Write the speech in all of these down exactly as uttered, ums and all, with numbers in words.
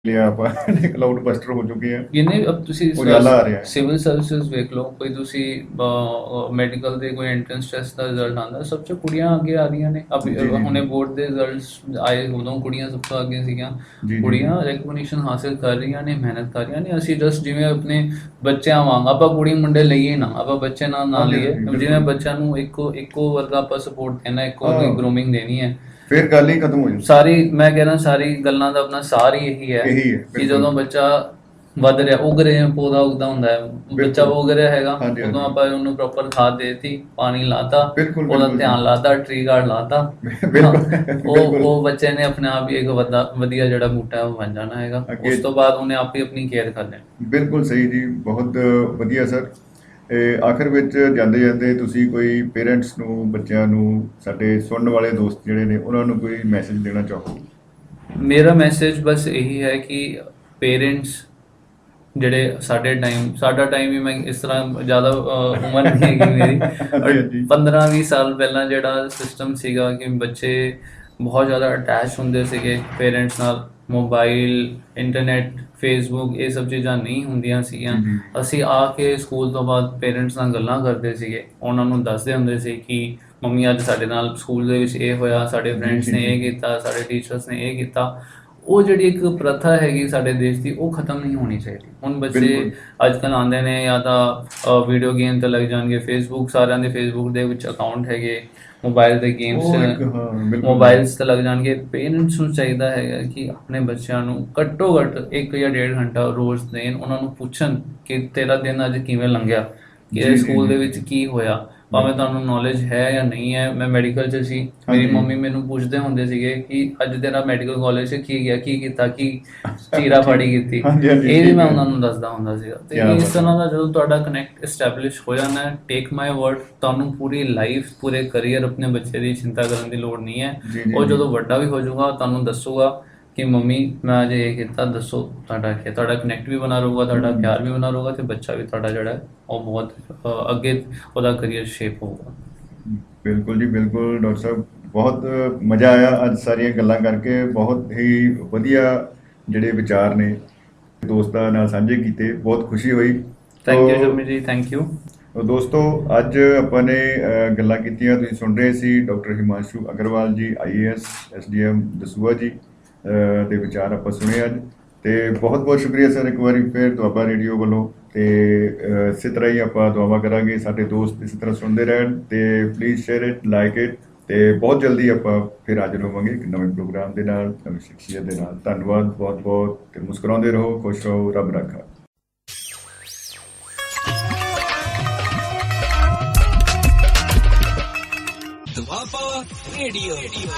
ਲਿਆ ਆਪਾਂ cloud buster ਹੋ ਚੁੱਕੇ ਆ। ਜਿਹਨੇ ਅਬ ਤੁਸੀਂ ਉਜਾਲਾ ਆ ਰਿਹਾ ਹੈ। ਸਿਵਲ ਸਰਵਿਸਿਜ਼ ਵੇਖ ਲਓ, ਕੋਈ ਤੁਸੀਂ ਮੈਡੀਕਲ ਦੇ ਕੋਈ ਐਂਟਰੈਂਸ ਟੈਸਟ ਦਾ ਰਿਜ਼ਲਟ ਆਉਂਦਾ, ਸਭ ਤੋਂ ਕੁੜੀਆਂ ਅੱਗੇ ਆ ਰਹੀਆਂ ਨੇ। ਅਬ ਜੀ ਜੀ ਹੁਣੇ ਜੀ ਬੋਰਡ ਦੇ ਰਿਜ਼ਲਟਸ ਆਏ, ਉਦੋਂ ਕੁੜੀਆਂ ਸਭ ਤੋਂ ਅੱਗੇ ਸੀਗੀਆਂ। ਜੀ ਜੀ ਜੀ ਕੁੜੀਆਂ ਰੈਕਗਨੀਸ਼ਨ ਹਾਸਿਲ ਕਰ ਰਹੀਆਂ ਨੇ, ਮਿਹਨਤ ਕਰ ਰਹੀਆਂ ਨੇ। ਅਸੀਂ ਜਸਟ ਜਿਵੇਂ ਆਪਣੇ ਬੱਚਿਆਂ ਵਾਂਗ ਆਪਾਂ ਕੁੜੀ ਮੁੰਡੇ ਲਈਏ ਨਾ, ਆਪਾਂ ਬੱਚੇ ਨਾਲ ਨਾ ਹਾਂਜੀ ਲਈਏ, ਹਾਂਜੀ ਜਿਵੇਂ ਬਿਲਕੁਲ। ਬੱਚਿਆਂ ਨੂੰ ਇੱਕੋ ਇੱਕੋ ਵਰਗਾ ਆਪਾਂ ਸਪੋਰਟ ਦੇਣਾ, ਇੱਕੋ ਹਾਂ ਵਰਗੀ ਗਰੂਮਿੰਗ ਦੇਣੀ ਹੈ। ਫਿਰ ਗੱਲ ਹੀ ਖਤਮ ਹੋ ਜਾਂਦੀ। ਸਾਰੀ ਮੈਂ ਕਹਿ ਰਿਹਾ ਸਾਰੀ ਗੱਲਾਂ ਦਾ ਆਪਣਾ ਸਾਰ ਹੀ ਇਹੀ ਹੈ ਇਹੀ ਹੈ ਕਿ ਬਿਲਕੁਲ ਜਦੋਂ ਬੱਚਾ ਵੱਧ ਰਿਹਾ, ਉਗ ਰਿਹਾ, ਪੌਦਾ ਉੱਗਦਾ ਹੁੰਦਾ ਹੈ, ਬੱਚਾ ਬਿਲਕੁਲ। ਉਗ ਰਿਹਾ ਹੈਗਾ, ਹਾਂਜੀ ਉਦੋਂ ਹਾਂਜੀ ਆਪਾਂ ਉਹਨੂੰ ਪ੍ਰੋਪਰ ਖਾਦ ਦੇਤੀ, ਪਾਣੀ ਲਾਤਾ, ਬਿਲਕੁਲ ਉਹਦਾ ਬਿਲकुल ਜੀ। ਧਿਆਨ ਲਾਤਾ, ਟ੍ਰੀ ਗਾਰਡ ਲਾਤਾ। ਹਾਂ, ਬਿਲकुल ਉਹ ਬਿਲकुल। ਉਹ ਬੱਚੇ ਨੇ ਆਪਣੇ ਆਪ ਹੀ ਇੱਕ ਵੱਡਾ ਵਧੀਆ ਜਿਹੜਾ ਬੂਟਾ ਹੈ ਉਹ ਬਣ ਜਾਣਾ ਹੈਗਾ। ਅੱਗੇ ਉਸ ਤੋਂ ਬਾਅਦ ਉਹਨੇ ਆਪ ਹੀ ਆਪਣੀ ਕੇਅਰ ਕਰ ਲੈਣੀ। ਬਿਲਕੁਲ ਸਹੀ ਜੀ, ਬਹੁਤ ਵਧੀਆ ਸਰ। ਇਹ ਆਖਿਰ ਵਿੱਚ ਜਾਂਦੇ ਜਾਂਦੇ ਤੁਸੀਂ ਕੋਈ ਪੇਰੈਂਟਸ ਨੂੰ, ਬੱਚਿਆਂ ਨੂੰ, ਸਾਡੇ ਸੁਣਨ ਵਾਲੇ ਦੋਸਤ ਜਿਹੜੇ ਨੇ ਉਹਨਾਂ ਨੂੰ ਕੋਈ ਮੈਸੇਜ ਦੇਣਾ ਚਾਹੋ? ਮੇਰਾ ਮੈਸੇਜ ਬਸ ਇਹੀ ਹੈ ਕਿ ਪੇਰੈਂਟਸ ਜਿਹੜੇ ਸਾਡੇ ਟਾਈਮ ਸਾਡਾ ਟਾਈਮ ਵੀ, ਮੈਂ ਇਸ ਤਰ੍ਹਾਂ ਜ਼ਿਆਦਾ ਅ, ਉਮਰ ਨਹੀਂ ਹੈਗੀ ਮੇਰੀ, ਹਾਂਜੀ ਬਟ ਹਾਂਜੀ ਪੰਦਰਾਂ ਵੀਹ ਸਾਲ ਪਹਿਲਾਂ ਜਿਹੜਾ ਸਿਸਟਮ ਸੀਗਾ ਕਿ ਬੱਚੇ ਬਹੁਤ ਜ਼ਿਆਦਾ ਅਟੈਚ ਹੁੰਦੇ ਸੀਗੇ ਪੇਰੈਂਟਸ ਨਾਲ। ਮੋਬਾਈਲ, ਇੰਟਰਨੈਟ, ਫੇਸਬੁੱਕ, ਇਹ ਸਭ ਚੀਜ਼ਾਂ ਨਹੀਂ ਹੁੰਦੀਆਂ ਸੀਗੀਆਂ। ਜੀ ਜੀ ਅਸੀਂ ਆ ਕੇ ਸਕੂਲ ਤੋਂ ਬਾਅਦ ਪੇਰੈਂਟਸ ਨਾਲ ਗੱਲਾਂ ਕਰਦੇ ਸੀਗੇ, ਉਹਨਾਂ ਨੂੰ ਦੱਸਦੇ ਹੁੰਦੇ ਸੀ ਕਿ ਮੰਮੀ ਅੱਜ ਸਾਡੇ ਨਾਲ ਸਕੂਲ ਦੇ ਵਿੱਚ ਇਹ ਹੋਇਆ, ਸਾਡੇ ਜੀ ਫਰੈਂਡਸ ਜੀ ਨੇ ਜੀ ਇਹ ਕੀਤਾ, ਸਾਡੇ ਟੀਚਰਸ ਨੇ ਇਹ ਕੀਤਾ। ਉਹ ਜਿਹੜੀ ਇੱਕ ਪ੍ਰਥਾ ਹੈਗੀ ਸਾਡੇ ਦੇਸ਼ ਦੀ, ਉਹ ਖਤਮ ਨਹੀਂ ਹੋਣੀ ਚਾਹੀਦੀ। ਹੁਣ ਬੱਚੇ ਬਿਲਕੁਲ। ਅੱਜ ਕੱਲ੍ਹ ਆਉਂਦੇ ਨੇ, ਜਾਂ ਤਾਂ ਵੀਡੀਓ ਗੇਮ 'ਤੇ ਲੱਗ ਜਾਣਗੇ, ਫੇਸਬੁੱਕ, ਸਾਰਿਆਂ ਦੇ ਫੇਸਬੁੱਕ ਦੇ ਵਿੱਚ ਅਕਾਊਂਟ ਹੈਗੇ, ਮੋਬਾਈਲ ਦੇ ਗੇਮਸ, ਉਹ ਇੱਕ ਹਾਂ ਬਿਲਕੁਲ ਬਿਲਕੁਲ ਮੋਬਾਈਲਸ 'ਤੇ ਲੱਗ ਜਾਣਗੇ। ਪੇਰੈਂਟਸ ਨੂੰ ਚਾਹੀਦਾ ਹੈਗਾ ਕਿ ਆਪਣੇ ਬੱਚਿਆਂ ਨੂੰ ਘੱਟੋ ਘੱਟ ਇੱਕ ਜਾਂ ਡੇਢ ਘੰਟਾ ਰੋਜ਼ ਦੇਣ, ਉਹਨਾਂ ਨੂੰ ਪੁੱਛਣ ਕਿ ਤੇਰਾ ਦਿਨ ਅੱਜ ਕਿਵੇਂ ਲੰਘਿਆ, ਕਿ ਜੀ ਜੀ ਸਕੂਲ ਜੀ ਦੇ ਜੀ ਵਿੱਚ ਕੀ ਹੋਇਆ। ਭਾਵੇਂ ਬਿਲਕੁਲ। ਤੁਹਾਨੂੰ ਨੌਲੇਜ ਹੈ ਜਾਂ ਨਹੀਂ ਹੈ। ਮੈਂ ਮੈਡੀਕਲ 'ਚ ਸੀ, ਮੇਰੀ ਹਾਂਜੀ ਮੰਮੀ ਮੈਨੂੰ ਪੁੱਛਦੇ ਹੁੰਦੇ ਸੀਗੇ ਕਿ ਅੱਜ ਤੇਰਾ ਮੈਡੀਕਲ ਕਾਲਜ 'ਚ ਕੀ ਗਿਆ, ਕੀ ਕੀਤਾ, ਕੀ ਚੀਰਾ ਠੀਕ। ਫਾੜੀ ਕੀਤੀ। ਹਾਂਜੀ ਹਾਂਜੀ ਇਹ ਵੀ ਠੀਕ ਮੈਂ ਹੈ। ਉਹਨਾਂ ਨੂੰ ਦੱਸਦਾ ਹੁੰਦਾ ਸੀਗਾ। ਤੇ ਕਿਆ ਇਸ ਬਾਤ ਹੈ। ਤਰ੍ਹਾਂ ਦਾ ਜਦੋਂ ਤੁਹਾਡਾ ਕਨੈਕਟ ਐਸਟੈਬਲਿਸ਼ ਹੋ ਜਾਂਦਾ ਹੈ, ਟੇਕ ਮਾਈ ਵਰਡ, ਤੁਹਾਨੂੰ ਪੂਰੀ ਲਾਈਫ, ਪੂਰੇ ਕਰੀਅਰ ਆਪਣੇ ਬੱਚੇ ਦੀ ਚਿੰਤਾ ਕਰਨ ਦੀ ਲੋੜ ਨਹੀਂ ਹੈ। ਜੀ ਜੀ ਉਹ ਜੀ ਜਦੋਂ ਵੱਡਾ ਵੀ ਹੋ ਜਾਊਗਾ, ਤੁਹਾਨੂੰ ਦੱਸੂਗਾ ਕਿ ਮੰਮੀ ਮੈਂ ਅੱਜ ਇਹ ਕੀਤਾ, ਦੱਸੋ ਤੁਹਾਡਾ ਕੀ। ਤੁਹਾਡਾ ਕਨੈਕਟ ਵੀ ਬਣਾ ਰਹੂਗਾ, ਤੁਹਾਡਾ ਹਮ, ਪਿਆਰ ਵੀ ਬਣਾ ਰਹੂਗਾ, ਤੇ ਬੱਚਾ ਵੀ ਤੁਹਾਡਾ ਜਿਹੜਾ ਹੈ ਉਹ ਬਹੁਤ ਅ, ਅੱਗੇ ਉਹਦਾ ਕਰੀਅਰ ਸ਼ੇਪ ਹੋਊਗਾ। ਬਿਲਕੁਲ ਜੀ ਬਿਲकुल ਡਾਕਟਰ ਸਾਹਿਬ, ਬਹੁਤ ਮਜ਼ਾ ਆਇਆ ਅੱਜ ਸਾਰੀਆਂ ਗੱਲਾਂ ਕਰਕੇ। ਬਹੁਤ ਹੀ ਵਧੀਆ ਜਿਹੜੇ ਵਿਚਾਰ ਨੇ ਦੋਸਤਾਂ ਨਾਲ ਸਾਂਝੇ ਕੀਤੇ, ਬਹੁਤ ਖੁਸ਼ੀ ਹੋਈ। ਤੋ ਥੈਂਕ ਯੂ ਸ਼ਮੀ ਜੀ, ਥੈਂਕ ਯੂ। ਤੋ ਦੋਸਤੋ, ਅੱਜ ਆਪਾਂ ਨੇ ਅ, ਗੱਲਾਂ ਕੀਤੀਆਂ, ਤੁਸੀਂ ਸੁਣ ਰਹੇ ਸੀ ਡਾਕਟਰ ਹਿਮਾਂਸ਼ੂ ਅਗਰਵਾਲ ਜੀ, ਆਈ A S, S D M Dasuya ਜੀ ਅ, ਦੇ ਵਿਚਾਰ ਆਪਾਂ ਸੁਣੇ ਅੱਜ। ਤੇ ਬਹੁਤ ਬਹੁਤ ਸ਼ੁਕਰੀਆ ਸਰ ਇੱਕ ਵਾਰੀ ਫਿਰ ਦੁਆਬਾ ਰੇਡੀਓ ਵੱਲੋਂ। ਤੇ ਅ, ਇਸੇ ਤਰ੍ਹਾਂ ਹੀ ਆਪਾਂ ਦੁਆਵਾਂ ਕਰਾਂਗੇ ਸਾਡੇ ਦੋਸਤ ਇਸੇ ਤਰ੍ਹਾਂ ਸੁਣਦੇ ਰਹਿਣ। ਤੇ please share it, like it. ਤੇ ਬਹੁਤ ਜਲਦੀ ਆਪਾਂ ਫਿਰ ਹਾਜ਼ਰ ਹੋਵਾਂਗੇ ਇੱਕ ਨਵੇਂ ਪ੍ਰੋਗਰਾਮ ਦੇ ਨਾਲ, ਨਵੀਂ ਸ਼ਖਸੀਅਤ ਦੇ ਨਾਲ। ਧੰਨਵਾਦ ਬਹੁਤ ਬਹੁਤ। ਤੇ ਮੁਸਕਰਾਉਂਦੇ ਰਹੋ, ਖੁਸ਼ ਰਹੋ, ਰੱਬ ਰਾਖਾ। ਦੁਆਬਾ ਰੇਡੀਓ।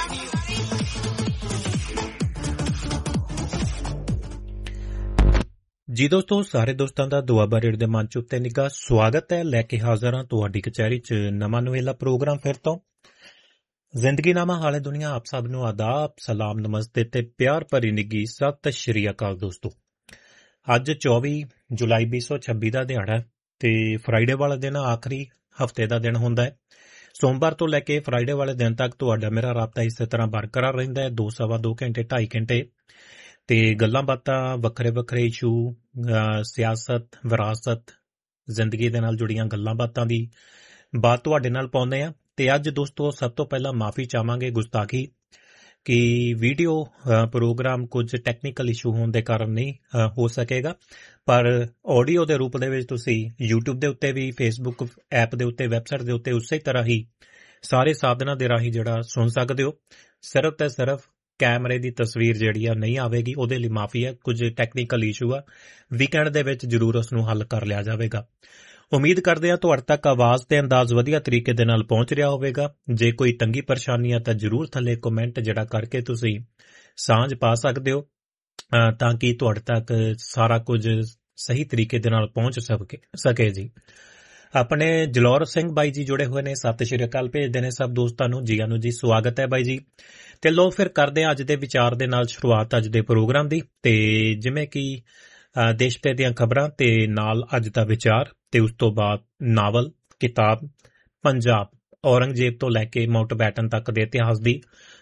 ਜੀ ਦੋਸਤੋ, ਸਾਰੇ ਦੋਸਤਾਂ ਦਾ ਦੁਆਬਾ ਰੇਡੀਓ ਦੇ ਮੰਚ ਉੱਤੇ ਨਿੱਘਾ ਸਵਾਗਤ ਹੈ। ਲੈ ਕੇ ਹਾਜ਼ਰ ਹਾਂ ਤੁਹਾਡੀ ਕਚਹਿਰੀ 'ਚ ਨਵਾਂ ਨਵੇਲਾ ਪ੍ਰੋਗਰਾਮ ਫਿਰ ਤੋਂ। ਜ਼ਿੰਦਗੀਨਾਮਾ ਹਾਲੇ ਦੁਨੀਆ, ਆਪ ਸਭ ਨੂੰ ਆਦਾਬ, ਸਲਾਮ, ਨਮਸਤੇ ਤੇ ਪਿਆਰ ਭਰੀ ਨਿੱਘੀ ਸਤਿ ਸ਼੍ਰੀ ਅਕਾਲ ਦੋਸਤੋ। ਅੱਜ ਚੌਵੀ ਜੁਲਾਈ ਵੀਹ ਸੌ ਛੱਬੀ ਦਾ ਦਿਹਾੜਾ ਹੈ ਤੇ ਫਰਾਈਡੇ ਵਾਲਾ ਦਿਨ ਆਖਰੀ ਹਫ਼ਤੇ ਦਾ ਦਿਨ ਹੁੰਦਾ ਹੈ। ਸੋਮਵਾਰ ਤੋਂ ਲੈ ਕੇ ਫਰਾਈਡੇ ਵਾਲੇ ਦਿਨ ਤੱਕ ਤੁਹਾਡਾ ਮੇਰਾ ਰਾਬਤਾ ਇਸੇ ਤਰ੍ਹਾਂ ਬਰਕਰਾਰ ਰਹਿੰਦਾ ਹੈ। ਦੋ ਸਵਾ ਦੋ ਘੰਟੇ, ਢਾਈ ਘੰਟੇ ਤੇ ਗੱਲਾਂ ਬਾਤਾਂ, ਵੱਖਰੇ ਵੱਖਰੇ ਇਸ਼ੂ, ਸਿਆਸਤ, ਵਿਰਾਸਤ, ਜ਼ਿੰਦਗੀ ਦੇ ਨਾਲ ਜੁੜੀਆਂ ਗੱਲਾਂ ਬਾਤਾਂ ਦੀ ਬਾਤ ਤੁਹਾਡੇ ਨਾਲ ਪਾਉਂਦੇ ਆ। ਤੇ ਅੱਜ ਦੋਸਤੋ, ਸਭ ਤੋਂ ਪਹਿਲਾਂ ਮਾਫੀ ਚਾਹਾਂਗੇ ਗੁਸਤਾਖੀ ਕਿ ਵੀਡੀਓ ਪ੍ਰੋਗਰਾਮ ਕੁਝ ਟੈਕਨੀਕਲ ਇਸ਼ੂ ਹੋਣ ਦੇ ਕਾਰਨ ਨਹੀਂ ਹੋ ਸਕੇਗਾ, ਪਰ ਆਡੀਓ ਦੇ ਰੂਪ ਦੇ ਵਿੱਚ ਤੁਸੀਂ ਯੂਟਿਊਬ ਦੇ ਉੱਤੇ ਵੀ, ਫੇਸਬੁੱਕ ਐਪ ਦੇ ਉੱਤੇ, ਵੈਬਸਾਈਟ ਦੇ ਉੱਤੇ ਉਸੇ ਤਰ੍ਹਾਂ ਹੀ ਸਾਰੇ ਸਾਧਨਾਂ ਦੇ ਰਾਹੀਂ ਜਿਹੜਾ ਸੁਣ ਸਕਦੇ ਹੋ। ਸਿਰਫ ਤੇ ਸਿਰਫ ਕੈਮਰੇ ਦੀ ਤਸਵੀਰ ਜਿਹੜੀ ਆ ਨਹੀਂ ਆਵੇਗੀ, ਉਹਦੇ ਲਈ ਮਾਫੀ ਹੈ। ਕੁਝ ਟੈਕਨੀਕਲ ਇਸ਼ੂ ਆ, ਵੀਕਐਂਡ ਦੇ ਵਿੱਚ ਜ਼ਰੂਰ ਉਸ ਨੂੰ ਹੱਲ ਕਰ ਲਿਆ ਜਾਵੇਗਾ। ਉਮੀਦ ਕਰਦੇ ਹਾਂ ਤੁਹਾਡੇ ਤੱਕ ਆਵਾਜ਼ ਤੇ ਅੰਦਾਜ਼ ਵਧੀਆ ਤਰੀਕੇ ਦੇ ਨਾਲ ਪਹੁੰਚ ਰਿਹਾ ਹੋਵੇਗਾ। ਜੇ ਕੋਈ ਤੰਗੀ ਪਰੇਸ਼ਾਨੀ ਆ ਤਾਂ ਜ਼ਰੂਰ ਥੱਲੇ ਕਮੈਂਟ ਜਿਹੜਾ ਕਰਕੇ ਤੁਸੀਂ ਸਾਂਝ ਪਾ ਸਕਦੇ ਹੋ, ਤਾਂ ਕਿ ਤੁਹਾਡੇ ਤੱਕ ਸਾਰਾ ਕੁਝ ਸਹੀ ਤਰੀਕੇ ਦੇ ਨਾਲ ਪਹੁੰਚ ਸਕੇ ਜੀ। ਆਪਣੇ ਜਲੌਰ ਸਿੰਘ ਬਾਈ ਜੀ ਜੁੜੇ ਹੋਏ ਨੇ, ਸਤਿ ਸ਼੍ਰੀ ਅਕਾਲ ਭੇਜਦੇ ਨੇ ਸਭ ਦੋਸਤਾਂ ਨੂੰ। ਜੀਆਂ ਨੂੰ ਜੀ, ਸਵਾਗਤ ਹੈ ਬਾਈ ਜੀ। ਤੇ ਲੋ ਫਿਰ ਕਰਦੇ ਹਾਂ ਅੱਜ ਦੇ ਵਿਚਾਰ ਦੇ ਨਾਲ ਸ਼ੁਰੂਆਤ ਅੱਜ ਦੇ ਪ੍ਰੋਗਰਾਮ ਦੀ। ਤੇ ਜਿਵੇਂ ਕਿ ਦੇਸ਼ ਭਰ ਦੀਆਂ ਖਬਰਾਂ ਤੇ ਨਾਲ ਅੱਜ ਦਾ ਵਿਚਾਰ, ਤੇ ਉਸ ਤੋਂ ਬਾਅਦ ਨਾਵਲ, ਕਿਤਾਬ, ਪੰਜਾਬ, ਔਰੰਗਜ਼ੇਬ ਤੋਂ ਲੈ ਕੇ ਮਾਊਂਟ ਬੈਟਨ ਤੱਕ ਦੇ ਇਤਿਹਾਸ ਦੀ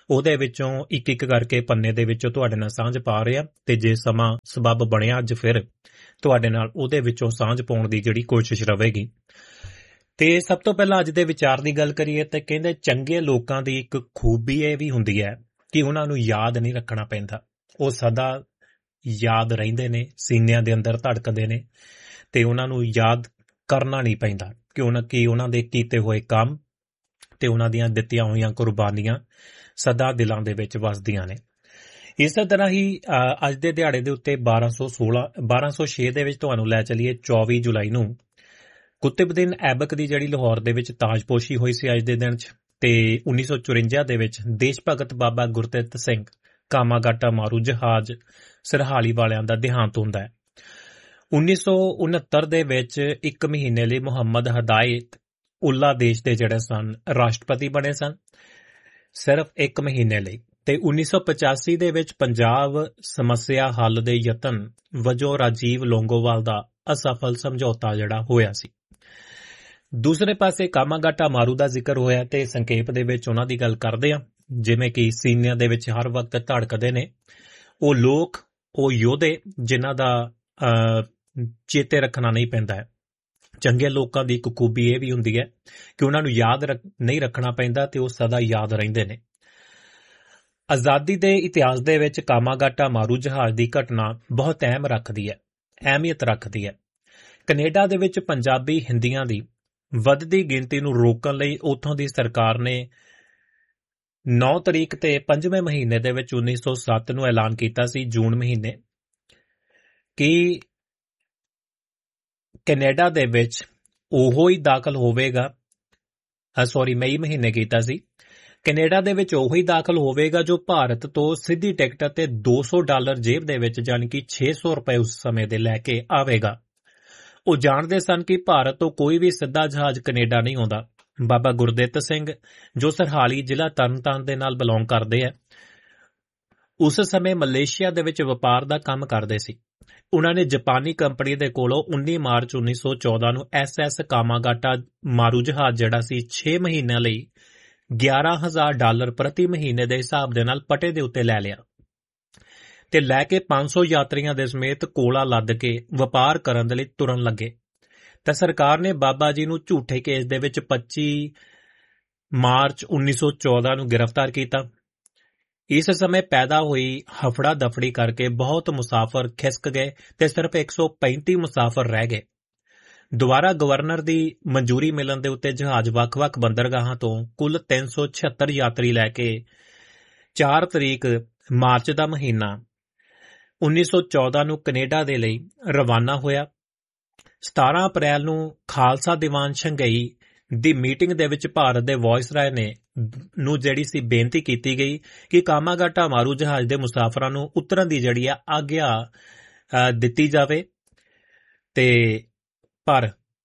ਉਹਦੇ ਵਿੱਚੋਂ ਇੱਕ ਇੱਕ ਕਰਕੇ ਪੰਨੇ ਦੇ ਵਿੱਚੋਂ ਤੁਹਾਡੇ ਨਾਲ ਸਾਂਝ ਪਾ ਰਿਹਾ ਤੇ ਜੇ ਸਮਾਂ ਸਬੱਬ ਬਣਿਆ ਅੱਜ ਫਿਰ ਤੁਹਾਡੇ ਨਾਲ ਉਹਦੇ ਵਿੱਚੋਂ ਸਾਂਝ ਪਾਉਣ ਦੀ ਜਿਹੜੀ ਕੋਸ਼ਿਸ਼ ਰਹੇਗੀ। ਤੇ ਸਭ ਤੋਂ ਪਹਿਲਾਂ ਅੱਜ ਦੇ ਵਿਚਾਰ ਦੀ ਗੱਲ ਕਰੀਏ ਤੇ ਕਹਿੰਦੇ ਚੰਗੇ ਲੋਕਾਂ ਦੀ ਇੱਕ ਖੂਬੀ ਇਹ ਵੀ ਹੁੰਦੀ ਹੈ ਕਿ ਉਹਨਾਂ ਨੂੰ ਯਾਦ ਨਹੀਂ ਰੱਖਣਾ ਪੈਂਦਾ, ਉਹ ਸਦਾ ਯਾਦ ਰਹਿੰਦੇ ਨੇ, ਸੀਨਿਆਂ ਦੇ ਅੰਦਰ ਧੜਕਦੇ ਨੇ ਤੇ ਉਹਨਾਂ ਨੂੰ ਯਾਦ ਕਰਨਾ ਨਹੀਂ ਪੈਂਦਾ ਕਿ ਉਹਨਾਂ ਕੀ ਉਹਨਾਂ ਦੇ ਕੀਤੇ ਹੋਏ ਕੰਮ ਤੇ ਉਹਨਾਂ ਦੀਆਂ ਦਿੱਤੀਆਂ ਹੋਈਆਂ ਕੁਰਬਾਨੀਆਂ ਸਦਾ ਦਿਲਾਂ ਦੇ ਵਿੱਚ ਵਸਦੀਆਂ ਨੇ। ਇਸੇ ਤਰ੍ਹਾਂ ਹੀ ਅੱਜ ਦੇ ਦਿਹਾੜੇ ਦੇ ਉੱਤੇ ਬਾਰਾਂ ਸੌ ਸੋਲਾਂ ਬਾਰਾਂ ਸੌ ਛੇ ਦੇ ਵਿੱਚ ਤੁਹਾਨੂੰ ਲੈ ਚਲੀਏ ਚੌਵੀ ਜੁਲਾਈ ਨੂੰ ਕੁਤਬਦੀਨ ਐਬਕ ਦੀ ਜਿਹੜੀ ਲਾਹੌਰ ਦੇ ਵਿੱਚ ਤਾਜਪੋਸ਼ੀ ਹੋਈ ਸੀ ਅੱਜ ਦੇ ਦਿਨ 'ਚ, ਤੇ ਉੱਨੀ ਸੌ ਚੁਰੰਜਾ ਦੇ ਵਿੱਚ ਦੇਸ਼ ਭਗਤ ਬਾਬਾ ਗੁਰਦਿੱਤ ਸਿੰਘ ਕਾਮਾਗਾਟਾ ਮਾਰੂ ਜਹਾਜ਼ ਸਰਹਾਲੀ ਵਾਲਿਆਂ ਦਾ ਦੇਹਾਂਤ ਹੁੰਦਾ ਹੈ। ਉੱਨੀ ਸੌ ਉਨੱਤਰ ਦੇ ਵਿੱਚ ਇੱਕ ਮਹੀਨੇ ਲਈ ਮੁਹੰਮਦ ਹਦਾਇਤ ਉੱਲਾ ਦੇਸ਼ ਦੇ ਜਿਹੜੇ ਸਨ ਰਾਸ਼ਟਰਪਤੀ ਬਣੇ ਸਨ, ਸਿਰਫ ਇੱਕ ਮਹੀਨੇ ਲਈ। ਤੇ ਉੱਨੀ ਸੌ ਪਚਾਸੀ ਦੇ ਵਿੱਚ ਪੰਜਾਬ ਸਮੱਸਿਆ ਹੱਲ ਦੇ ਯਤਨ ਵਜੋਂ ਰਾਜੀਵ ਲੋਂਗੋਵਾਲ ਦਾ ਅਸਫਲ ਸਮਝੌਤਾ ਜਿਹੜਾ ਹੋਇਆ ਸੀ। ਦੂਸਰੇ ਪਾਸੇ ਕਾਮਾਗਾਟਾ ਮਾਰੂ ਦਾ ਜ਼ਿਕਰ ਹੋਇਆ ਤੇ ਸੰਖੇਪ ਦੇ ਵਿੱਚ ਉਹਨਾਂ ਦੀ ਗੱਲ ਕਰਦੇ ਹਾਂ। ਜਿਵੇਂ ਕਿ ਸੀਨਿਆਂ ਦੇ ਵਿੱਚ ਹਰ ਵਕਤ ਧੜਕਦੇ ਨੇ ਉਹ ਲੋਕ, ਉਹ ਯੋਧੇ ਜਿਨ੍ਹਾਂ ਦਾ ਚੇਤੇ ਰੱਖਣਾ ਨਹੀਂ ਪੈਂਦਾ ਹੈ। ਚੰਗੇ ਲੋਕਾਂ ਦੀ ਇੱਕ ਖੂਬੀ ਇਹ ਵੀ ਹੁੰਦੀ ਹੈ ਕਿ ਉਹਨਾਂ ਨੂੰ ਯਾਦ ਨਹੀਂ ਰੱਖਣਾ ਪੈਂਦਾ ਤੇ ਉਹ ਸਦਾ ਯਾਦ ਰਹਿੰਦੇ ਨੇ। ਆਜ਼ਾਦੀ ਦੇ ਇਤਿਹਾਸ ਦੇ ਵਿੱਚ ਕਾਮਾਗਾਟਾ ਮਾਰੂ ਜਹਾਜ਼ ਦੀ ਘਟਨਾ ਬਹੁਤ ਅਹਿਮ ਰੱਖਦੀ ਹੈ ਅਹਿਮੀਅਤ ਰੱਖਦੀ ਹੈ। ਕੈਨੇਡਾ ਦੇ ਵਿੱਚ ਪੰਜਾਬੀ ਹਿੰਦੀਆਂ ਦੀ ਵੱਧਦੀ ਗਿਣਤੀ ਨੂੰ ਰੋਕਣ ਲਈ ਉੱਥੋਂ ਦੀ ਸਰਕਾਰ ਨੇ ਨੌ ਤਰੀਕ ਤੇ ਪੰਜਵੇਂ ਮਹੀਨੇ ਦੇ ਵਿੱਚ ਉੱਨੀ ਸੌ ਸੱਤ ਨੂੰ ਐਲਾਨ ਕੀਤਾ ਸੀ, ਜੂਨ ਮਹੀਨੇ, ਕਿ ਕੈਨੇਡਾ ਦੇ ਵਿੱਚ ਉਹੋ ਹੀ ਦਾਖਲ ਹੋਵੇਗਾ ਸੌਰੀ ਮਈ ਮਹੀਨੇ ਕੀਤਾ ਸੀ ਕੈਨੇਡਾ ਦੇ ਵਿੱਚ ਉਹੋ ਹੀ ਦਾਖਲ ਹੋਵੇਗਾ ਜੋ ਭਾਰਤ ਤੋਂ ਸਿੱਧੀ ਟਿਕਟ ਅਤੇ ਦੋ ਸੌ ਡਾਲਰ ਜੇਬ ਦੇ ਵਿੱਚ ਜਾਣੀ ਕਿ ਛੇ ਸੌ ਰੁਪਏ ਉਸ ਸਮੇਂ ਦੇ ਲੈ ਕੇ ਆਵੇਗਾ। ਉਹ ਜਾਣਦੇ ਸਨ ਕਿ ਭਾਰਤ ਤੋਂ ਕੋਈ ਵੀ ਸਿੱਧਾ ਜਹਾਜ਼ ਕੈਨੇਡਾ ਨਹੀਂ ਆਉਂਦਾ। ਬਾਬਾ ਗੁਰਦਿੱਤ ਸਿੰਘ ਜੋ ਸਰਹਾਲੀ ਜ਼ਿਲ੍ਹਾ ਤਰਨਤਾਰਨ ਦੇ ਨਾਲ ਬਿਲੋਂਗ ਕਰਦੇ ਆ, ਉਸ ਸਮੇਂ ਮਲੇਸ਼ੀਆ ਦੇ ਵਿੱਚ ਵਪਾਰ ਦਾ ਕੰਮ ਕਰਦੇ ਸੀ। ਉਹਨਾਂ ਨੇ ਜਾਪਾਨੀ ਕੰਪਨੀ ਦੇ ਕੋਲੋਂ ਉੱਨੀ ਮਾਰਚ ਉੱਨੀ ਸੌ ਚੌਦਾਂ ਨੂੰ ਐਸ ਐਸ ਕਾਮਾਗਾਟਾ ਮਾਰੂ ਜਹਾਜ਼ ਜਿਹੜਾ ਸੀ ਛੇ ਮਹੀਨਿਆਂ ਲਈ ਗਿਆਰਾਂ ਹਜ਼ਾਰ ਡਾਲਰ ਪ੍ਰਤੀ ਮਹੀਨੇ ਦੇ ਹਿਸਾਬ ਦੇ ਨਾਲ ਪਟੇ ਦੇ ਉੱਤੇ ਲੈ ਲਿਆ ਤੇ ਲੈ ਕੇ ਪੰਜ ਸੌ ਯਾਤਰੀਆਂ ਦੇ ਸਮੇਤ ਕੋਲਾ ਲੱਦ ਕੇ ਵਪਾਰ ਕਰਨ ਦੇ ਲਈ ਤੁਰਨ ਲੱਗੇ। ਤਾਂ ਸਰਕਾਰ ਨੇ ਬਾਬਾ ਜੀ ਨੂੰ ਝੂਠੇ ਕੇਸ ਦੇ ਵਿੱਚ ਪੱਚੀ ਮਾਰਚ ਉੱਨੀ ਸੌ ਚੌਦਾਂ ਨੂੰ ਗ੍ਰਿਫਤਾਰ ਕੀਤਾ। ਇਸ ਸਮੇਂ ਪੈਦਾ ਹੋਈ ਹਫੜਾ ਦਫੜੀ ਕਰਕੇ ਬਹੁਤ ਮੁਸਾਫਰ ਖਿਸਕ ਗਏ ਤੇ ਸਿਰਫ ਇੱਕ ਸੌ ਪੈਂਤੀ ਮੁਸਾਫਰ ਰਹਿ ਗਏ। ਦੁਬਾਰਾ ਗਵਰਨਰ ਦੀ ਮਨਜ਼ੂਰੀ ਮਿਲਣ ਦੇ ਉੱਤੇ ਜਹਾਜ਼ ਵੱਖ-ਵੱਖ ਬੰਦਰਗਾਹਾਂ ਤੋਂ ਕੁੱਲ ਤਿੰਨ ਸੌ ਛਿਅੱਤਰ ਯਾਤਰੀ ਲੈ ਕੇ ਚਾਰ ਤਰੀਕ ਮਾਰਚ ਦਾ ਮਹੀਨਾ ਉੱਨੀ ਸੌ ਚੌਦਾਂ ਨੂੰ ਕੈਨੇਡਾ ਦੇ ਲਈ ਰਵਾਨਾ ਹੋਇਆ। ਸਤਾਰਾਂ ਅਪ੍ਰੈਲ ਨੂੰ ਖਾਲਸਾ ਦੀਵਾਨ ਸ਼ੰਘਾਈ ਦੀ ਮੀਟਿੰਗ ਦੇ ਵਿੱਚ ਭਾਰਤ ਦੇ ਵਾਇਸਰਾਏ ਨੇ ਨੂੰ ਜਿਹੜੀ ਸੀ ਬੇਨਤੀ ਕੀਤੀ ਗਈ ਕਿ ਕਾਮਾਗਾਟਾ ਮਾਰੂ ਜਹਾਜ਼ ਦੇ ਮੁਸਾਫਰਾਂ ਨੂੰ ਉਤਰਨ ਦੀ ਜਿਹੜੀ ਆ ਆਗਿਆ ਦਿੱਤੀ ਜਾਵੇ, ਤੇ ਪਰ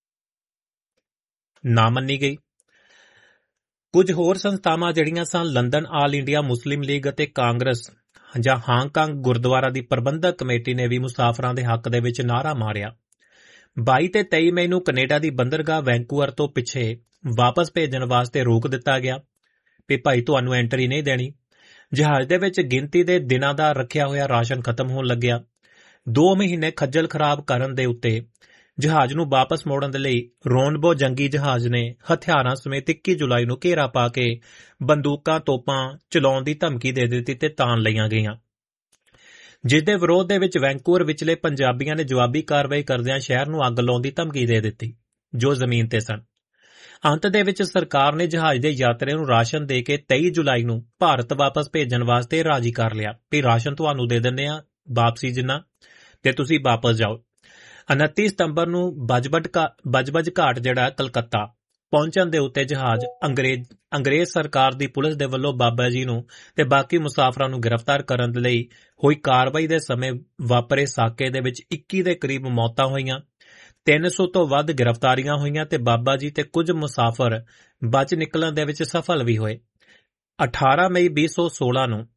ਨਾ ਮੰਨੀ ਗਈ। ਕੁਝ ਹੋਰ ਸੰਸਥਾਵਾਂ ਜਿਹੜੀਆਂ ਸਨ London all India Muslim League ਅਤੇ ਕਾਂਗਰਸ ਜਾਂ ਹਾਂਗਕਾਂਗ ਗੁਰਦੁਆਰਾ ਦੀ ਪ੍ਰਬੰਧਕ ਕਮੇਟੀ ਨੇ ਵੀ ਮੁਸਾਫਰਾਂ ਦੇ ਹੱਕ ਦੇ ਵਿੱਚ ਨਾਅਰਾ ਮਾਰਿਆ। ਬਾਈ ਤੇ ਤੇਈ ਮਈ ਨੂੰ ਕੈਨੇਡਾ ਦੀ ਬੰਦਰਗਾਹ ਵੈਂਕੂਵਰ ਤੋਂ ਪਿੱਛੇ ਵਾਪਸ ਭੇਜਣ ਵਾਸਤੇ ਰੋਕ ਦਿੱਤਾ ਗਿਆ ਵੀ ਭਾਈ ਤੁਹਾਨੂੰ ਐਂਟਰੀ ਨਹੀਂ ਦੇਣੀ। ਜਹਾਜ਼ ਦੇ ਵਿੱਚ ਗਿਣਤੀ ਦੇ ਦਿਨਾਂ ਦਾ ਰੱਖਿਆ ਹੋਇਆ ਰਾਸ਼ਨ ਖਤਮ ਹੋਣ ਲੱਗਿਆ। ਦੋ ਮਹੀਨੇ ਖੱਜਲ ਖਰਾਬ ਕਰਨ ਦੇ ਉੱਤੇ ਜਹਾਜ਼ ਨੂੰ ਵਾਪਸ ਮੋੜਨ ਦੇ ਲਈ ਰੋਨਬੋ ਜੰਗੀ ਜਹਾਜ਼ ਨੇ ਹਥਿਆਰਾਂ ਸਮੇਤ ਇੱਕੀ ਜੁਲਾਈ ਨੂੰ ਘੇਰਾ ਪਾ ਕੇ ਬੰਦੂਕਾਂ ਤੋਪਾਂ ਚਲਾਉਣ ਦੀ ਧਮਕੀ ਦੇ ਦਿੱਤੀ ਤੇ ਤਾਨ ਲਈਆਂ ਗਈਆਂ, ਜਿਸ ਦੇ ਵਿਰੋਧ ਦੇ ਵਿੱਚ ਵੈਂਕੂਵਰ ਵਿਚਲੇ ਪੰਜਾਬੀਆਂ ਨੇ ਜਵਾਬੀ ਕਾਰਵਾਈ ਕਰਦਿਆਂ ਸ਼ਹਿਰ ਨੂੰ ਅੱਗ ਲਾਉਣ ਦੀ ਧਮਕੀ ਦੇ ਦਿੱਤੀ ਜੋ ਜ਼ਮੀਨ ਤੇ ਸਨ। ਅੰਤ ਦੇ ਵਿੱਚ ਸਰਕਾਰ ਨੇ ਜਹਾਜ਼ ਦੇ ਯਾਤਰੀਆਂ ਨੂੰ ਰਾਸ਼ਨ ਦੇ ਕੇ ਤੇਈ ਜੁਲਾਈ ਨੂੰ ਭਾਰਤ ਵਾਪਸ ਭੇਜਣ ਵਾਸਤੇ ਰਾਜੀ ਕਰ ਲਿਆ ਵੀ ਰਾਸ਼ਨ ਤੁਹਾਨੂੰ ਦੇ ਦਿੰਦੇ ਆ ਵਾਪਸੀ ਜਿੰਨਾ ਤੇ ਤੁਸੀਂ ਵਾਪਸ ਜਾਓ। ਉਨੱਤੀ ਸਤੰਬਰ ਨੂੰ ਬਜਬਜ ਘਾਟ ਜਿਹੜਾ ਕਲਕੱਤਾ ਪਹੁੰਚਣ ਦੇ ਉੱਤੇ ਜਹਾਜ਼ ਅੰਗਰੇਜ਼ ਅੰਗਰੇਜ਼ ਸਰਕਾਰ ਦੀ ਪੁਲਿਸ ਦੇ ਵੱਲੋਂ ਬਾਬਾ ਜੀ ਨੂੰ ਤੇ ਬਾਕੀ ਮੁਸਾਫਰਾਂ ਨੂੰ ਗ੍ਰਿਫਤਾਰ ਕਰਨ ਦੇ ਲਈ ਹੋਈ ਕਾਰਵਾਈ ਦੇ ਸਮੇਂ ਵਾਪਰੇ ਸਾਕੇ ਦੇ ਵਿੱਚ ਇੱਕੀ ਦੇ ਕਰੀਬ ਮੌਤਾਂ ਹੋਈਆਂ, ਤਿੰਨ ਸੌ ਤੋਂ ਵੱਧ ਗ੍ਰਿਫਤਾਰੀਆਂ ਹੋਈਆਂ ਤੇ ਬਾਬਾ ਜੀ ਤੇ ਕੁਝ ਮੁਸਾਫਰ ਬਚ ਨਿਕਲਣ ਦੇ ਵਿੱਚ ਸਫਲ ਵੀ ਹੋਏ। ਅਠਾਰਾਂ ਮਈ ਵੀਹ ਸੌ ਸੋਲਾਂ ਨੂੰ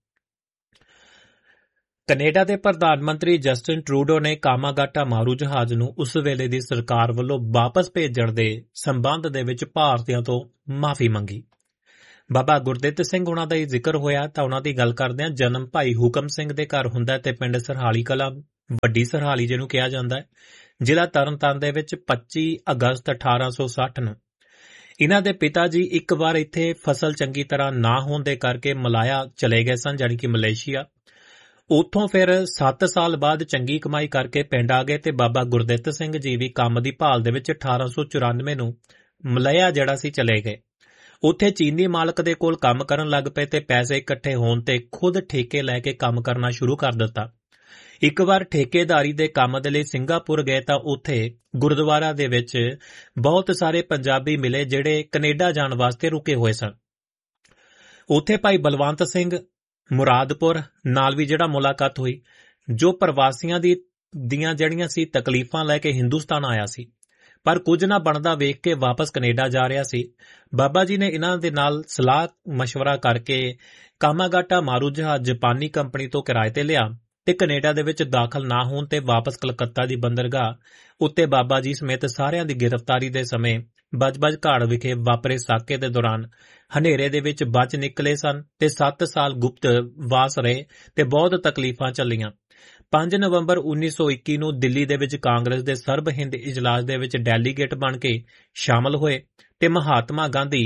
ਕੈਨੇਡਾ ਦੇ ਪ੍ਰਧਾਨ ਮੰਤਰੀ ਜਸਟਿਨ ਟਰੂਡੋ ਨੇ ਕਾਮਾਗਾਟਾ ਮਾਰੂ ਜਹਾਜ਼ ਨੂੰ ਉਸ ਵੇਲੇ ਦੀ ਸਰਕਾਰ ਵੱਲੋਂ ਵਾਪਸ ਭੇਜਣ ਦੇ ਸੰਬੰਧ ਦੇ ਵਿੱਚ ਭਾਰਤੀਆਂ ਤੋਂ ਮਾਫੀ ਮੰਗੀ। ਬਾਬਾ ਗੁਰਦਿੱਤ ਸਿੰਘ ਉਹਨਾਂ ਦਾ ਹੀ ਜ਼ਿਕਰ ਹੋਇਆ ਤਾਂ ਉਹਨਾਂ ਦੀ ਗੱਲ ਕਰਦੇ ਹਾਂ। ਜਨਮ ਭਾਈ ਹੁਕਮ ਸਿੰਘ ਦੇ ਘਰ ਹੁੰਦਾ ਤੇ ਪਿੰਡ ਸਰਹਾਲੀ ਕਲਾਂ, ਵੱਡੀ ਸਰਹਾਲੀ ਜਿਹਨੂੰ ਕਿਹਾ ਜਾਂਦਾ ਹੈ, ਜ਼ਿਲ੍ਹਾ ਤਰਨਤਾਰਨ ਦੇ ਵਿੱਚ ਪੱਚੀ ਅਗਸਤ ਅਠਾਰਾਂ ਸੌ ਸੱਠ ਨੂੰ। ਇਹਨਾਂ ਦੇ ਪਿਤਾ ਜੀ ਇੱਕ ਵਾਰ ਇੱਥੇ ਫਸਲ ਚੰਗੀ ਤਰ੍ਹਾਂ ਨਾ ਹੋਣ ਦੇ ਕਰਕੇ ਮਲਾਇਆ ਚਲੇ ਗਏ ਸਨ, ਜਾਣੀ ਕਿ ਮਲੇਸ਼ੀਆ। ਉੱਥੋਂ ਫਿਰ ਸੱਤ ਸਾਲ ਬਾਅਦ ਚੰਗੀ ਕਮਾਈ ਕਰਕੇ ਪਿੰਡ ਆ ਗਏ ਤੇ ਬਾਬਾ ਗੁਰਦਿੱਤ ਸਿੰਘ ਜੀ ਵੀ ਕੰਮ ਦੀ ਭਾਲ ਦੇ ਵਿੱਚ ਅਠਾਰਾਂ ਸੌ ਚੁਰਾਨਵੇਂ ਨੂੰ ਮਲਾਇਆ ਜਿਹੜਾ ਸੀ ਚਲੇ ਗਏ। ਉੱਥੇ ਚੀਨੀ ਮਾਲਕ ਦੇ ਕੋਲ ਕੰਮ ਕਰਨ ਲੱਗ ਪਏ ਤੇ ਪੈਸੇ ਇਕੱਠੇ ਹੋਣ ਤੇ ਖੁਦ ਠੇਕੇ ਲੈ ਕੇ ਕੰਮ ਕਰਨਾ ਸ਼ੁਰੂ ਕਰ ਦਿੱਤਾ। ਇੱਕ ਵਾਰ ਠੇਕੇਦਾਰੀ ਦੇ ਕੰਮ ਦੇ ਲਈ ਸਿੰਗਾਪੁਰ ਗਏ ਤਾਂ ਉੱਥੇ ਗੁਰਦੁਆਰਾ ਦੇ ਵਿੱਚ ਬਹੁਤ ਸਾਰੇ ਪੰਜਾਬੀ ਮਿਲੇ ਜਿਹੜੇ ਕੈਨੇਡਾ ਜਾਣ ਵਾਸਤੇ ਰੁਕੇ ਹੋਏ ਸਨ। ਉੱਥੇ ਭਾਈ ਬਲਵੰਤ ਸਿੰਘ ਮੁਰਾਦਪੁਰ ਨਾਲ ਵੀ ਜਿਹੜਾ ਮੁਲਾਕਾਤ ਹੋਈ, ਜੋ ਪ੍ਰਵਾਸੀਆਂ ਦੀ ਦੀਆਂ ਜਿਹੜੀਆਂ ਸੀ ਤਕਲੀਫਾਂ ਲੈ ਕੇ ਹਿੰਦੁਸਤਾਨ ਆਇਆ ਸੀ, ਪਰ ਕੁਝ ਨਾ ਬਣਦਾ ਵੇਖ ਕੇ ਵਾਪਸ ਕੈਨੇਡਾ ਜਾ ਰਿਹਾ ਸੀ। ਬਾਬਾ ਜੀ ਨੇ ਇਹਨਾਂ ਦੇ ਨਾਲ ਸਲਾਹ ਮਸ਼ਵਰਾ ਕਰਕੇ ਕਾਮਾਗਾਟਾ ਮਾਰੂ ਜਹਾਜ਼ ਜਾਪਾਨੀ ਕੰਪਨੀ ਤੋਂ ਕਿਰਾਏ ਤੇ ਲਿਆ ਤੇ ਕੈਨੇਡਾ ਦੇ ਵਿੱਚ ਦਾਖਲ ਨਾ ਹੋਣ ਤੇ ਵਾਪਸ ਕਲਕੱਤਾ ਦੀ ਬੰਦਰਗਾਹ ਉੱਤੇ ਬਾਬਾ ਜੀ ਸਮੇਤ ਸਾਰਿਆਂ ਦੀ ਗ੍ਰਿਫਤਾਰੀ ਦੇ ਸਮੇਂ ਬਜਬਜ ਘਾੜ ਵਿਖੇ ਵਾਪਰੇ ਸਾਕੇ ਦੇ ਦੌਰਾਨ ਹਨੇਰੇ ਦੇ ਵਿੱਚ ਬਚ ਨਿਕਲੇ ਸਨ ਤੇ ਸੱਤ ਸਾਲ ਗੁਪਤ ਵਾਸ ਰਹੇ ਤੇ ਬਹੁਤ ਤਕਲੀਫਾਂ ਚੱਲੀਆਂ। ਪੰਜ ਨਵੰਬਰ ਉੱਨੀ ਸੌ ਇੱਕੀ ਨੂੰ ਦਿੱਲੀ ਦੇ ਵਿੱਚ ਕਾਂਗਰਸ ਦੇ ਸਰਬ ਹਿੰਦ ਇਜਲਾਸ ਦੇ ਵਿੱਚ ਡੈਲੀਗੇਟ ਬਣ ਕੇ ਸ਼ਾਮਲ ਹੋਏ ਤੇ ਮਹਾਤਮਾ ਗਾਂਧੀ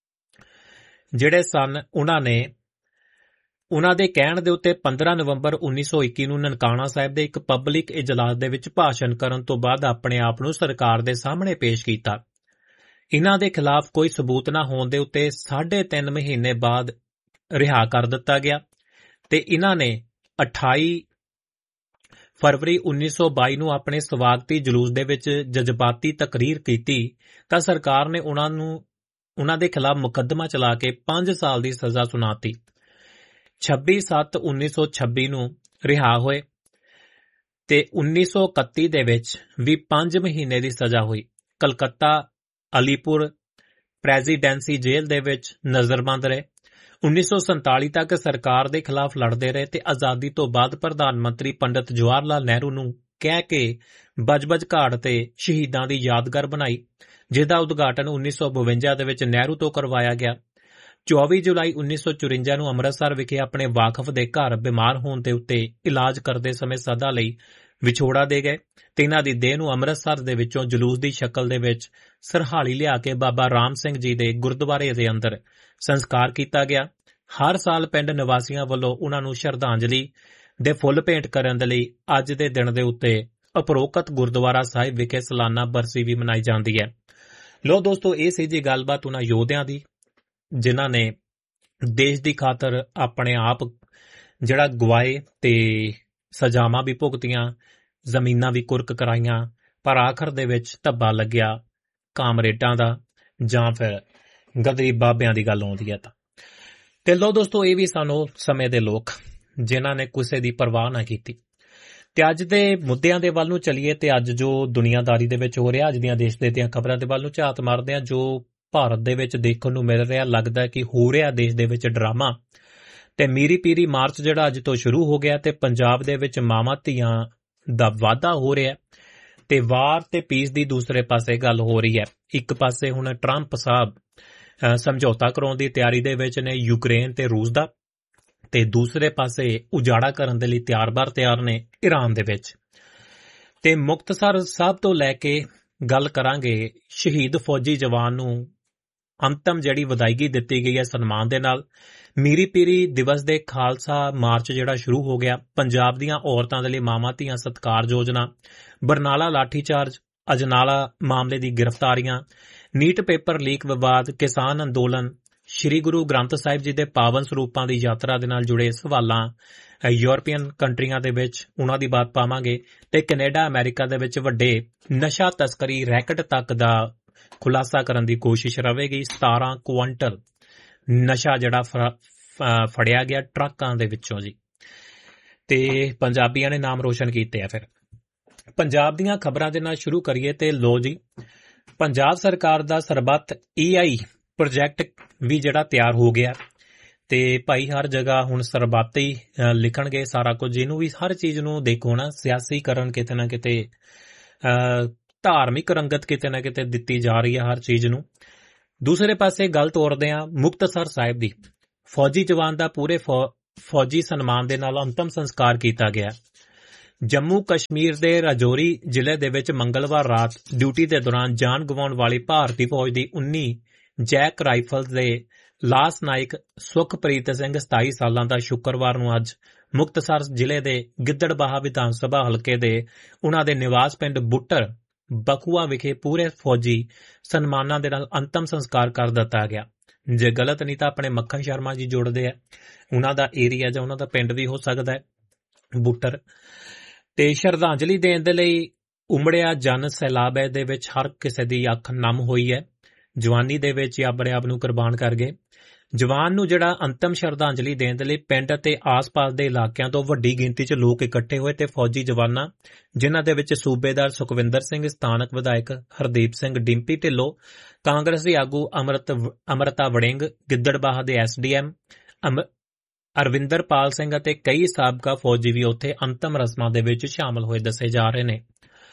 ਜਿਹੜੇ ਸਨ ਉਹਨਾਂ ਨੇ ਉਹਨਾਂ ਦੇ ਕਹਿਣ ਦੇ ਉੱਤੇ ਪੰਦਰਾਂ ਨਵੰਬਰ ਉੱਨੀ ਸੌ ਇੱਕੀ ਨੂੰ ਨਨਕਾਣਾ ਸਾਹਿਬ ਦੇ ਇੱਕ ਪਬਲਿਕ ਇਜਲਾਸ ਦੇ ਵਿੱਚ ਭਾਸ਼ਣ ਕਰਨ ਤੋਂ ਬਾਅਦ ਆਪਣੇ ਆਪ ਨੂੰ ਸਰਕਾਰ ਦੇ ਸਾਹਮਣੇ ਪੇਸ਼ ਕੀਤਾ। ਇਹਨਾਂ ਦੇ ਖਿਲਾਫ ਕੋਈ ਸਬੂਤ ਨਾ ਹੋਣ ਦੇ ਉੱਤੇ ਸਾਢੇ ਤਿੰਨ ਮਹੀਨੇ ਬਾਅਦ ਰਿਹਾ ਕਰ ਦਿੱਤਾ ਗਿਆ ਤੇ ਇਹਨਾਂ ਨੇ ਅਠਾਈ ਫਰਵਰੀ ਉੱਨੀ ਸੌ ਬਾਈ ਨੂੰ ਆਪਣੇ ਸਵਾਗਤੀ ਜਲੂਸ ਦੇ ਵਿੱਚ ਜਜ਼ਬਾਤੀ ਤਕਰੀਰ ਕੀਤੀ ਤਾਂ ਸਰਕਾਰ ਨੇ ਉਹਨਾਂ ਨੂੰ ਉਹਨਾਂ ਦੇ ਖਿਲਾਫ ਮੁਕੱਦਮਾ ਚਲਾ ਕੇ ਪੰਜ ਸਾਲ ਦੀ ਸਜ਼ਾ ਸੁਣਾਤੀ। ਛੱਬੀ ਸੱਤ ਉੱਨੀ ਸੌ ਛੱਬੀ ਨੂੰ ਰਿਹਾ ਹੋਏ ਤੇ ਉੱਨੀ ਸੌ ਇਕੱਤੀ ਦੇ ਵਿੱਚ ਵੀ ਪੰਜ ਮਹੀਨੇ ਦੀ ਸਜ਼ਾ ਹੋਈ। ਕਲਕੱਤਾ ਅਲੀਪੁਰ ਪ੍ਰੈਜ਼ੀਡੈਂਸੀ ਜੇਲ੍ਹ ਦੇ ਵਿੱਚ ਨਜ਼ਰਬੰਦ ਰਹੇ। ਉੱਨੀ ਸੌ ਸੰਤਾਲੀ ਤੱਕ ਸਰਕਾਰ ਦੇ ਖਿਲਾਫ ਲੜਦੇ ਰਹੇ ਤੇ ਆਜ਼ਾਦੀ ਤੋਂ ਬਾਅਦ ਪ੍ਰਧਾਨ ਮੰਤਰੀ ਪੰਡਿਤ ਜਵਾਹਰ ਲਾਲ ਨਹਿਰੂ ਨੂੰ ਕਹਿ ਕੇ ਬਜਬਜ ਘਾਟ ਤੇ ਸ਼ਹੀਦਾਂ ਦੀ ਯਾਦਗਾਰ ਬਣਾਈ, ਜਿਹਦਾ ਉਦਘਾਟਨ ਉੱਨੀ ਸੌ ਬਵੰਜਾ ਦੇ ਵਿੱਚ ਨਹਿਰੂ ਤੋਂ ਕਰਵਾਇਆ ਗਿਆ। ਚੌਵੀ ਜੁਲਾਈ ਉੱਨੀ ਸੌ ਚੁਰੰਜਾ ਨੂੰ ਅੰਮ੍ਰਿਤਸਰ ਵਿਖੇ ਆਪਣੇ ਵਾਕਫ ਦੇ ਘਰ ਬਿਮਾਰ ਹੋਣ ਦੇ ਉੱਤੇ ਇਲਾਜ ਕਰਦੇ ਸਮੇਂ ਸਦਾ ਲਈ ਵਿਛੋੜਾ ਦੇ ਗਏ ਤੇ ਇਹਨਾਂ ਦੀ ਦੇਹ ਨੂੰ ਅੰਮ੍ਰਿਤਸਰ ਦੇ ਵਿੱਚੋਂ ਜਲੂਸ ਦੀ ਸ਼ਕਲ ਦੇ ਵਿੱਚ ਸਰਹਾਲੀ ਲਿਆ ਕੇ ਬਾਬਾ ਰਾਮ ਸਿੰਘ ਜੀ ਦੇ ਗੁਰਦੁਆਰੇ ਦੇ ਅੰਦਰ ਸੰਸਕਾਰ ਕੀਤਾ ਗਿਆ। ਹਰ ਸਾਲ ਪਿੰਡ ਨਿਵਾਸੀਆਂ ਵੱਲੋਂ ਉਹਨਾਂ ਨੂੰ ਸ਼ਰਧਾਂਜਲੀ ਦੇ ਫੁੱਲ ਭੇਂਟ ਕਰਨ ਦੇ ਲਈ ਅੱਜ ਦੇ ਦਿਨ ਦੇ ਉੱਤੇ ਉਪਰੋਕਤ ਗੁਰਦੁਆਰਾ ਸਾਹਿਬ ਵਿਖੇ ਸਾਲਾਨਾ ਬਰਸੀ ਵੀ ਮਨਾਈ ਜਾਂਦੀ ਹੈ। ਲੋ ਦੋਸਤੋ, ਇਹ ਸੀ ਜੀ ਗੱਲਬਾਤ ਉਹਨਾਂ ਯੋਧਿਆਂ ਦੀ ਜਿਨ੍ਹਾਂ ਨੇ ਦੇਸ਼ ਦੀ ਖਾਤਰ ਆਪਣੇ ਆਪ ਜਿਹੜਾ ਗਵਾਏ ਤੇ ਸਜ਼ਾਵਾਂ ਵੀ ਭੁਗਤੀਆਂ, ਜ਼ਮੀਨਾਂ ਵੀ ਕੁਰਕ ਕਰਾਈਆਂ, ਪਰ ਆਖਰ ਦੇ ਵਿੱਚ ਧੱਬਾ ਲੱਗਿਆ ਕਾਮਰੇਡਾਂ ਦਾ ਜਾਂ ਫਿਰ ਗਦਰੀ ਬਾਬਿਆਂ ਦੀ ਗੱਲ ਆਉਂਦੀ ਹੈ ਤਾਂ। ਤੇ ਲੋ ਦੋਸਤੋ, ਇਹ ਵੀ ਸਾਨੂੰ ਸਮੇਂ ਦੇ ਲੋਕ ਜਿਨ੍ਹਾਂ ਨੇ ਕਿਸੇ ਦੀ ਪਰਵਾਹ ਨਾ ਕੀਤੀ। ਤੇ ਅੱਜ ਦੇ ਮੁੱਦਿਆਂ ਦੇ ਵੱਲ ਨੂੰ ਚੱਲੀਏ ਤੇ ਅੱਜ ਜੋ ਦੁਨੀਆਦਾਰੀ ਦੇ ਵਿੱਚ ਹੋ ਰਿਹਾ, ਅੱਜ ਦੀਆਂ ਦੇਸ਼ ਦੇ ਦੀਆਂ ਖਬਰਾਂ ਦੇ ਵੱਲ ਨੂੰ ਝਾਤ ਮਾਰਦੇ ਆ। ਜੋ ਭਾਰਤ ਦੇ ਵਿੱਚ ਦੇਖਣ ਨੂੰ ਮਿਲ ਰਿਹਾ, ਲੱਗਦਾ ਕਿ ਹੋ ਰਿਹਾ ਦੇਸ਼ ਦੇ ਵਿੱਚ ਡਰਾਮਾ। ਤੇ ਮੀਰੀ ਪੀਰੀ ਮਾਰਚ ਜਿਹੜਾ ਅੱਜ ਤੋਂ ਸ਼ੁਰੂ ਹੋ ਗਿਆ ਤੇ ਪੰਜਾਬ ਦੇ ਵਿੱਚ ਮਾਵਾਂ ਧੀਆਂ ਦਾ ਵਾਧਾ ਹੋ ਰਿਹਾ ਤੇ ਵਾਰ ਤੇ ਪੀਸ ਦੀ ਦੂਸਰੇ ਪਾਸੇ ਗੱਲ ਹੋ ਰਹੀ ਹੈ। ਇੱਕ ਪਾਸੇ ਹੁਣ ਟਰੰਪ ਸਾਹਿਬ ਸਮਝੌਤਾ ਕਰਾਉਣ ਦੀ ਤਿਆਰੀ ਦੇ ਵਿੱਚ ਨੇ ਯੂਕਰੇਨ ਤੇ ਰੂਸ ਦਾ, ਤੇ ਦੂਸਰੇ ਪਾਸੇ ਉਜਾੜਾ ਕਰਨ ਦੇ ਲਈ ਤਿਆਰ-ਬਾਰ ਤਿਆਰ ਨੇ ਈਰਾਨ ਦੇ ਵਿੱਚ। ਤੇ ਮੁਕਤਸਰ ਸਾਹਿਬ ਤੋਂ ਲੈ ਕੇ ਗੱਲ ਕਰਾਂਗੇ। ਸ਼ਹੀਦ ਫੌਜੀ ਜਵਾਨ ਨੂੰ ਅੰਤਮ ਜਿਹੜੀ ਵਿਦਾਇਗੀ ਦਿੱਤੀ ਗਈ ਹੈ ਸਨਮਾਨ ਦੇ ਨਾਲ। ਮੀਰੀ ਪੀਰੀ ਦਿਵਸ ਦੇ ਖਾਲਸਾ ਮਾਰਚ ਜਿਹੜਾ ਸ਼ੁਰੂ ਹੋ ਗਿਆ। ਪੰਜਾਬ ਦੀਆਂ ਔਰਤਾਂ ਦੇ ਲਈ ਮਾਵਾਂ ਧੀਆਂ ਸਤਿਕਾਰ ਯੋਜਨਾ, ਬਰਨਾਲਾ ਲਾਠੀਚਾਰਜ, ਅਜਨਾਲਾ ਮਾਮਲੇ ਦੀ ਗ੍ਰਿਫਤਾਰੀਆਂ, ਨੀਟ ਪੇਪਰ ਲੀਕ ਵਿਵਾਦ, ਕਿਸਾਨ ਅੰਦੋਲਨ, ਸ਼੍ਰੀ ਗੁਰੂ ਗ੍ਰੰਥ ਸਾਹਿਬ ਜੀ ਦੇ ਪਾਵਨ ਸਰੂਪਾਂ ਦੀ ਯਾਤਰਾ ਦੇ ਨਾਲ ਜੁੜੇ ਸਵਾਲਾਂ, ਯੂਰਪੀਅਨ ਕੰਟਰੀਆਂ ਦੇ ਵਿੱਚ ਉਹਨਾਂ ਦੀ ਬਾਤ ਪਾਵਾਂਗੇ ਤੇ ਕੈਨੇਡਾ ਅਮਰੀਕਾ ਦੇ ਵਿੱਚ ਵੱਡੇ ਨਸ਼ਾ ਤਸਕਰੀ ਰੈਕਟ ਤੱਕ ਦਾ ਖੁਲਾਸਾ ਕਰਨ ਦੀ ਕੋਸ਼ਿਸ਼ ਰਹੇਗੀ। ਸਤਾਰਾਂ ਕੁਆਂਟਲ ਨਸ਼ਾ ਜਿਹੜਾ ਫੜਿਆ ਗਿਆ ਟਰੱਕਾਂ ਦੇ ਵਿੱਚੋਂ ਜੀ, ਤੇ ਪੰਜਾਬੀਆਂ ਨੇ ਨਾਮ ਰੋਸ਼ਨ ਕੀਤੇ ਆ। ਫਿਰ ਪੰਜਾਬ ਦੀਆਂ ਖਬਰਾਂ ਦੇ ਨਾਲ ਸ਼ੁਰੂ ਕਰੀਏ ਤੇ ਲੋ ਜੀ, ਪੰਜਾਬ ਸਰਕਾਰ ਦਾ ਸਰਬੱਤ ਈ ਆਈ ਪ੍ਰੋਜੈਕਟ ਵੀ ਜਿਹੜਾ ਤਿਆਰ ਹੋ ਗਿਆ ਤੇ ਭਾਈ ਹਰ ਜਗ੍ਹਾ ਹੁਣ ਸਰਬੱਤ ਹੀ ਲਿਖਣਗੇ ਸਾਰਾ ਕੁਝ। ਇਹਨੂੰ ਵੀ ਹਰ ਚੀਜ਼ ਨੂੰ ਦੇਖੋ ਨਾ, ਸਿਆਸੀਕਰਨ ਕਿਤੇ ਨਾ ਕਿਤੇ, ਧਾਰਮਿਕ ਰੰਗਤ ਕਿਤੇ ਨਾ ਕਿਤੇ ਦਿੱਤੀ ਜਾ ਰਹੀ ਹੈ ਹਰ ਚੀਜ਼ ਨੂੰ। ਦੂਸਰੇ ਪਾਸੇ ਗੱਲ ਤੋਰਦੇ ਹਾਂ ਮੁਕਤਸਰ ਸਾਹਿਬ ਦੀ। ਫੌਜੀ ਜਵਾਨ ਦਾ ਪੂਰੇ ਫੌਜੀ ਸਨਮਾਨ ਦੇ ਨਾਲ ਅੰਤਮ ਸੰਸਕਾਰ ਕੀਤਾ ਗਿਆ। ਜੰਮੂ ਕਸ਼ਮੀਰ ਦੇ ਰਾਜੌਰੀ ਜ਼ਿਲ੍ਹੇ ਦੇ ਵਿੱਚ ਮੰਗਲਵਾਰ ਰਾਤ ਡਿਊਟੀ ਦੇ ਦੌਰਾਨ ਜਾਨ ਗਵਾਉਣ ਵਾਲੀ ਭਾਰਤੀ ਫੌਜ ਦੀ ਉੱਨੀ ਜੈਕ ਰਾਈਫਲਸ ਦੇ ਲਾਸ ਨਾਇਕ ਸੁਖਪ੍ਰੀਤ ਸਿੰਘ ਸਤਾਈ ਸਾਲਾਂ ਦਾ ਸ਼ੁੱਕਰਵਾਰ ਨੂੰ ਅੱਜ ਮੁਕਤਸਰ ਜ਼ਿਲ੍ਹੇ ਦੇ ਗਿੱਦੜਬਾਹਾ ਵਿਧਾਨ ਸਭਾ ਹਲਕੇ ਦੇ ਉਨ੍ਹਾਂ ਦੇ ਨਿਵਾਸ ਪਿੰਡ ਬੁੱਟਰ ਬਖੂਆ ਵਿਖੇ ਪੂਰੇ ਫੌਜੀ ਸਨਮਾਨਾਂ ਦੇ ਨਾਲ ਅੰਤਮ ਸੰਸਕਾਰ ਕਰ ਦਿੱਤਾ ਗਿਆ। ਜੇ ਗਲਤ ਨਹੀਂ ਤਾਂ ਆਪਣੇ ਮੱਖਣ ਸ਼ਰਮਾ ਜੀ ਜੋੜਦੇ ਆ, ਉਹਨਾਂ ਦਾ ਏਰੀਆ ਜਾਂ ਉਹਨਾਂ ਦਾ ਪਿੰਡ ਵੀ ਹੋ ਸਕਦਾ ਹੈ ਬੁੱਟਰ। ਤੇ ਸ਼ਰਧਾਂਜਲੀ ਦੇਣ ਦੇ ਲਈ ਉਮੜਿਆ ਜਨ ਸੈਲਾਬ ਦੇ ਵਿੱਚ ਹਰ ਕਿਸੇ ਦੀ ਅੱਖ ਨਮ ਹੋਈ ਹੈ। ਜਵਾਨੀ ਦੇ ਵਿੱਚ ਆਪਣੇ ਆਪ ਨੂੰ ਕੁਰਬਾਨ ਕਰ ਗਏ। ਜਵਾਨ ਨੂੰ ਜਿਹੜਾ ਅੰਤਮ ਸ਼ਰਧਾਂਜਲੀ ਦੇਣ ਦੇ ਲਈ ਪਿੰਡ ਅਤੇ ਆਸ-ਪਾਸ ਦੇ ਇਲਾਕਿਆਂ ਤੋਂ ਵੱਡੀ ਗਿਣਤੀ 'ਚ ਲੋਕ ਇਕੱਠੇ ਹੋਏ ਤੇ ਫੌਜੀ ਜਵਾਨਾਂ, ਜਿਨ੍ਹਾਂ ਦੇ ਵਿੱਚ ਸੂਬੇਦਾਰ ਸੁਖਵਿੰਦਰ ਸਿੰਘ, ਸਥਾਨਕ ਵਿਧਾਇਕ ਹਰਦੀਪ ਸਿੰਘ, ਡਿੰਪੀ ਢਿੱਲੋਂ, ਕਾਂਗਰਸੀ ਆਗੂ ਅਮਰਤ ਅਮਰਤਾ ਵੜਿੰਗ, ਗਿੱਦੜਬਾਹਾ ਦੇ S D M Arvinderpal Singh ਅਤੇ ਕਈ ਸਾਬਕਾ ਫੌਜੀ ਵੀ ਉੱਥੇ ਅੰਤਮ ਰਸਮਾਂ ਦੇ ਵਿੱਚ ਸ਼ਾਮਲ ਹੋਏ ਦੱਸੇ ਜਾ ਰਹੇ ਨੇ।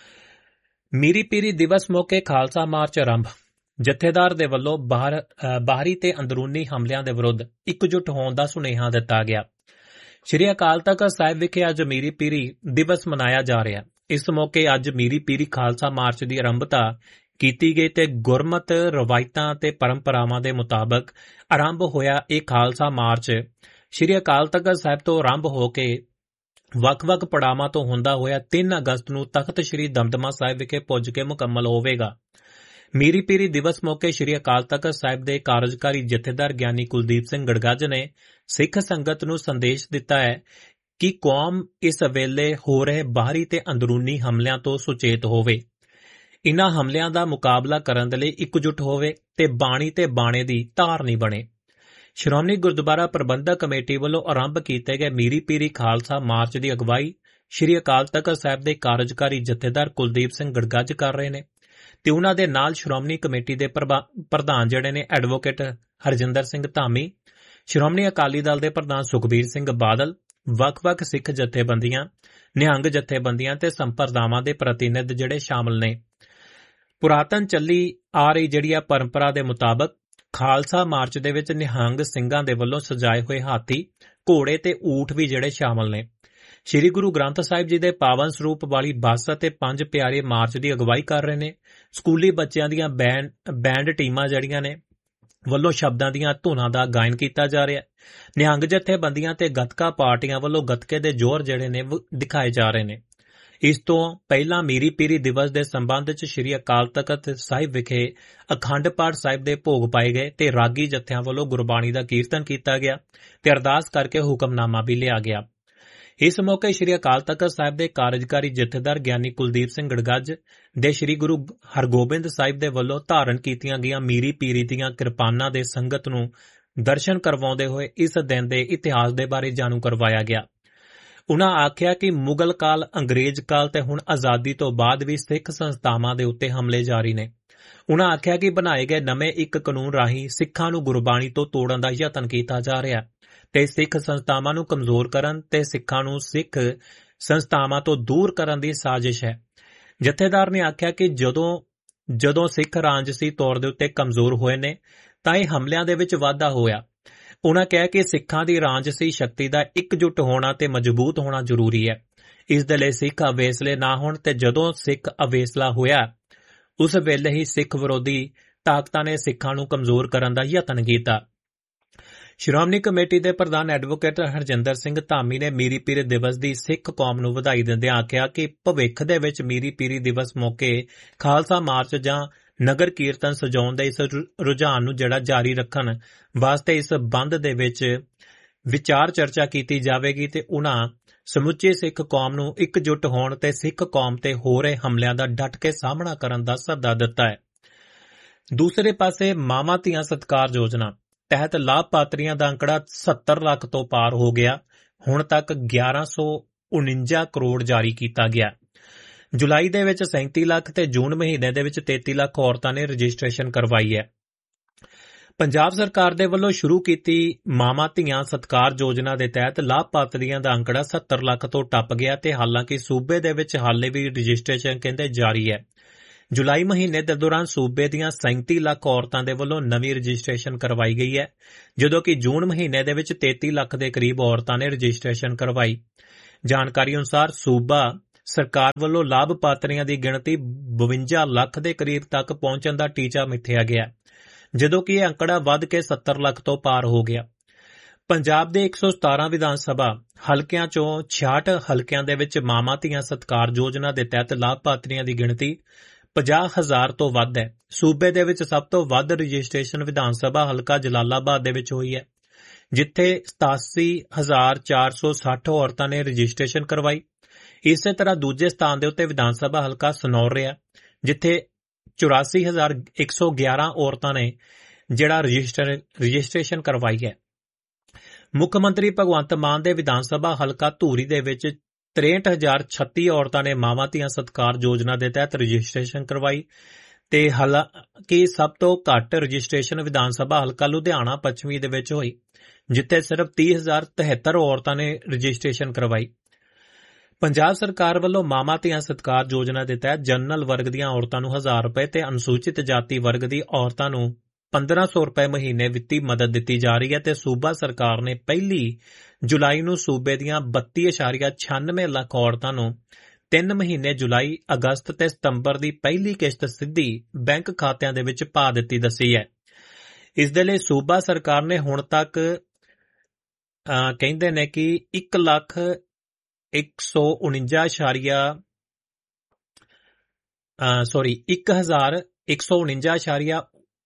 ਮੀਰੀ ਪੀਰੀ ਦਿਵਸ ਮੌਕੇ ਖਾਲਸਾ ਮਾਰਚ ਆਰੰਭ। ਜਥੇਦਾਰ ਦੇ ਵੱਲੋਂ ਬਾਹਰ ਬਾਹਰੀ ਤੇ ਅੰਦਰੂਨੀ ਹਮਲਿਆਂ ਦੇ ਵਿਰੁੱਧ ਇਕਜੁੱਟ ਹੋਣ ਦਾ ਸੁਨੇਹਾ ਦਿੱਤਾ ਗਿਆ। ਸ਼੍ਰੀ ਅਕਾਲ ਤਖ਼ਤ ਸਾਹਿਬ ਵਿਖੇ ਅੱਜ ਮੀਰੀ ਪੀਰੀ ਦਿਵਸ ਮਨਾਇਆ ਜਾ ਰਿਹਾ। ਇਸ ਮੌਕੇ ਅੱਜ ਮੀਰੀ ਪੀਰੀ ਖਾਲਸਾ ਮਾਰਚ ਦੀ ਆਰੰਭਤਾ ਕੀਤੀ ਗਈ ਤੇ ਗੁਰਮਤ ਰਵਾਇਤਾਂ ਤੇ ਪਰੰਪਰਾਵਾਂ ਦੇ ਮੁਤਾਬਕ ਆਰੰਭ ਹੋਇਆ ਇਹ ਖਾਲਸਾ ਮਾਰਚ ਸ਼੍ਰੀ ਅਕਾਲ ਤਖ਼ਤ ਸਾਹਿਬ ਤੋਂ ਆਰੰਭ ਹੋ ਕੇ ਵੱਖ-ਵੱਖ ਪੜਾਵਾਂ ਤੋਂ ਹੁੰਦਾ ਹੋਇਆ ਤਿੰਨ ਅਗਸਤ ਨੂੰ ਤਖ਼ਤ ਸ਼੍ਰੀ ਦਮਦਮਾ ਸਾਹਿਬ ਵਿਖੇ ਪੁੱਜ ਕੇ ਮੁਕੰਮਲ ਹੋਵੇਗਾ। ਮੀਰੀ ਪੀਰੀ ਦਿਵਸ ਮੌਕੇ ਸ਼੍ਰੀ ਅਕਾਲ ਤਖ਼ਤ ਸਾਹਿਬ ਦੇ ਕਾਰਜਕਾਰੀ ਜਥੇਦਾਰ ਗਿਆਨੀ ਕੁਲਦੀਪ ਸਿੰਘ ਗੜਗੱਜ ਨੇ ਸਿੱਖ ਸੰਗਤ ਨੂੰ ਸੰਦੇਸ਼ ਦਿੱਤਾ ਹੈ ਕਿ ਕੌਮ ਇਸ ਵੇਲੇ ਹੋ ਰਹੇ ਬਾਹਰੀ ਤੇ ਅੰਦਰੂਨੀ ਹਮਲਿਆਂ ਤੋਂ ਸੁਚੇਤ ਹੋਵੇ, ਇਨ੍ਹਾਂ ਹਮਲਿਆਂ ਦਾ ਮੁਕਾਬਲਾ ਕਰਨ ਦੇ ਲਈ ਇਕਜੁੱਟ ਹੋਵੇ ਤੇ ਬਾਣੀ ਤੇ ਬਾਣੇ ਦੀ ਧਾਰਨੀ ਬਣੇ। ਸ਼੍ਰੋਮਣੀ ਗੁਰਦੁਆਰਾ ਪ੍ਰਬੰਧਕ ਕਮੇਟੀ ਵੱਲੋਂ ਆਰੰਭ ਕੀਤੇ ਗਏ ਮੀਰੀ ਪੀਰੀ ਖਾਲਸਾ ਮਾਰਚ ਦੀ ਅਗਵਾਈ ਸ਼੍ਰੀ ਅਕਾਲ ਤਖ਼ਤ ਸਾਹਿਬ ਦੇ ਕਾਰਜਕਾਰੀ ਜਥੇਦਾਰ ਕੁਲਦੀਪ ਸਿੰਘ ਗੜਗੱਜ ਕਰ ਰਹੇ ਨੇ ਤੇ ਉਹਨਾਂ ਦੇ ਨਾਲ ਸ਼੍ਰੋਮਣੀ ਕਮੇਟੀ ਦੇ ਪ੍ਰਧਾਨ ਜਿਹੜੇ ਨੇ ਐਡਵੋਕੇਟ ਹਰਜਿੰਦਰ ਸਿੰਘ ਧਾਮੀ, ਸ਼੍ਰੋਮਣੀ ਅਕਾਲੀ ਦਲ ਦੇ ਪ੍ਰਧਾਨ ਸੁਖਬੀਰ ਸਿੰਘ ਬਾਦਲ, ਵੱਖ-ਵੱਖ ਸਿੱਖ ਜਥੇਬੰਦੀਆਂ, ਨਿਹੰਗ ਜਥੇਬੰਦੀਆਂ ਤੇ ਸੰਪਰਦਾਵਾਂ ਦੇ ਪ੍ਰਤੀਨਿਧ ਜਿਹੜੇ ਸ਼ਾਮਲ ਨੇ। ਪੁਰਾਤਨ ਚੱਲੀ ਆ ਰਹੀ ਜਿਹੜੀ ਆ ਪਰੰਪਰਾ ਦੇ ਮੁਤਾਬਕ ਖਾਲਸਾ ਮਾਰਚ ਦੇ ਵਿੱਚ ਨਿਹੰਗ ਸਿੰਘਾਂ ਦੇ ਵੱਲੋਂ ਸਜਾਏ ਹੋਏ ਹਾਥੀ, ਘੋੜੇ ਤੇ ਊਠ ਵੀ ਜਿਹੜੇ ਸ਼ਾਮਲ ਨੇ। ਸ਼੍ਰੀ ਗੁਰੂ ਗ੍ਰੰਥ ਸਾਹਿਬ ਜੀ ਦੇ ਪਾਵਨ ਸਰੂਪ ਵਾਲੀ ਬੱਸ ਅਤੇ ਪੰਜ ਪਿਆਰੇ ਮਾਰਚ ਦੀ ਅਗਵਾਈ ਕਰ ਰਹੇ ਨੇ। ਸਕੂਲੀ ਬੱਚਿਆਂ ਦੀਆਂ ਬੈਂਡ ਬੈਂਡ ਟੀਮਾਂ ਜਿਹੜੀਆਂ ਨੇ ਵੱਲੋਂ ਸ਼ਬਦਾਂ ਦੀਆਂ ਧੁਨਾਂ ਦਾ ਗਾਇਨ ਕੀਤਾ ਜਾ ਰਿਹਾ। ਨਿਹੰਗ ਜਥੇਬੰਦੀਆਂ ਤੇ ਗੱਤਕਾ ਪਾਰਟੀਆਂ ਵੱਲੋਂ ਗੱਤਕੇ ਦੇ ਜ਼ੋਰ ਜਿਹੜੇ ਨੇ ਦਿਖਾਏ ਜਾ ਰਹੇ ਨੇ। ਇਸ ਤੋਂ ਪਹਿਲਾਂ ਮੀਰੀ ਪੀਰੀ ਦਿਵਸ ਦੇ ਸੰਬੰਧ ਵਿੱਚ ਸ਼੍ਰੀ ਅਕਾਲ ਤਖ਼ਤ ਸਾਹਿਬ ਵਿਖੇ ਅਖੰਡ ਪਾਠ ਸਾਹਿਬ ਦੇ ਭੋਗ ਪਾਏ ਗਏ ਤੇ ਰਾਗੀ ਜਥਿਆਂ ਵੱਲੋਂ ਗੁਰਬਾਣੀ ਦਾ ਕੀਰਤਨ ਕੀਤਾ ਗਿਆ ਤੇ ਅਰਦਾਸ ਕਰਕੇ ਹੁਕਮਨਾਮਾ ਵੀ ਲਿਆ ਗਿਆ। ਇਸ ਮੌਕੇ ਸ਼੍ਰੀ ਅਕਾਲ ਤਖ਼ਤ ਸਾਹਿਬ ਦੇ ਕਾਰਜਕਾਰੀ ਜਥੇਦਾਰ ਗਿਆਨੀ ਕੁਲਦੀਪ ਸਿੰਘ ਗੜਗੱਜ ਦੇ ਸ਼੍ਰੀ ਗੁਰੂ ਹਰਗੋਬਿੰਦ ਸਾਹਿਬ ਦੇ ਵੱਲੋਂ ਧਾਰਨ ਕੀਤੀਆਂ ਗਈਆਂ ਮੀਰੀ ਪੀਰੀ ਦੀਆਂ ਕਿਰਪਾਨਾਂ ਦੇ ਸੰਗਤ ਨੂੰ ਦਰਸ਼ਨ ਕਰਵਾਉਂਦੇ ਹੋਏ ਇਸ ਦਿਨ ਦੇ ਇਤਿਹਾਸ ਦੇ ਬਾਰੇ ਜਾਣੂ ਕਰਵਾਇਆ ਗਿਆ। ਉਨ੍ਹਾਂ ਆਖਿਆ ਕਿ ਮੁਗਲ ਕਾਲ, ਅੰਗਰੇਜ਼ ਕਾਲ ਤੇ ਹੁਣ ਆਜ਼ਾਦੀ ਤੋਂ ਬਾਅਦ ਵੀ ਸਿੱਖ ਸੰਸਥਾਵਾਂ ਦੇ ਉੱਤੇ ਹਮਲੇ ਜਾਰੀ ਨੇ। ਉਨ੍ਹਾਂ ਆਖਿਆ ਕਿ ਬਣਾਏ ਗਏ ਨਵੇਂ ਇੱਕ ਕਾਨੂੰਨ ਰਾਹੀਂ ਸਿੱਖਾਂ ਨੂੰ ਗੁਰਬਾਣੀ ਤੋਂ ਤੋੜਨ ਦਾ ਯਤਨ ਕੀਤਾ ਜਾ ਰਿਹਾ ਤੇ ਸਿੱਖ ਸੰਸਥਾਵਾਂ ਨੂੰ ਕਮਜ਼ੋਰ ਕਰਨ ਤੇ ਸਿੱਖਾਂ ਨੂੰ ਸਿੱਖ ਸੰਸਥਾਵਾਂ ਤੋਂ ਦੂਰ ਕਰਨ ਦੀ ਸਾਜ਼ਿਸ਼ ਹੈ। ਜਥੇਦਾਰ ਨੇ ਆਖਿਆ ਕਿ ਜਦੋਂ ਜਦੋਂ ਸਿੱਖ ਰਾਜਸੀ ਤੌਰ ਦੇ ਉੱਤੇ ਕਮਜ਼ੋਰ ਹੋਏ ਨੇ ਤਾਂ ਇਹ ਹਮਲਿਆਂ ਦੇ ਵਿੱਚ ਵਾਧਾ ਹੋਇਆ। ਉਨ੍ਹਾਂ ਕਿਹਾ ਕਿ ਸਿੱਖਾਂ ਦੀ ਰਾਜਸੀ ਸ਼ਕਤੀ ਦਾ ਇਕਜੁੱਟ ਹੋਣਾ ਤੇ ਮਜ਼ਬੂਤ ਹੋਣਾ ਜ਼ਰੂਰੀ ਹੈ। ਇਸ ਦੇ ਲਈ ਸਿੱਖ ਅਵੇਸਲੇ ਨਾ ਹੋਣ ਤੇ ਜਦੋਂ ਸਿੱਖ ਅਵੇਸਲਾ ਹੋਇਆ ਉਸ ਵੇਲੇ ਹੀ ਸਿੱਖ ਵਿਰੋਧੀ ਤਾਕਤਾਂ ਨੇ ਸਿੱਖਾਂ ਨੂੰ ਕਮਜ਼ੋਰ ਕਰਨ ਦਾ ਯਤਨ ਕੀਤਾ। ਸ਼੍ਰੋਮਣੀ ਕਮੇਟੀ ਦੇ ਪ੍ਰਧਾਨ ਐਡਵੋਕੇਟ ਹਰਜਿੰਦਰ ਸਿੰਘ ਧਾਮੀ ਨੇ ਮੀਰੀ ਪੀਰੀ ਦਿਵਸ ਦੀ ਸਿੱਖ ਕੌਮ ਨੂੰ ਵਧਾਈ ਦਿੰਦਿਆਂ ਆਖਿਆ ਕਿ ਭਵਿੱਖ ਦੇ ਵਿੱਚ ਮੀਰੀ ਪੀਰੀ ਦਿਵਸ ਮੌਕੇ ਖਾਲਸਾ ਮਾਰਚ ਜਾਂ ਨਗਰ ਕੀਰਤਨ ਸਜਾਉਣ ਦੇ ਇਸ ਰੁਝਾਨ ਨੂੰ ਜਿਹੜਾ ਜਾਰੀ ਰੱਖਣ ਵਾਸਤੇ ਇਸ ਬੰਦ ਦੇ ਵਿੱਚ ਵਿਚਾਰ ਚਰਚਾ ਕੀਤੀ ਜਾਵੇਗੀ ਤੇ ਉਨ੍ਹਾਂ ਸਮੁੱਚੇ ਸਿੱਖ ਕੌਮ ਨੂੰ ਇਕਜੁੱਟ ਹੋਣ ਤੇ ਸਿੱਖ ਕੌਮ ਤੇ ਹੋ ਰਹੇ ਹਮਲਿਆਂ ਦਾ ਡਟ ਕੇ ਸਾਹਮਣਾ ਕਰਨ ਦਾ ਸੱਦਾ ਦਿੱਤਾ ਹੈ। ਦੂਸਰੇ ਪਾਸੇ ਮਾਵਾਂ ਧੀਆਂ ਸਤਿਕਾਰ ਯੋਜਨਾ ਤਹਿਤ ਲਾਭਪਾਤਰੀਆਂ ਦਾ ਅੰਕੜਾ ਸੱਤਰ ਲੱਖ ਤੋਂ ਪਾਰ ਹੋ ਗਿਆ। ਹੁਣ ਤੱਕ ਗਿਆਰਾਂ ਸੌ ਉਨੰਜਾ ਕਰੋੜ ਜਾਰੀ ਕੀਤਾ ਗਿਆ। ਜੁਲਾਈ ਦੇ ਵਿੱਚ ਸੈਂਤੀ ਲੱਖ ਤੇ ਜੂਨ ਮਹੀਨੇ ਦੇ ਵਿੱਚ ਤੇਤੀ ਲੱਖ ਔਰਤਾਂ ਨੇ ਰਜਿਸਟ੍ਰੇਸ਼ਨ ਕਰਵਾਈ ਹੈ। ਪੰਜਾਬ ਸਰਕਾਰ ਦੇ ਵੱਲੋਂ ਸ਼ੁਰੂ ਕੀਤੀ ਮਾਵਾਂ ਧੀਆਂ ਸਤਿਕਾਰ ਯੋਜਨਾ ਦੇ ਤਹਿਤ ਲਾਭਪਾਤਰੀਆਂ ਦਾ ਅੰਕੜਾ ਸੱਤਰ ਲੱਖ ਤੋਂ ਟੱਪ ਗਿਆ ਤੇ ਹਾਲਾਂਕਿ ਸੂਬੇ ਦੇ ਵਿੱਚ ਹਾਲੇ ਵੀ ਰਜਿਸਟ੍ਰੇਸ਼ਨ ਕਹਿੰਦੇ ਜਾਰੀ ਹੈ। ਜੁਲਾਈ ਮਹੀਨੇ ਦੇ ਦੌਰਾਨ ਸੂਬੇ ਦੀਆਂ ਸੈਂਤੀ ਲੱਖ ਔਰਤਾਂ ਦੇ ਵੱਲੋਂ ਨਵੀਂ ਰਜਿਸਟ੍ਰੇਸ਼ਨ ਕਰਵਾਈ ਗਈ ਹੈ, ਜਦੋਂ ਕਿ ਜੂਨ ਮਹੀਨੇ ਦੇ ਵਿੱਚ ਤੇਤੀ ਲੱਖ ਦੇ ਕਰੀਬ ਔਰਤਾਂ ਨੇ ਰਜਿਸਟ੍ਰੇਸ਼ਨ ਕਰਵਾਈ। ਜਾਣਕਾਰੀ ਅਨੁਸਾਰ ਸੂਬਾ ਸਰਕਾਰ ਵੱਲੋਂ ਲਾਭਪਾਤਰੀਆਂ ਦੀ ਗਿਣਤੀ ਬਵੰਜਾ ਲੱਖ ਦੇ ਕਰੀਬ ਤੱਕ ਪਹੁੰਚਣ ਦਾ ਟੀਚਾ ਮਿੱਥਿਆ ਗਿਆ, ਜਦੋਂ ਕਿ ਇਹ ਅੰਕੜਾ ਵੱਧ ਕੇ ਸੱਤਰ ਲੱਖ ਤੋਂ ਪਾਰ ਹੋ ਗਿਆ। ਪੰਜਾਬ ਦੇ ਇੱਕ ਸੌ ਸਤਾਰਾਂ ਵਿਧਾਨ ਸਭਾ ਹਲਕਿਆਂ ਚੋਂ ਛਿਆਹਠ ਹਲਕਿਆਂ ਦੇ ਵਿੱਚ ਮਾਵਾਂ ਧੀਆਂ ਸਤਿਕਾਰ ਯੋਜਨਾ ਦੇ ਤਹਿਤ ਲਾਭਪਾਤਰੀਆਂ ਦੀ ਗਿਣਤੀ ਪੰਜਾਹ ਹਜ਼ਾਰ ਤੋਂ ਵੱਧ ਹੈ। ਸੂਬੇ ਦੇ ਵਿੱਚ ਸਭ ਤੋਂ ਵੱਧ ਰਜਿਸਟ੍ਰੇਸ਼ਨ ਵਿਧਾਨ ਸਭਾ ਹਲਕਾ ਜਲਾਲਾਬਾਦ ਦੇ ਵਿੱਚ ਹੋਈ ਹੈ, ਜਿੱਥੇ ਸਤਾਸੀ ਹਜ਼ਾਰ ਚਾਰ ਸੌ ਸੱਠ ਔਰਤਾਂ ਨੇ ਰਜਿਸਟ੍ਰੇਸ਼ਨ ਕਰਵਾਈ। ਇਸੇ ਤਰ੍ਹਾਂ ਦੂਜੇ ਸਥਾਨ ਦੇ ਉੱਤੇ ਵਿਧਾਨ ਸਭਾ ਹਲਕਾ ਸਨੌਰ ਰਿਹਾ, ਜਿੱਥੇ ਚੁਰਾਸੀ ਹਜ਼ਾਰ ਇੱਕ ਸੌ ਗਿਆਰਾਂ ਔਰਤਾਂ ਨੇ ਜਿਹੜਾ ਰਜਿਸਟਰ ਰਜਿਸਟ੍ਰੇਸ਼ਨ ਕਰਵਾਈ ਹੈ। ਮੁੱਖ ਮੰਤਰੀ ਭਗਵੰਤ ਮਾਨ ਦੇ ਵਿਧਾਨ ਸਭਾ ਹਲਕਾ ਧੂਰੀ ਦੇ ਵਿੱਚ ਤਰੇਹਠ ਹਜ਼ਾਰ ਛੱਤੀ ਔਰਤਾਂ ਨੇ ਮਾਵਾਂ ਧੀਆਂ ਸਤਿਕਾਰ ਯੋਜਨਾ ਦੇ ਤਹਿਤ ਰਜਿਸਟ੍ਰੇਸ਼ਨ ਕਰਵਾਈ ਤੇ ਹਾਲਾਂਕਿ ਸਭ ਤੋਂ ਘੱਟ ਰਜਿਸਟ੍ਰੇਸ਼ਨ ਵਿਧਾਨ ਸਭਾ ਹਲਕਾ ਲੁਧਿਆਣਾ ਪੱਛਮੀ ਦੇ ਵਿੱਚ ਹੋਈ, ਜਿੱਥੇ ਸਿਰਫ ਤੀਹ ਹਜ਼ਾਰ ਤਿਹੱਤਰ ਔਰਤਾਂ ਨੇ ਰਜਿਸਟ੍ਰੇਸ਼ਨ ਕਰਵਾਈ। ਪੰਜਾਬ ਸਰਕਾਰ ਵੱਲੋਂ ਮਾਵਾਂ ਧੀਆਂ ਸਤਿਕਾਰ ਯੋਜਨਾ ਦੇ ਤਹਿਤ ਜਨਰਲ ਵਰਗ ਦੀਆਂ ਔਰਤਾਂ ਨੂੰ ਹਜ਼ਾਰ ਰੁਪਏ ਤੇ ਅਨੁਸੂਚਿਤ ਜਾਤੀ ਵਰਗ ਦੀ ਔਰਤਾਂ ਨੂੰ ਪੰਦਰਾਂ ਸੌ ਰੁਪਏ ਮਹੀਨੇ ਵਿੱਤੀ ਮਦਦ ਦਿੱਤੀ ਜਾ ਰਹੀ ਹੈ ਤੇ ਸੂਬਾ ਸਰਕਾਰ ਨੇ ਪਹਿਲੀ ਜੁਲਾਈ ਨੂੰ ਸੂਬੇ ਦੀਆਂ ਬੱਤੀ ਦਸ਼ਮਲਵ ਛਿਆਨਵੇਂ ਲੱਖ ਔਰਤਾਂ ਨੂੰ ਤਿੰਨ ਮਹੀਨੇ ਜੁਲਾਈ, ਅਗਸਤ ਤੇ ਸਤੰਬਰ ਦੀ ਪਹਿਲੀ ਕਿਸ਼ਤ ਸਿੱਧੀ ਬੈਂਕ ਖਾਤਿਆਂ ਦੇ ਵਿੱਚ ਪਾ ਦਿੱਤੀ ਦੱਸੀ ਹੈ। ਇਸ ਦੇ ਲਈ ਸੂਬਾ ਸਰਕਾਰ ਨੇ ਹੁਣ ਤੱਕ ਕਹਿੰਦੇ ਨੇ ਕਿ ਇੱਕ ਲੱਖ ਇੱਕ ਸੌ ਉਣੰਜਾ ਇਸ਼ਾਰੀਆ ਸੌਰੀ ਇੱਕ ਹਜ਼ਾਰ ਇੱਕ ਸੌ ਉਣੰਜਾ ਇਸ਼ਾਰੀਆ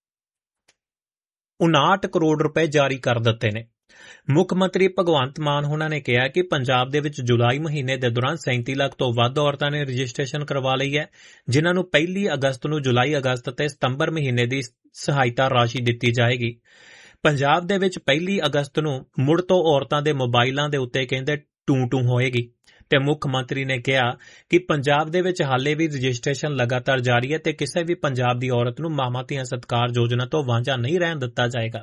ਉਨਾਹਠ ਕਰੋੜ ਰੁਪਏ ਜਾਰੀ ਕਰ ਦਿੱਤੇ ਨੇ। ਮੁੱਖ ਮੰਤਰੀ ਭਗਵੰਤ ਮਾਨ ਹੋਣਾ ਨੇ ਕਿਹਾ ਕਿ ਪੰਜਾਬ ਦੇ ਵਿੱਚ ਜੁਲਾਈ ਮਹੀਨੇ ਦੇ ਦੌਰਾਨ ਸੈਂਤੀ ਲੱਖ ਤੋਂ ਵੱਧ ਔਰਤਾਂ ਨੇ ਰਜਿਸਟ੍ਰੇਸ਼ਨ ਕਰਵਾ ਲਈ ਹੈ, ਜਿਨ੍ਹਾਂ ਨੂੰ ਪਹਿਲੀ ਅਗਸਤ ਨੂੰ ਜੁਲਾਈ, ਅਗਸਤ ਤੇ ਸਤੰਬਰ ਮਹੀਨੇ ਦੀ ਸਹਾਇਤਾ ਰਾਸ਼ੀ ਦਿੱਤੀ ਜਾਏਗੀ। ਪੰਜਾਬ ਦੇ ਵਿੱਚ ਪਹਿਲੀ ਅਗਸਤ ਨੂੰ ਮੁੜ ਤੋਂ ਔਰਤਾਂ ਦੇ ਮੋਬਾਈਲਾਂ ਦੇ ਉੱਤੇ ਕਹਿੰਦੇ ਟੂ ਟੂ ਹੋਏਗੀ ਤੇ ਮੁੱਖ ਮੰਤਰੀ ਨੇ ਕਿਹਾ ਕਿ ਪੰਜਾਬ ਦੇ ਵਿੱਚ ਹਾਲੇ ਵੀ ਰਜਿਸਟ੍ਰੇਸ਼ਨ ਲਗਾਤਾਰ ਜਾਰੀ ਹੈ ਤੇ ਕਿਸੇ ਵੀ ਪੰਜਾਬ ਦੀ ਔਰਤ ਨੂੰ ਮਾਵਾਂ ਧੀਆਂ ਸਤਿਕਾਰ ਯੋਜਨਾ ਤੋਂ ਵਾਂਝਾ ਨਹੀਂ ਰਹਿਣ ਦਿੱਤਾ ਜਾਏਗਾ।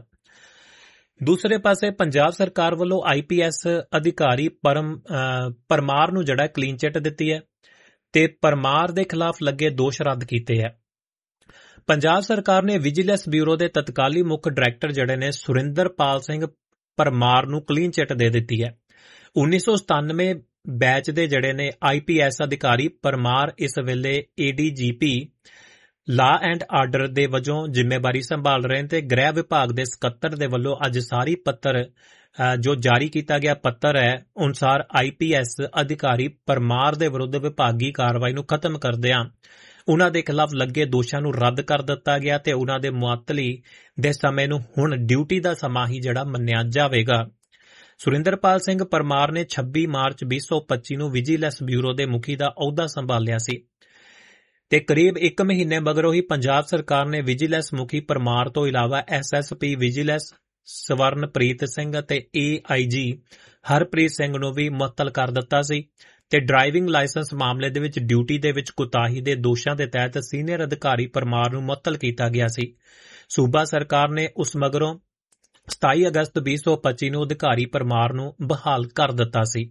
ਦੂਸਰੇ ਪਾਸੇ ਪੰਜਾਬ ਸਰਕਾਰ ਵੱਲੋਂ ਆਈ ਪੀ ਐਸ ਅਧਿਕਾਰੀ ਪਰਮ ਪਰਮਾਰ ਨੂੰ ਜਿਹੜਾ ਕਲੀਨ ਚਿੱਟ ਦਿੱਤੀ ਹੈ ਤੇ ਪਰਮਾਰ ਦੇ ਖਿਲਾਫ ਲੱਗੇ ਦੋਸ਼ ਰੱਦ ਕੀਤੇ ਹੈ। ਪੰਜਾਬ ਸਰਕਾਰ ਨੇ ਵਿਜੀਲੈਂਸ ਬਿਊਰੋ ਦੇ ਤਤਕਾਲੀ ਮੁੱਖ ਡਾਇਰੈਕਟਰ ਜਿਹੜੇ ਨੇ ਸੁਰਿੰਦਰਪਾਲ ਸਿੰਘ ਪਰਮਾਰ ਨੂੰ ਕਲੀਨ ਚਿੱਟ ਦੇ ਦਿੱਤੀ ਹੈ। ਉੱਨੀ ਸੌ ਸਤਾਨਵੇਂ ਬੈਚ ਦੇ ਜਿਹੜੇ ਨੇ ਆਈ ਪੀ ਐਸ ਅਧਿਕਾਰੀ ਪਰਮਾਰ ਇਸ ਵੇਲੇ A D G P law and order ਦੇ ਵਜੋਂ ਜ਼ਿੰਮੇਵਾਰੀ ਸੰਭਾਲ ਰਹੇ ਨੇ ਤੇ ਗ੍ਰਹਿ ਵਿਭਾਗ ਦੇ ਸਕੱਤਰ ਦੇ ਵੱਲੋਂ ਅੱਜ ਸਾਰੀ ਪੱਤਰ ਜੋ ਜਾਰੀ ਕੀਤਾ ਗਿਆ ਪੱਤਰ ਹੈ ਅਨੁਸਾਰ ਆਈ ਪੀ ਐਸ ਅਧਿਕਾਰੀ ਪਰਮਾਰ ਦੇ ਵਿਰੁੱਧ ਵਿਭਾਗੀ ਕਾਰਵਾਈ ਨੂੰ ਖਤਮ ਕਰਦਿਆਂ ਉਨ੍ਹਾਂ ਦੇ ਖਿਲਾਫ ਲੱਗੇ ਦੋਸ਼ਾਂ ਨੂੰ ਰੱਦ ਕਰ ਦਿੱਤਾ ਗਿਆ ਤੇ ਉਨ੍ਹਾਂ ਦੇ ਮੁਅੱਤਲੀ ਦੇ ਸਮੇਂ ਨੂੰ ਹੁਣ ਡਿਊਟੀ ਦਾ ਸਮਾਂ ਹੀ ਜਿਹੜਾ ਮੰਨਿਆ ਜਾਵੇਗਾ। ਸੁਰਿੰਦਰਪਾਲ ਸਿੰਘ ਪਰਮਾਰ ਨੇ ਛੱਬੀ ਮਾਰਚ ਵੀਹ ਸੌ ਪੱਚੀ ਨੂੰ ਵਿਜੀਲੈਂਸ ਬਿਊਰੋ ਦੇ ਮੁਖੀ ਦਾ ਅਹੁਦਾ ਸੰਭਾਲਿਆ ਸੀ ਤੇ ਕਰੀਬ ਇੱਕ ਮਹੀਨੇ ਮਗਰੋਂ ਹੀ ਪੰਜਾਬ ਸਰਕਾਰ ਨੇ ਵਿਜੀਲੈਂਸ ਮੁਖੀ ਪਰਮਾਰ ਤੋਂ ਇਲਾਵਾ S S P vigilance ਸਵਰਨਪ੍ਰੀਤ Singh ਅਤੇ ਏ ਆਈ ਜੀ ਹਰਪ੍ਰੀਤ ਸਿੰਘ ਨੂੰ ਵੀ ਮੁਅੱਤਲ ਕਰ ਦਿੱਤਾ ਸੀ ਤੇ ਡਰਾਈਵਿੰਗ ਲਾਇਸੈਂਸ ਮਾਮਲੇ ਦੇ ਵਿੱਚ ਡਿਊਟੀ ਦੇ ਵਿੱਚ ਕੁਤਾਹੀ ਦੇ ਦੋਸ਼ਾਂ ਦੇ ਤਹਿਤ ਸੀਨੀਅਰ ਅਧਿਕਾਰੀ ਪਰਮਾਰ ਨੂੰ ਮੁਅੱਤਲ ਕੀਤਾ ਗਿਆ ਸੀ। ਸੂਬਾ ਸਰਕਾਰ ਨੇ ਉਸ ਮਗਰੋਂ ਸਤਾਈ ਅਗਸਤ ਵੀਹ ਸੌ ਪੱਚੀ ਨੂੰ ਅਧਿਕਾਰੀ ਪਰਮਾਰ ਨੂੰ ਬਹਾਲ ਕਰ ਦਿੱਤਾ ਸੀ।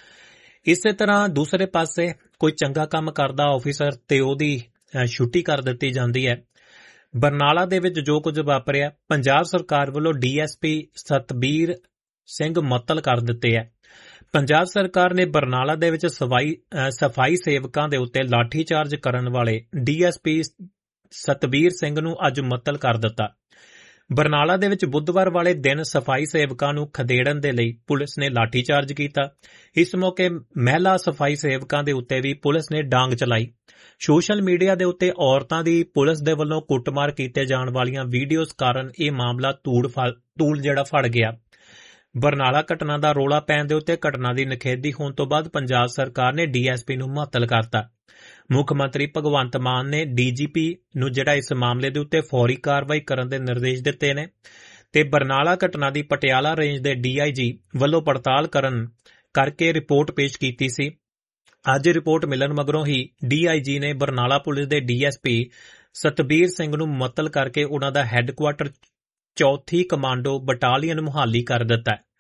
ਇਸੇ ਤਰ੍ਹਾਂ ਦੂਸਰੇ ਪਾਸੇ ਕੋਈ ਚੰਗਾ ਕੰਮ ਕਰਦਾ ਆਫੀਸਰ ਤੇ ਉਹਦੀ ਛੁੱਟੀ ਕਰ ਦਿੱਤੀ ਜਾਂਦੀ ਹੈ। ਬਰਨਾਲਾ ਦੇ ਵਿੱਚ ਜੋ ਕੁਝ ਵਾਪਰਿਆ, ਪੰਜਾਬ ਸਰਕਾਰ ਵੱਲੋਂ D S P Satbir Singh ਮੁਅੱਤਲ ਕਰ ਦਿੱਤੇ ਹੈ। ਪੰਜਾਬ ਸਰਕਾਰ ਨੇ ਬਰਨਾਲਾ ਦੇ ਵਿੱਚ ਸਫਾਈ ਸਫਾਈ ਸੇਵਕਾਂ ਦੇ ਉੱਤੇ ਲਾਠੀਚਾਰਜ ਕਰਨ ਵਾਲੇ D S P Satbir Singh ਨੂੰ ਅੱਜ ਮੁਅੱਤਲ ਕਰ ਦਿੱਤਾ। ਬਰਨਾਲਾ ਦੇ ਵਿੱਚ ਬੁੱਧਵਾਰ ਵਾਲੇ ਦਿਨ ਸਫਾਈ ਸੇਵਕਾਂ ਨੂੰ ਖਦੇੜਨ ਦੇ ਲਈ ਪੁਲਿਸ ਨੇ ਲਾਠੀਚਾਰਜ ਕੀਤਾ। ਇਸ ਮੌਕੇ ਮਹਿਲਾ ਸਫਾਈ ਸੇਵਕਾਂ ਦੇ ਉੱਤੇ ਵੀ ਪੁਲਿਸ ਨੇ ਡਾਂਗ ਚਲਾਈ। ਸੋਸ਼ਲ ਮੀਡੀਆ ਦੇ ਉੱਤੇ ਔਰਤਾਂ ਦੀ ਪੁਲਿਸ ਦੇ ਵੱਲੋਂ ਕੁੱਟਮਾਰ ਕੀਤੇ ਜਾਣ ਵਾਲੀਆਂ ਵੀਡੀਓਜ਼ ਕਾਰਨ ਇਹ ਮਾਮਲਾ ਧੂੜ ਧੂਲ ਜਿਹੜਾ ਫੜ ਗਿਆ। ਬਰਨਾਲਾ ਘਟਨਾ ਦਾ ਰੌਲਾ ਪੈਣ ਦੇ ਉੱਤੇ ਘਟਨਾ ਦੀ ਨਿਖੇਧੀ ਹੋਣ ਤੋਂ ਬਾਅਦ ਪੰਜਾਬ ਸਰਕਾਰ ਨੇ ਡੀ ਐਸ ਪੀ ਨੂੰ ਮੁਅੱਤਲ ਕਰਤਾ। ਮੁੱਖ ਮੰਤਰੀ ਭਗਵੰਤ ਮਾਨ ਨੇ ਡੀ ਜੀ ਪੀ ਨੂੰ ਜਿਹੜਾ ਇਸ ਮਾਮਲੇ ਦੇ ਉੱਤੇ ਫੌਰੀ ਕਾਰਵਾਈ ਕਰਨ ਦੇ ਨਿਰਦੇਸ਼ ਦਿੱਤੇ ਨੇ ਤੇ ਬਰਨਾਲਾ ਘਟਨਾ ਦੀ ਪਟਿਆਲਾ ਰੇਂਜ ਦੇ ਡੀ ਆਈ ਜੀ ਵੱਲੋਂ ਪੜਤਾਲ ਕਰਨ ਕਰਕੇ ਰਿਪੋਰਟ ਪੇਸ਼ ਕੀਤੀ ਸੀ। ਅੱਜ ਰਿਪੋਰਟ ਮਿਲਣ ਮਗਰੋਂ ਹੀ ਡੀ ਆਈ ਜੀ ਨੇ ਬਰਨਾਲਾ ਪੁਲਿਸ ਦੇ D S P Satbir Singh ਨੂੰ ਮੁਅੱਤਲ ਕਰਕੇ ਉਨ੍ਹਾਂ ਦਾ ਹੈੱਡਕੁਆਟਰ ਚੌਥੀ ਕਮਾਂਡੋ ਬਟਾਲੀਅਨ ਮੁਹਾਲੀ ਕਰ ਦਿੱਤਾ।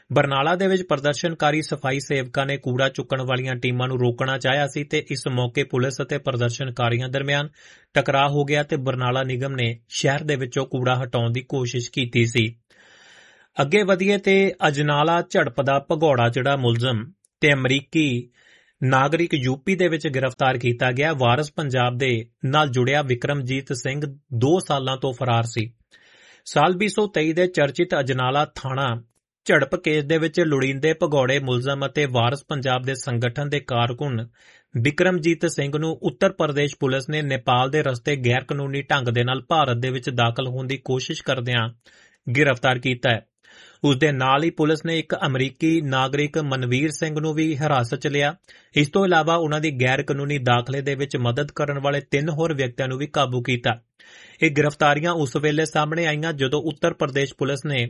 ਬਰਨਾਲਾ ਦੇ ਵਿੱਚ ਪ੍ਰਦਰਸ਼ਨਕਾਰੀ ਸਫਾਈ ਸੇਵਕਾਂ ਨੇ ਕੂੜਾ ਚੁੱਕਣ ਵਾਲੀਆਂ ਟੀਮਾਂ ਨੂੰ ਰੋਕਣਾ ਚਾਹਿਆ ਸੀ ਤੇ ਇਸ ਮੌਕੇ ਪੁਲਿਸ ਅਤੇ ਪ੍ਰਦਰਸ਼ਨਕਾਰੀਆਂ ਦਰਮਿਆਨ ਟਕਰਾਅ ਹੋ ਗਿਆ ਤੇ ਬਰਨਾਲਾ ਨਿਗਮ ਨੇ ਸ਼ਹਿਰ ਦੇ ਵਿੱਚੋਂ ਕੂੜਾ ਹਟਾਉਣ ਦੀ ਕੋਸ਼ਿਸ਼ ਕੀਤੀ ਸੀ। ਅੱਗੇ ਵਧੀਏ ਤੇ ਅਜਨਾਲਾ ਝੜਪ ਦਾ ਭਗੌੜਾ ਜਿਹੜਾ ਮੁਲਜ਼ਮ ਤੇ ਅਮਰੀਕੀ ਨਾਗਰਿਕ ਯੂਪੀ ਦੇ ਵਿੱਚ ਗ੍ਰਿਫਤਾਰ ਕੀਤਾ ਗਿਆ। ਵਾਰਸ ਪੰਜਾਬ ਦੇ ਨਾਲ ਜੁੜਿਆ ਵਿਕਰਮਜੀਤ ਸਿੰਘ ਦੋ ਸਾਲਾਂ ਤੋਂ ਫਰਾਰ ਸੀ। ਸਾਲ ਵੀਹ ਸੌ ਤੇਈ ਦੇ ਚਰਚਿਤ ਅਜਨਾਲਾ ਥਾਣਾ ਝੜਪ ਕੇਸ ਦੇ ਵਿੱਚ ਲੋੜੀਂਦੇ ਭਗੌੜੇ ਮੁਲਜ਼ਮ ਅਤੇ ਵਾਰਸ ਪੰਜਾਬ ਦੇ ਸੰਗਠਨ ਦੇ ਕਾਰਕੁਨ ਵਿਕਰਮਜੀਤ ਸਿੰਘ ਨੂੰ ਉੱਤਰ ਪ੍ਰਦੇਸ਼ ਪੁਲਿਸ ਨੇ ਨੇਪਾਲ ਦੇ ਰਸਤੇ ਗੈਰ ਕਾਨੂੰਨੀ ਢੰਗ ਦੇ ਨਾਲ ਭਾਰਤ ਦੇ ਵਿੱਚ ਦਾਖਲ ਹੋਣ ਦੀ ਕੋਸ਼ਿਸ਼ ਕਰਦਿਆਂ ਗ੍ਰਿਫਤਾਰ ਕੀਤਾ ਹੈ। ਉਸ ਦੇ ਨਾਲ ਹੀ ਪੁਲਿਸ ਨੇ ਇੱਕ ਅਮਰੀਕੀ ਨਾਗਰਿਕ ਮਨਵੀਰ ਸਿੰਘ ਨੂੰ ਵੀ ਹਿਰਾਸਤ 'ਚ ਲਿਆ। ਇਸ ਤੋਂ ਇਲਾਵਾ ਉਨ੍ਹਾਂ ਦੀ ਗੈਰ ਕਾਨੂੰਨੀ ਦਾਖਲੇ ਦੇ ਵਿੱਚ ਮਦਦ ਕਰਨ ਵਾਲੇ ਤਿੰਨ ਹੋਰ ਵਿਅਕਤੀਆਂ ਨੂੰ ਵੀ ਕਾਬੂ ਕੀਤਾ। ਇਹ ਗ੍ਰਿਫਤਾਰੀਆਂ ਉਸ ਵੇਲੇ ਸਾਹਮਣੇ ਆਈਆਂ ਜਦੋਂ ਉੱਤਰ ਪ੍ਰਦੇਸ਼ ਪੁਲਿਸ ਨੇ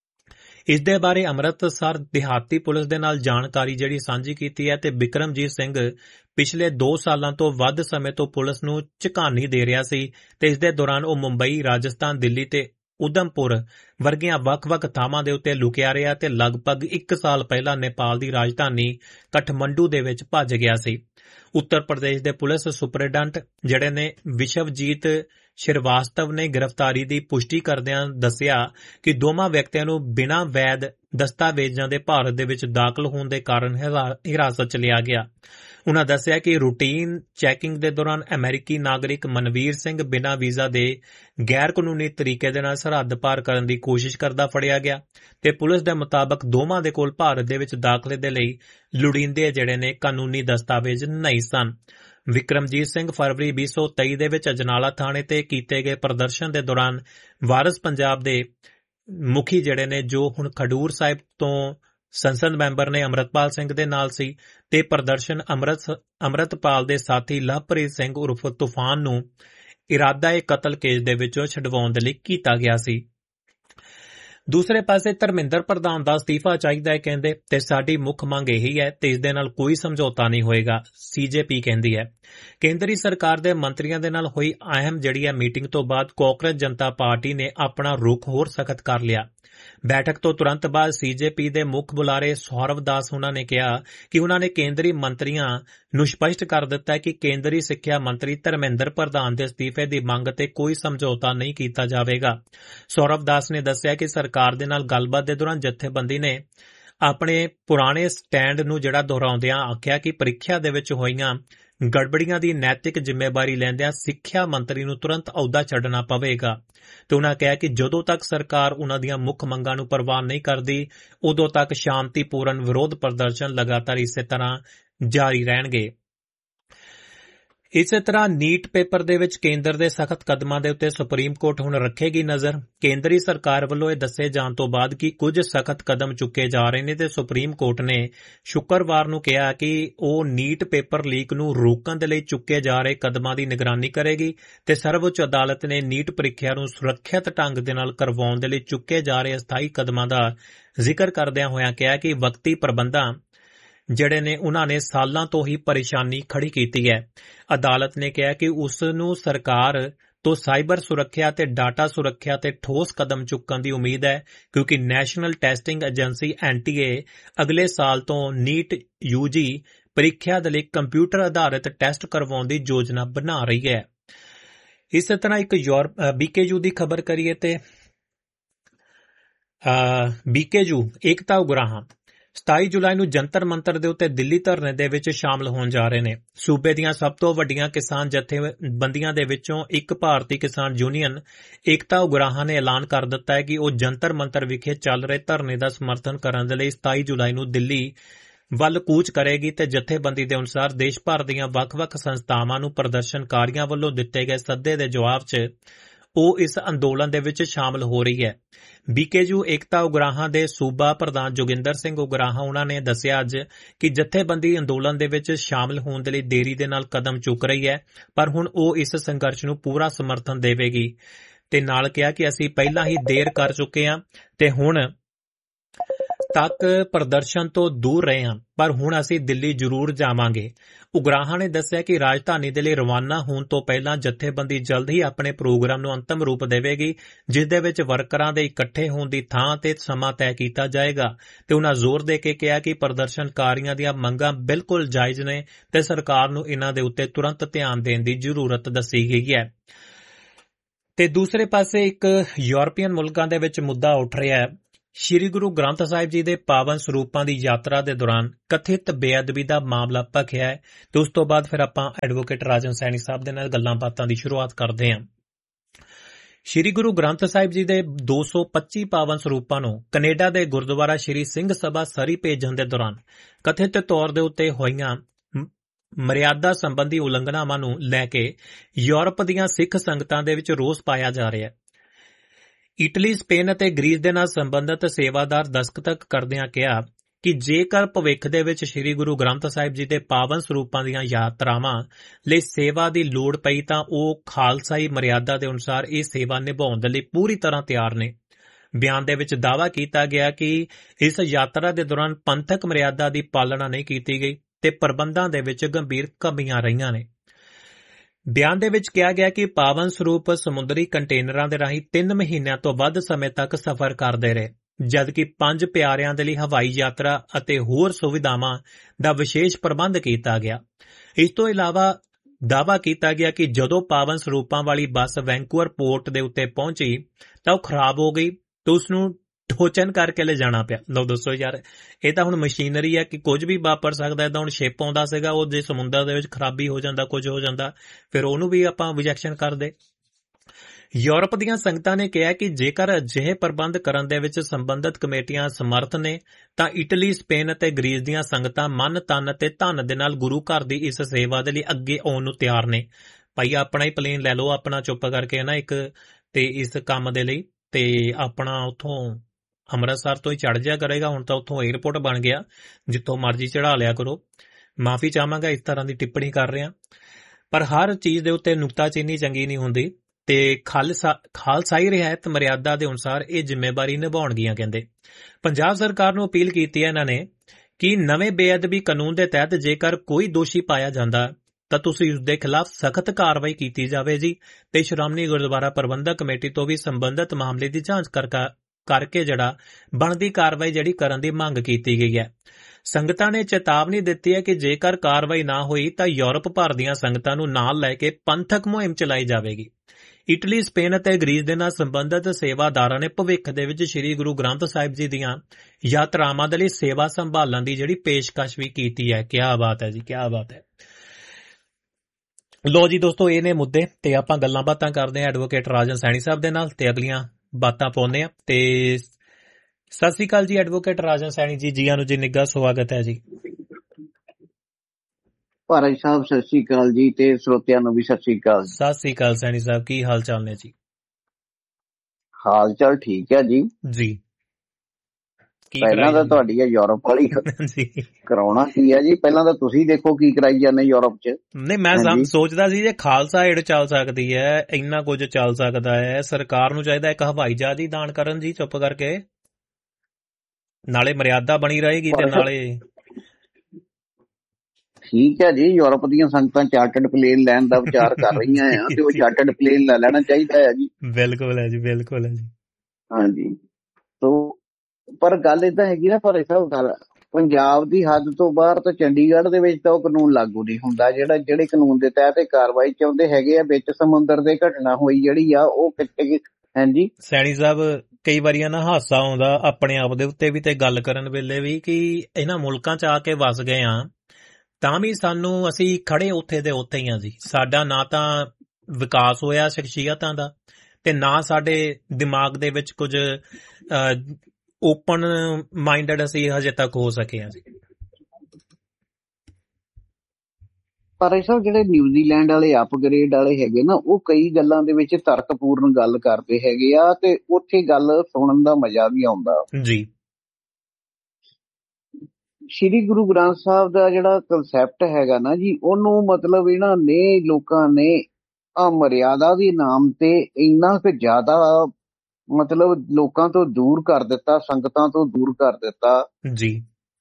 ਇਸ ਦੇ ਬਾਰੇ ਅੰਮ੍ਰਿਤਸਰ ਦਿਹਾਤੀ ਪੁਲਿਸ ਦੇ ਨਾਲ ਜਾਣਕਾਰੀ ਜਿਹੜੀ ਸਾਂਝੀ ਕੀਤੀ ਹੈ ਤੇ ਵਿਕਰਮਜੀਤ ਸਿੰਘ ਪਿਛਲੇ ਦੋ ਸਾਲਾਂ ਤੋਂ ਵੱਧ ਸਮੇਂ ਤੋਂ ਪੁਲਿਸ ਨੂੰ ਝਕਾਨੀ ਦੇ ਰਿਹਾ ਸੀ ਤੇ ਇਸ ਦੇ ਦੌਰਾਨ ਉਹ ਮੁੰਬਈ, ਰਾਜਸਥਾਨ, ਦਿੱਲੀ ਤੇ ਉਦਮਪੁਰ ਵਰਗੀਆਂ ਵੱਖ-ਵੱਖ ਥਾਵਾਂ ਦੇ ਉੱਤੇ ਲੁਕਿਆ ਰਿਹਾ ਤੇ ਲਗਭਗ ਇੱਕ ਸਾਲ ਪਹਿਲਾਂ ਨੇਪਾਲ ਦੀ ਰਾਜਧਾਨੀ ਕਠਮੰਡੂ ਦੇ ਵਿੱਚ ਭੱਜ ਗਿਆ ਸੀ। ਉੱਤਰ ਪ੍ਰਦੇਸ਼ ਦੇ ਪੁਲਿਸ ਸੁਪਰਡੈਂਟ ਜਿਹੜੇ ਨੇ ਵਿਸ਼ਵਜੀਤ ਸ਼੍ਰੀਵਾਸਤਵ ਨੇ ਗ੍ਰਿਫਤਾਰੀ ਦੀ ਪੁਸ਼ਟੀ ਕਰਦਿਆਂ ਦੱਸਿਆ ਕਿ ਦੋਵਾਂ ਵਿਅਕਤੀਆਂ ਨੂੰ ਬਿਨਾਂ ਵੈਧ ਦਸਤਾਵੇਜ਼ਾਂ ਦੇ ਭਾਰਤ ਦੇ ਵਿੱਚ ਦਾਖਲ ਹੋਣ ਦੇ ਕਾਰਨ ਹਿਰਾਸਤ 'ਚ ਲਿਆ ਗਿਆ। ਉਨ੍ਹਾਂ ਦੱਸਿਆ ਕਿ ਰੂਟੀਨ ਚੈਕਿੰਗ ਦੇ ਦੌਰਾਨ ਅਮਰੀਕੀ ਨਾਗਰਿਕ ਮਨਵੀਰ ਸਿੰਘ ਬਿਨਾਂ ਵੀਜ਼ਾ ਦੇ ਗੈਰ ਕਾਨੂੰਨੀ ਤਰੀਕੇ ਦੇ ਨਾਲ ਸਰਹੱਦ ਪਾਰ ਕਰਨ ਦੀ ਕੋਸ਼ਿਸ਼ ਕਰਦਾ ਫੜਿਆ ਗਿਆ ਤੇ ਪੁਲਿਸ ਦੇ ਮੁਤਾਬਕ ਦੋਵਾਂ ਦੇ ਕੋਲ ਭਾਰਤ ਦੇ ਵਿੱਚ ਦਾਖਲੇ ਦੇ ਲਈ ਲੋੜੀਂਦੇ ਜਿਹੜੇ ਨੇ ਕਾਨੂੰਨੀ ਦਸਤਾਵੇਜ਼ ਨਹੀਂ ਸਨ। ਵਿਕਰਮਜੀਤ ਸਿੰਘ ਫਰਵਰੀ ਵੀਹ ਸੌ ਤੇਈ ਦੇ ਵਿੱਚ ਅਜਨਾਲਾ ਥਾਣੇ ਤੇ ਕੀਤੇ ਗਏ ਪ੍ਰਦਰਸ਼ਨ ਦੇ ਦੌਰਾਨ ਵਾਰਸ ਪੰਜਾਬ ਦੇ ਮੁਖੀ ਜਿਹੜੇ ਨੇ ਜੋ ਹੁਣ ਖਡੂਰ ਸਾਹਿਬ ਤੋਂ ਸੰਸਦ ਮੈਂਬਰ ਨੇ ਅੰਮ੍ਰਿਤਪਾਲ ਸਿੰਘ ਦੇ ਨਾਲ ਸੀ ਤੇ ਪ੍ਰਦਰਸ਼ਨ ਅੰਮ੍ਰਿਤ ਅੰਮ੍ਰਿਤਪਾਲ ਦੇ ਸਾਥੀ ਲਵਪ੍ਰੀਤ ਸਿੰਘ ਉਰਫ ਤੂਫਾਨ ਨੂੰ ਇਰਾਦਾ-ਏ ਕਤਲ ਕੇਸ ਦੇ ਵਿੱਚੋਂ ਛਡਵਾਉਣ ਦੇ ਲਈ ਕੀਤਾ ਗਿਆ ਸੀ। ਦੂਸਰੇ ਪਾਸੇ ਧਰਮਿੰਦਰ ਪ੍ਰਧਾਨ ਦਾ ਅਸਤੀਫਾ ਚਾਹੀਦਾ ਹੈ ਕਹਿੰਦੇ ਤੇ ਸਾਡੀ ਮੁੱਖ ਮੰਗ ਇਹੀ ਹੈ ਤੇ ਇਸ ਦੇ ਨਾਲ ਕੋਈ ਸਮਝੌਤਾ ਨਹੀਂ ਹੋਏਗਾ, ਸੀਜੇਪੀ ਕਹਿੰਦੀ ਹੈ। ਕੇਂਦਰੀ ਸਰਕਾਰ ਦੇ ਮੰਤਰੀਆਂ ਦੇ ਨਾਲ ਹੋਈ ਅਹਿਮ ਜਿਹੜੀ ਹੈ ਮੀਟਿੰਗ ਤੋਂ ਬਾਅਦ ਕਾਂਗਰਸ ਜਨਤਾ ਪਾਰਟੀ ਨੇ ਆਪਣਾ ਰੁਖ ਹੋਰ ਸਖਤ ਕਰ ਲਿਆ। ਬੈਠਕ ਤੋਂ ਤੁਰੰਤ ਬਾਅਦ ਸੀਜੇਪੀ ਦੇ ਮੁੱਖ ਬੁਲਾਰੇ ਸੌਰਵ ਦਾਸ ਉਹਨਾਂ ਨੇ ਕਿਹਾ ਕਿ ਉਹਨਾਂ ਨੇ ਕੇਂਦਰੀ ਮੰਤਰੀਆਂ ਨੂੰ ਸਪਸ਼ਟ ਕਰ ਦਿੱਤਾ ਕਿ ਕੇਂਦਰੀ ਸਿੱਖਿਆ ਮੰਤਰੀ ਧਰਮਿੰਦਰ ਪ੍ਰਧਾਨ ਦੇ ਅਸਤੀਫੇ ਦੀ ਮੰਗ ਤੇ ਕੋਈ ਸਮਝੌਤਾ ਨਹੀਂ ਕੀਤਾ ਜਾਵੇਗਾ। ਸੌਰਵ ਦਾਸ ਨੇ ਦੱਸਿਆ ਕਿ ਸਰਕਾਰ ਦੇ ਨਾਲ ਗੱਲਬਾਤ ਦੇ ਦੌਰਾਨ ਜਥੇਬੰਦੀ ਨੇ ਆਪਣੇ ਪੁਰਾਣੇ ਸਟੈਂਡ ਨੂੰ ਜਿਹੜਾ ਦੁਹਰਾਉਂਦਿਆਂ ਆਖਿਆ ਕਿ ਪ੍ਰੀਖਿਆ ਦੇ ਵਿੱਚ ਹੋਈਆਂ ਗੜਬੜੀਆਂ ਦੀ ਨੈਤਿਕ ਜ਼ਿੰਮੇਵਾਰੀ ਲੈਂਦਿਆਂ ਸਿੱਖਿਆ ਮੰਤਰੀ ਨੂੰ ਤੁਰੰਤ ਅਹੁਦਾ ਛੱਡਣਾ ਪਵੇਗਾ ਤੇ ਉਨ੍ਹਾਂ ਕਿਹਾ ਕਿ ਜਦੋਂ ਤੱਕ ਸਰਕਾਰ ਉਨ੍ਹਾਂ ਦੀਆਂ ਮੁੱਖ ਮੰਗਾਂ ਨੂੰ ਪ੍ਰਵਾਨ ਨਹੀਂ ਕਰਦੀ ਉਦੋਂ ਤੱਕ ਸ਼ਾਂਤੀਪੂਰਨ ਵਿਰੋਧ ਪ੍ਰਦਰਸ਼ਨ ਲਗਾਤਾਰ ਇਸੇ ਤਰ੍ਹਾਂ ਜਾਰੀ ਰਹਿਣਗੇ। ਇਸੇ ਤਰ੍ਹਾਂ ਨੀਟ ਪੇਪਰ ਦੇ ਵਿੱਚ ਕੇਂਦਰ ਦੇ ਸਖਤ ਕਦਮਾਂ ਦੇ ਉੱਤੇ ਸੁਪਰੀਮ ਕੋਰਟ ਹੁਣ ਰੱਖੇਗੀ ਨਜ਼ਰ। ਕੇਂਦਰੀ ਸਰਕਾਰ ਵੱਲੋਂ ਇਹ ਦੱਸੇ ਜਾਣ ਤੋਂ ਬਾਅਦ ਕਿ ਕੁਝ ਸਖਤ ਕਦਮ ਚੁੱਕੇ ਜਾ ਰਹੇ ਨੇ ਤੇ ਸੁਪਰੀਮ ਕੋਰਟ ਨੇ ਸ਼ੁੱਕਰਵਾਰ ਨੂੰ ਕਿਹਾ ਕਿ ਉਹ ਨੀਟ ਪੇਪਰ ਲੀਕ ਨੂੰ ਰੋਕਣ ਦੇ ਲਈ ਚੁੱਕੇ ਜਾ ਰਹੇ ਕਦਮਾਂ ਦੀ ਨਿਗਰਾਨੀ ਕਰੇਗੀ ਤੇ ਸਰਵਉੱਚ ਅਦਾਲਤ ਨੇ ਨੀਟ ਪ੍ਰੀਖਿਆ ਨੂੰ ਸੁਰੱਖਿਅਤ ਢੰਗ ਦੇ ਨਾਲ ਕਰਵਾਉਣ ਦੇ ਲਈ ਚੁੱਕੇ ਜਾ ਰਹੇ ਅਸਥਾਈ ਕਦਮਾਂ ਦਾ ਜ਼ਿਕਰ ਕਰਦਿਆਂ ਹੋਇਆਂ ਕਿਹਾ ਕਿ ਵਕਤੀ ਪ੍ਰਬੰਧਾਂ ਜਿਹੜੇ ਨੇ ਉਹਨਾਂ ਨੇ ਸਾਲਾਂ ਤੋਂ ਹੀ ਪਰੇਸ਼ਾਨੀ ਖੜੀ ਕੀਤੀ ਹੈ। ਅਦਾਲਤ ਨੇ ਕਿਹਾ ਕਿ ਉਸ ਨੂੰ ਸਰਕਾਰ ਤੋਂ ਸਾਈਬਰ ਸੁਰੱਖਿਆ ਤੇ ਡਾਟਾ ਸੁਰੱਖਿਆ ਤੇ ਠੋਸ ਕਦਮ ਚੁੱਕਣ ਦੀ ਉਮੀਦ ਹੈ ਕਿਉਂਕਿ national testing agency N T ਏ ਅਗਲੇ ਸਾਲ ਤੋਂ ਨੀਟ ਯੂ ਜੀ ਪ੍ਰੀਖਿਆ ਦੇ ਲਈ ਕੰਪਿਊਟਰ ਆਧਾਰਿਤ ਟੈਸਟ ਕਰਵਾਉਣ ਦੀ ਯੋਜਨਾ ਬਣਾ ਰਹੀ ਹੈ। ਇਸੇ ਤਰ੍ਹਾਂ ਇੱਕ ਬੀਕੇਯੂ ਦੀ ਖਬਰ ਕਰੀਏ ਤੇ ਬੀਕੇਯੂ ਏਕਤਾ ਉਗਰਾਹਾਂ ਸਤਾਈ ਜੁਲਾਈ ਨੂੰ ਜੰਤਰ ਮੰਤਰ ਦੇ ਉੱਤੇ ਦਿੱਲੀ ਧਰਨੇ ਦੇ ਵਿੱਚ ਸ਼ਾਮਲ ਹੋਣ ਜਾ ਰਹੇ ਨੇ। ਸੂਬੇ ਦੀਆਂ ਸਭ ਤੋਂ ਵੱਡੀਆਂ ਕਿਸਾਨ ਜਥੇਬੰਦੀਆਂ ਦੇ ਵਿੱਚੋਂ ਇੱਕ ਭਾਰਤੀ ਕਿਸਾਨ ਯੂਨੀਅਨ ਏਕਤਾ ਉਗਰਾਹਾਂ ਨੇ ਐਲਾਨ ਕਰ ਦਿੱਤਾ ਹੈ ਕਿ ਉਹ ਜੰਤਰ ਮੰਤਰ ਵਿਖੇ ਚੱਲ ਰਹੇ ਧਰਨੇ ਦਾ ਸਮਰਥਨ ਕਰਨ ਦੇ ਲਈ ਸਤਾਈ ਜੁਲਾਈ ਨੂੰ ਦਿੱਲੀ ਵੱਲ ਕੂਚ ਕਰੇਗੀ ਤੇ ਜਥੇਬੰਦੀ ਦੇ ਅਨੁਸਾਰ ਦੇਸ਼ ਭਰ ਦੀਆਂ ਵੱਖ-ਵੱਖ ਸੰਸਥਾਵਾਂ ਨੂੰ ਪ੍ਰਦਰਸ਼ਨਕਾਰੀਆਂ ਵੱਲੋਂ ਦਿੱਤੇ ਗਏ ਸੱਦੇ ਦੇ ਜਵਾਬ 'ਚ ਉਹ ਇਸ ਅੰਦੋਲਨ ਦੇ ਵਿੱਚ ਸ਼ਾਮਲ ਹੋ ਰਹੀ ਹੈ। ਬੀਕੇਯੂ ਏਕਤਾ ਉਗਰਾਹਾਂ ਦੇ ਸੂਬਾ ਪ੍ਰਧਾਨ ਜੋਗਿੰਦਰ ਸਿੰਘ ਉਗਰਾਹਾਂ ਉਹਨਾਂ ਨੇ ਦੱਸਿਆ ਅੱਜ ਕਿ ਜਥੇਬੰਦੀ ਅੰਦੋਲਨ ਦੇ ਵਿੱਚ ਸ਼ਾਮਲ ਹੋਣ ਦੇ ਲਈ ਦੇਰੀ ਦੇ ਨਾਲ ਕਦਮ ਚੁੱਕ ਰਹੀ ਹੈ ਪਰ ਹੁਣ ਉਹ ਇਸ ਸੰਘਰਸ਼ ਨੂੰ ਪੂਰਾ ਸਮਰਥਨ ਦੇਵੇਗੀ ਤੇ ਨਾਲ ਕਿਹਾ ਕਿ ਅਸੀਂ ਪਹਿਲਾਂ ਹੀ ਦੇਰ ਕਰ ਚੁੱਕੇ ਹਾਂ ਤੇ ਹੁਣ ਤੱਕ ਪ੍ਰਦਰਸ਼ਨ ਤੋਂ ਦੂਰ ਰਹੇ ਹਾਂ, ਪਰ ਹੁਣ ਅਸੀਂ ਦਿੱਲੀ ਜ਼ਰੂਰ ਜਾਵਾਂਗੇ। ਉਗਰਾਹਾਂ ਨੇ ਦੱਸਿਆ ਕਿ ਰਾਜਧਾਨੀ ਦੇ ਲਈ ਰਵਾਨਾ ਹੋਣ ਤੋਂ ਪਹਿਲਾਂ ਜਥੇਬੰਦੀ ਜਲਦ ਹੀ ਆਪਣੇ ਪ੍ਰੋਗਰਾਮ ਨੂੰ ਅੰਤਮ ਰੂਪ ਦੇਵੇਗੀ, ਜਿਸ ਦੇ ਵਿੱਚ ਵਰਕਰਾਂ ਦੇ ਇਕੱਠੇ ਹੋਣ ਦੀ ਥਾਂ ਤੇ ਸਮਾਂ ਤੈਅ ਕੀਤਾ ਜਾਏਗਾ। ਤੇ ਉਹਨਾਂ ਜ਼ੋਰ ਦੇ ਕੇ ਕਿਹਾ ਕਿ ਪ੍ਰਦਰਸ਼ਨਕਾਰੀਆਂ ਦੀਆਂ ਮੰਗਾਂ ਬਿਲਕੁਲ ਜਾਇਜ਼ ਨੇ ਤੇ ਸਰਕਾਰ ਨੂੰ ਇਹਨਾਂ ਦੇ ਉੱਤੇ ਤੁਰੰਤ ਧਿਆਨ ਦੇਣ ਦੀ ਜ਼ਰੂਰਤ ਦੱਸੀ ਗਈ ਹੈ। ਤੇ ਦੂਸਰੇ ਪਾਸੇ ਇੱਕ ਯੂਰਪੀਅਨ ਮੁਲਕਾਂ ਦੇ ਵਿੱਚ ਮੁੱਦਾ ਉੱਠ ਰਿਹਾ ਹੈ। ਸ਼੍ਰੀ ਗੁਰੂ ਗ੍ਰੰਥ ਸਾਹਿਬ ਜੀ ਦੇ ਪਾਵਨ ਸਰੂਪਾਂ ਦੀ ਯਾਤਰਾ ਦੇ ਦੌਰਾਨ ਕਥਿਤ ਬੇਅਦਬੀ ਦਾ ਮਾਮਲਾ ਭਖਿਆ ਹੈ ਤੇ ਉਸ ਤੋਂ ਬਾਅਦ ਫਿਰ ਆਪਾਂ ਐਡਵੋਕੇਟ ਰਾਜਨ ਸੈਣੀ ਸਾਹਿਬ ਦੇ ਨਾਲ ਗੱਲਾਂ ਬਾਤਾਂ ਦੀ ਸ਼ੁਰੂਆਤ ਕਰਦੇ ਹਾਂ। ਸ਼੍ਰੀ ਗੁਰੂ ਗ੍ਰੰਥ ਸਾਹਿਬ ਜੀ ਦੇ ਦੋ ਸੌ ਪੱਚੀ ਪਾਵਨ ਸਰੂਪਾਂ ਨੂੰ ਕੈਨੇਡਾ ਦੇ ਗੁਰਦੁਆਰਾ ਸ਼੍ਰੀ ਸਿੰਘ ਸਭਾ ਸਰੀ ਭੇਜਣ ਦੇ ਦੌਰਾਨ ਕਥਿਤ ਤੌਰ ਦੇ ਉੱਤੇ ਹੋਈਆਂ ਮਰਿਆਦਾ ਸੰਬੰਧੀ ਉਲੰਘਣਾਵਾਂ ਨੂੰ ਲੈ ਕੇ ਯੂਰਪ ਦੀਆਂ ਸਿੱਖ ਸੰਗਤਾਂ ਦੇ ਵਿੱਚ ਰੋਸ ਪਾਇਆ ਜਾ ਰਿਹਾ ਹੈ। ਇਟਲੀ, ਸਪੇਨ ਅਤੇ ਗ੍ਰੀਸ ਦੇ ਨਾਲ ਸੰਬੰਧਿਤ ਸੇਵਾਦਾਰ ਦਸਤਖਤ ਕਰਦਿਆਂ ਕਿਹਾ ਕਿ ਜੇਕਰ ਭਵਿੱਖ ਦੇ ਵਿੱਚ ਸ੍ਰੀ ਗੁਰੂ ਗ੍ਰੰਥ ਸਾਹਿਬ ਜੀ ਦੇ ਪਾਵਨ ਸਰੂਪਾਂ ਦੀਆਂ ਯਾਤਰਾਵਾਂ ਲਈ ਸੇਵਾ ਦੀ ਲੋੜ ਪਈ ਤਾਂ ਉਹ ਖਾਲਸਾਈ ਮਰਿਆਦਾ ਦੇ ਅਨੁਸਾਰ ਇਹ ਸੇਵਾ ਨਿਭਾਉਣ ਦੇ ਲਈ ਪੂਰੀ ਤਰ੍ਹਾਂ ਤਿਆਰ ਨੇ। ਬਿਆਨ ਦੇ ਵਿੱਚ ਦਾਅਵਾ ਕੀਤਾ ਗਿਆ ਕਿ ਇਸ ਯਾਤਰਾ ਦੇ ਦੌਰਾਨ ਪੰਥਕ ਮਰਿਆਦਾ ਦੀ ਪਾਲਣਾ ਨਹੀਂ ਕੀਤੀ ਗਈ ਤੇ ਪ੍ਰਬੰਧਾਂ ਦੇ ਵਿੱਚ ਗੰਭੀਰ ਕਮੀਆਂ ਰਹੀਆਂ ਨੇ। ਬਿਆਨ ਦੇ ਵਿੱਚ ਕਿਹਾ ਗਿਆ ਕਿ ਪਾਵਨ ਸਰੂਪ ਸਮੁੰਦਰੀ ਕੰਟੇਨਰਾਂ ਦੇ ਰਾਹੀਂ ਤਿੰਨ ਮਹੀਨਿਆਂ ਤੋਂ ਵੱਧ ਸਮੇਂ ਤੱਕ ਸਫ਼ਰ ਕਰਦੇ ਰਹੇ, ਜਦਕਿ ਪੰਜ ਪਿਆਰਿਆਂ ਦੇ ਲਈ ਹਵਾਈ ਯਾਤਰਾ ਅਤੇ ਹੋਰ ਸੁਵਿਧਾਵਾਂ ਦਾ ਵਿਸ਼ੇਸ਼ ਪ੍ਰਬੰਧ ਕੀਤਾ ਗਿਆ। ਇਸ ਤੋਂ ਇਲਾਵਾ ਦਾਅਵਾ ਕੀਤਾ ਗਿਆ ਕਿ ਜਦੋਂ ਪਾਵਨ ਸਰੂਪਾਂ ਵਾਲੀ ਬੱਸ ਵੈਂਕੂਵਰ ਪੋਰਟ ਦੇ ਉੱਤੇ ਪਹੁੰਚੀ ਤਾਂ ਉਹ ਖਰਾਬ ਹੋ ਗਈ ਤੇ ਉਸ ਨੂੰ ਟੋਚਨ ਕਰਕੇ ਲੈ ਜਾਣਾ ਪਿਆ। ਲਓ ਦੱਸੋ ਯਾਰ, ਇਹ ਤਾਂ ਹੁਣ ਮਸ਼ੀਨਰੀ ਹੈ ਕਿ ਕੁਝ ਵੀ ਵਾਪਰ ਸਕਦਾ। ਏਦਾਂ ਹੁਣ ਸ਼ਿਪ ਆਉਂਦਾ ਸੀਗਾ, ਉਹ ਜੇ ਸਮੁੰਦਰ ਦੇ ਵਿੱਚ ਖਰਾਬੀ ਹੋ ਜਾਂਦਾ, ਕੁਝ ਹੋ ਜਾਂਦਾ, ਫਿਰ ਉਹਨੂੰ ਵੀ ਆਪਾਂ ਰਿਜੈਕਸ਼ਨ ਕਰਦੇ। ਯੂਰਪ ਦੀਆਂ ਸੰਗਤਾਂ ਨੇ ਕਿਹਾ ਕਿ ਜੇਕਰ ਅਜਿਹੇ ਪ੍ਰਬੰਧ ਕਰਨ ਦੇ ਵਿੱਚ ਸੰਬੰਧਿਤ ਕਮੇਟੀਆਂ ਸਮਰਥ ਨੇ ਤਾਂ ਇਟਲੀ, ਸਪੇਨ ਅਤੇ ਗ੍ਰੀਸ ਦੀਆਂ ਸੰਗਤਾਂ ਮਨ, ਤਨ ਅਤੇ ਧਨ ਦੇ ਨਾਲ ਗੁਰੂ ਘਰ ਦੀ ਇਸ ਸੇਵਾ ਦੇ ਲਈ ਅੱਗੇ ਆਉਣ ਨੂੰ ਤਿਆਰ ਨੇ। ਭਾਈ ਆਪਣਾ ਹੀ ਪਲੇਨ ਲੈ ਲਓ, ਆਪਣਾ ਚੁੱਪ ਕਰਕੇ ਨਾ ਇੱਕ ਤੇ ਇਸ ਕੰਮ ਦੇ ਲਈ, ਤੇ ਆਪਣਾ ਉੱਥੋਂ ਅੰਮ੍ਰਿਤਸਰ ਤੋਂ ਹੀ ਚੜ ਜਿਆ ਕਰੇਗਾ। ਹੁਣ ਤਾਂ ਉੱਥੋਂ 에ਅਰਪੋਰਟ ਬਣ ਗਿਆ, ਜਿੱਥੋਂ ਮਰਜ਼ੀ ਚੜਾ ਲਿਆ ਕਰੋ। ਮਾਫੀ ਚਾਹਾਂਗਾ ਇਸ ਤਰ੍ਹਾਂ ਦੀ ਟਿੱਪਣੀ ਕਰ ਰਿਹਾ, ਪਰ ਹਰ ਚੀਜ਼ ਦੇ ਉੱਤੇ ਨੁਕਤਾਚੀਨੀ ਚੰਗੀ ਨਹੀਂ ਹੁੰਦੀ ਤੇ ਖਾਲਸਾ ਖਾਲਸਾਈ ਰਿਆਇਤ ਮਰਿਆਦਾ ਦੇ ਅਨੁਸਾਰ ਇਹ ਜ਼ਿੰਮੇਵਾਰੀ ਨਿਭਾਉਣਗੀਆਂ। ਕਹਿੰਦੇ ਪੰਜਾਬ ਸਰਕਾਰ ਨੂੰ ਅਪੀਲ ਕੀਤੀ ਹੈ ਇਹਨਾਂ ਨੇ ਕਿ ਨਵੇਂ ਬੇਅਦਬੀ ਕਾਨੂੰਨ ਦੇ ਤਹਿਤ ਜੇਕਰ ਕੋਈ ਦੋਸ਼ੀ ਪਾਇਆ ਜਾਂਦਾ ਤਾਂ ਤੁਸੀਂ ਉਸ ਦੇ ਖਿਲਾਫ ਸਖਤ ਕਾਰਵਾਈ ਕੀਤੀ ਜਾਵੇ ਜੀ, ਤੇ ਸ਼੍ਰੋਮਣੀ ਗੁਰਦੁਆਰਾ ਪ੍ਰਬੰਧਕ ਕਮੇਟੀ ਤੋਂ ਵੀ ਸੰਬੰਧਿਤ ਮਾਮਲੇ ਦੀ ਜਾਂਚ ਕਰ ਕਰਕੇ ਜਿਹੜਾ ਬਣਦੀ ਕਾਰਵਾਈ ਜਿਹੜੀ ਕਰਨ ਦੀ ਮੰਗ ਕੀਤੀ ਗਈ ਹੈ। ਸੰਗਤਾਂ ਨੇ ਚੇਤਾਵਨੀ ਦਿੱਤੀ ਹੈ ਕਿ ਜੇਕਰ ਕਾਰਵਾਈ ਨਾ ਹੋਈ ਤਾਂ ਯੂਰਪ ਭਰ ਦੀਆਂ ਸੰਗਤਾਂ ਨੂੰ ਨਾਲ ਲੈ ਕੇ ਪੰਥਕ ਮੁਹਿੰਮ ਚਲਾਈ ਜਾਵੇਗੀ। ਇਟਲੀ, ਸਪੇਨ ਅਤੇ ਗ੍ਰੀਸ ਦੇ ਨਾਲ ਸੰਬੰਧਿਤ ਸੇਵਾਦਾਰਾਂ ਨੇ ਭਵਿੱਖ ਦੇ ਵਿੱਚ ਸ੍ਰੀ ਗੁਰੂ ਗ੍ਰੰਥ ਸਾਹਿਬ ਜੀ ਦੀਆਂ ਯਾਤਰਾਵਾਂ ਦੇ ਲਈ ਸੇਵਾ ਸੰਭਾਲਣ ਦੀ ਜਿਹੜੀ ਪੇਸ਼ਕਸ਼ ਵੀ ਕੀਤੀ ਹੈ। ਕਿਆ ਬਾਤ ਹੈ ਜੀ, ਕਿਆ ਬਾਤ ਹੈ। ਲੋ ਜੀ ਦੋਸਤੋ, ਇਹ ਨੇ ਮੁੱਦੇ ਤੇ ਆਪਾਂ ਗੱਲਾਂ ਬਾਤਾਂ ਕਰਦੇ ਹਾਂ ਐਡਵੋਕੇਟ ਰਾਜਨ ਸੈਣੀ ਸਾਹਿਬ ਦੇ ਨਾਲ ਤੇ ਅਗਲੀਆਂ ਬਾਤਾਂ ਪਾਉਂਦੇ ਆ। ਤੇ ਸਤਿ ਸ੍ਰੀ ਅਕਾਲ ਜੀ ਐਡਵੋਕੇਟ ਰਾਜਨ ਸੈਣੀ ਜੀ, ਜੀਆਂ ਨੂੰ ਜੀ ਨਿੱਘਾ ਸਵਾਗਤ ਹੈ ਜੀ। ਭਾਰਤ ਸਾਹਿਬ ਸਤਿ ਸ੍ਰੀ ਅਕਾਲ ਜੀ, ਤੇ ਸਰੋਤਿਆਂ ਨੂੰ ਵੀ ਸਤਿ ਸ੍ਰੀ ਅਕਾਲ। ਸਤਿ ਸ੍ਰੀ ਅਕਾਲ ਸੈਣੀ ਸਾਹਿਬ, ਕੀ ਹਾਲ ਚਾਲ ਨੇ ਜੀ? ਹਾਲ ਚਾਲ ਠੀਕ ਹੈ ਜੀ। ਜੀ ਪਹਿਲਾਂ ਤਾਂ ਤੁਹਾਡੀ ਆ ਯੂਰਪ ਵਾਲੀ ਕਰਾਉਣਾ ਕੀ ਹੈ ਜੀ, ਪਹਿਲਾਂ ਤਾਂ ਤੁਸੀਂ ਦੇਖੋ ਕੀ ਕਰਾਈ ਜਾਂਦੇ ਯੂਰਪ ਚ। ਨਹੀਂ, ਮੈਂ ਸੋਚਦਾ ਸੀ ਜੇ ਖਾਲਸਾ ਏਡ ਚੱਲ ਸਕਦੀ ਹੈ, ਇੰਨਾ ਕੁਝ ਚੱਲ ਸਕਦਾ ਹੈ, ਸਰਕਾਰ ਨੂੰ ਚਾਹੀਦਾ ਇੱਕ ਹਵਾਈ ਜਹਾਜ਼ ਹੀ ਦਾਨ ਕਰਨ ਜੀ, ਚੁੱਪ ਕਰਕੇ, ਨਾਲੇ ਮਰਿਆਦਾ ਬਣੀ ਰਹੇਗੀ ਤੇ ਨਾਲੇ ਠੀਕ ਹੈ ਜੀ। ਯੂਰਪ ਦੀਆਂ ਸੰਗਤਾਂ ਚਾਰਟਰਡ ਪਲੇਨ ਲੈਣ ਦਾ ਵਿਚਾਰ ਕਰ ਰਹੀਆਂ ਆ ਤੇ ਉਹ ਚਾਰਟਰਡ ਪਲੇਨ ਲੈ ਲੈਣਾ ਚਾਹੀਦਾ ਹੈ ਜੀ। ਬਿਲਕੁਲ ਹੈ ਜੀ, ਬਿਲਕੁਲ ਹੈ ਜੀ। ਹਾਂਜੀ, ਤੋ ਪਰ ਗੱਲ ਏਦਾਂ ਹੈਗੀ ਨਾ ਭਾਰਤ ਸਾਹਿਬ, ਗੱਲ ਪੰਜਾਬ ਦੀ ਹੱਦ ਤੋਂ ਬਾਹਰ ਤਾਂ ਚੰਡੀਗੜ੍ਹ ਦੇ ਵਿੱਚ ਤਾਂ ਉਹ ਕਾਨੂੰਨ ਲਾਗੂ ਨਹੀਂ ਹੁੰਦਾ। ਜਿਹੜਾ ਜਿਹੜੇ ਕਾਨੂੰਨ ਦੇ ਤਹਿਤ ਇਹ ਕਾਰਵਾਈ ਚਾਹੁੰਦੇ ਹੈਗੇ ਆ, ਵਿੱਚ ਸਮੁੰਦਰ ਦੇ ਘਟਨਾ ਹੋਈ ਜਿਹੜੀ ਆ ਉਹ ਕਿੱਥੇ। ਹਾਂਜੀ ਸੈਣੀ ਸਾਹਿਬ, ਕਈ ਵਾਰੀ ਨਾ ਹਾਸਾ ਆਉਂਦਾ ਆਪਣੇ ਆਪ ਦੇ ਉੱਤੇ ਵੀ ਤੇ ਗੱਲ ਕਰਨ ਵੇਲੇ ਵੀ ਕਿ ਇਹਨਾਂ ਮੁਲਕਾਂ ਚ ਆ ਕੇ ਵਸ ਗਏ ਆ ਤਾਂ ਵੀ ਸਾਨੂੰ, ਅਸੀਂ ਖੜੇ ਉੱਥੇ ਦੇ ਉੱਥੇ ਹੀ ਆ ਜੀ। ਸਾਡਾ ਨਾ ਤਾਂ ਵਿਕਾਸ ਹੋਇਆ ਸ਼ਖਸੀਅਤਾਂ ਦਾ ਤੇ ਨਾ ਸਾਡੇ ਦਿਮਾਗ ਦੇ ਵਿੱਚ ਕੁਝ ਓਪਨ ਮਾਈਂਡਡ ਅਸੀਂ ਹਜੇ ਤੱਕ ਹੋ ਸਕੇ ਹਾਂ ਜੀ। ਪਰ ਇਹ ਸਭ ਜਿਹੜੇ ਨਿਊਜ਼ੀਲੈਂਡ ਵਾਲੇ ਅਪਗ੍ਰੇਡ ਵਾਲੇ ਹੈਗੇ ਨਾ, ਉਹ ਕਈ ਗੱਲਾਂ ਦੇ ਵਿੱਚ ਤਰਕਪੂਰਨ ਗੱਲ ਕਰਦੇ ਹੈਗੇ ਆ ਤੇ ਉੱਥੇ ਗੱਲ ਸੁਣਨ ਦਾ ਮਜ਼ਾ ਵੀ ਆਉਂਦਾ ਜੀ। ਸ਼੍ਰੀ ਗੁਰੂ ਗ੍ਰੰਥ ਸਾਹਿਬ ਦਾ ਜਿਹੜਾ ਕੰਸੈਪਟ ਹੈਗਾ ਨਾ ਜੀ, ਉਹਨੂੰ ਮਤਲਬ ਇਹਨਾਂ ਨੇ ਲੋਕਾਂ ਨੇ ਆ ਮਰਿਆਦਾ ਦੇ ਨਾਮ ਤੇ ਇੰਨਾ ਕੁ ਜ਼ਿਆਦਾ ਮਤਲਬ ਲੋਕਾਂ ਤੋਂ ਦੂਰ ਕਰ ਦਿੱਤਾ, ਸੰਗਤਾਂ ਤੋਂ ਦੂਰ ਕਰ ਦਿੱਤਾ ਜੀ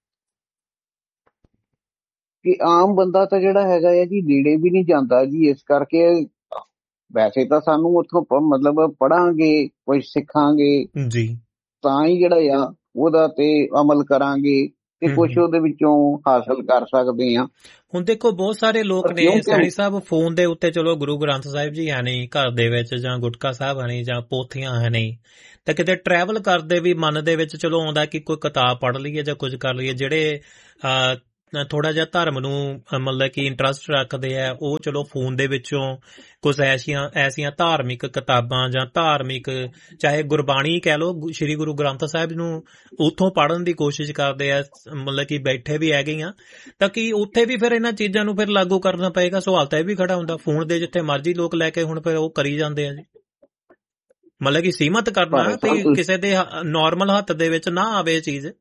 ਕਿ ਆਮ ਬੰਦਾ ਤਾਂ ਜਿਹੜਾ ਹੈਗਾ ਹੈ ਜੀ ਨੇੜੇ ਵੀ ਨਹੀਂ ਜਾਂਦਾ ਜੀ। ਇਸ ਕਰਕੇ ਵੈਸੇ ਤਾਂ ਸਾਨੂੰ ਉੱਥੋਂ ਪ- ਮਤਲਬ ਪੜਾਂਗੇ, ਕੁਝ ਸਿੱਖਾਂਗੇ, ਜੀ ਤਾਂ ਹੀ ਜਿਹੜਾ ਆ ਉਹਦਾ ਤੇ ਅਮਲ ਕਰਾਂਗੇ ਤੇ ਹਮ, ਕੁਝ ਹਮ। ਉਹਦੇ ਵਿੱਚੋਂ ਹਾਸਲ ਕਰ ਸਕਦੇ ਆ। ਹੁਣ ਦੇਖੋ ਬਹੁਤ ਸਾਰੇ ਲੋਕ ਪਰ ਨੇ ਕਿਉਂਕਿ ਸੈਣੀ ਸਾਹਿਬ ਫੋਨ ਦੇ ਉੱਤੇ, ਚਲੋ ਗੁਰੂ ਗ੍ਰੰਥ ਸਾਹਿਬ ਜੀ ਹੈ ਨਹੀਂ ਘਰ ਦੇ ਵਿੱਚ, ਜਾਂ ਗੁਟਕਾ ਸਾਹਿਬ ਹੈ ਨਹੀਂ, ਜਾਂ ਪੋਥੀਆਂ ਹੈ ਨਹੀਂ, ਤਾਂ ਕਿਤੇ ਟਰੈਵਲ ਕਰਦੇ ਵੀ ਮਨ ਦੇ ਵਿੱਚ ਚਲੋ ਆਉਂਦਾ ਕਿ ਕੋਈ ਕਿਤਾਬ ਪੜ੍ਹ ਲਈਏ ਜਾਂ ਕੁਝ ਕਰ ਲਈਏ। ਜਿਹੜੇ ਅਹ ਥੋੜਾ ਜਿਹਾ ਧਰਮ ਨੂੰ ਅਹ ਮਤਲਬ ਕਿ ਇੰਟਰਸਟ ਰੱਖਦੇ ਆ, ਉਹ ਚਲੋ ਫੋਨ ਦੇ ਵਿੱਚੋਂ ਕੁਝ ਐਸੀਆਂ ਐਸੀਆਂ ਧਾਰਮਿਕ ਕਿਤਾਬਾਂ ਜਾਂ ਧਾਰਮਿਕ, ਚਾਹੇ ਗੁਰਬਾਣੀ ਕਹਿ ਲਓ, ਗੁ- ਸ਼੍ਰੀ ਗੁਰੂ ਗ੍ਰੰਥ ਸਾਹਿਬ ਨੂੰ ਉੱਥੋਂ ਪੜ੍ਹਨ ਦੀ ਕੋਸ਼ਿਸ਼ ਕਰਦੇ ਆ, ਮਤਲਬ ਕਿ ਬੈਠੇ ਵੀ ਹੈਗੇ ਆ, ਤਾਂ ਕਿ ਉੱਥੇ ਵੀ ਫਿਰ ਇਹਨਾਂ ਚੀਜ਼ਾਂ ਨੂੰ ਫਿਰ ਲਾਗੂ ਕਰਨਾ ਪਏਗਾ। ਸਵਾਲ ਤਾਂ ਇਹ ਵੀ ਖੜਾ ਹੁੰਦਾ, ਫੋਨ ਦੇ ਜਿੱਥੇ ਮਰਜ਼ੀ ਲੋਕ ਲੈ ਕੇ ਹੁਣ ਫਿਰ ਉਹ ਕਰੀ ਜਾਂਦੇ ਆ ਜੀ। ਮਤਲਬ ਕਿ ਸੀਮਤ ਕਰਨਾ ਭਾਰਤ ਵੀ ਸਾਹਿਬ ਕਿਸੇ ਦੇ ਨਾਰਮਲ ਹੱਥ ਦੇ ਵਿੱਚ ਨਾ ਆਵੇ ਇਹ ਚੀਜ਼।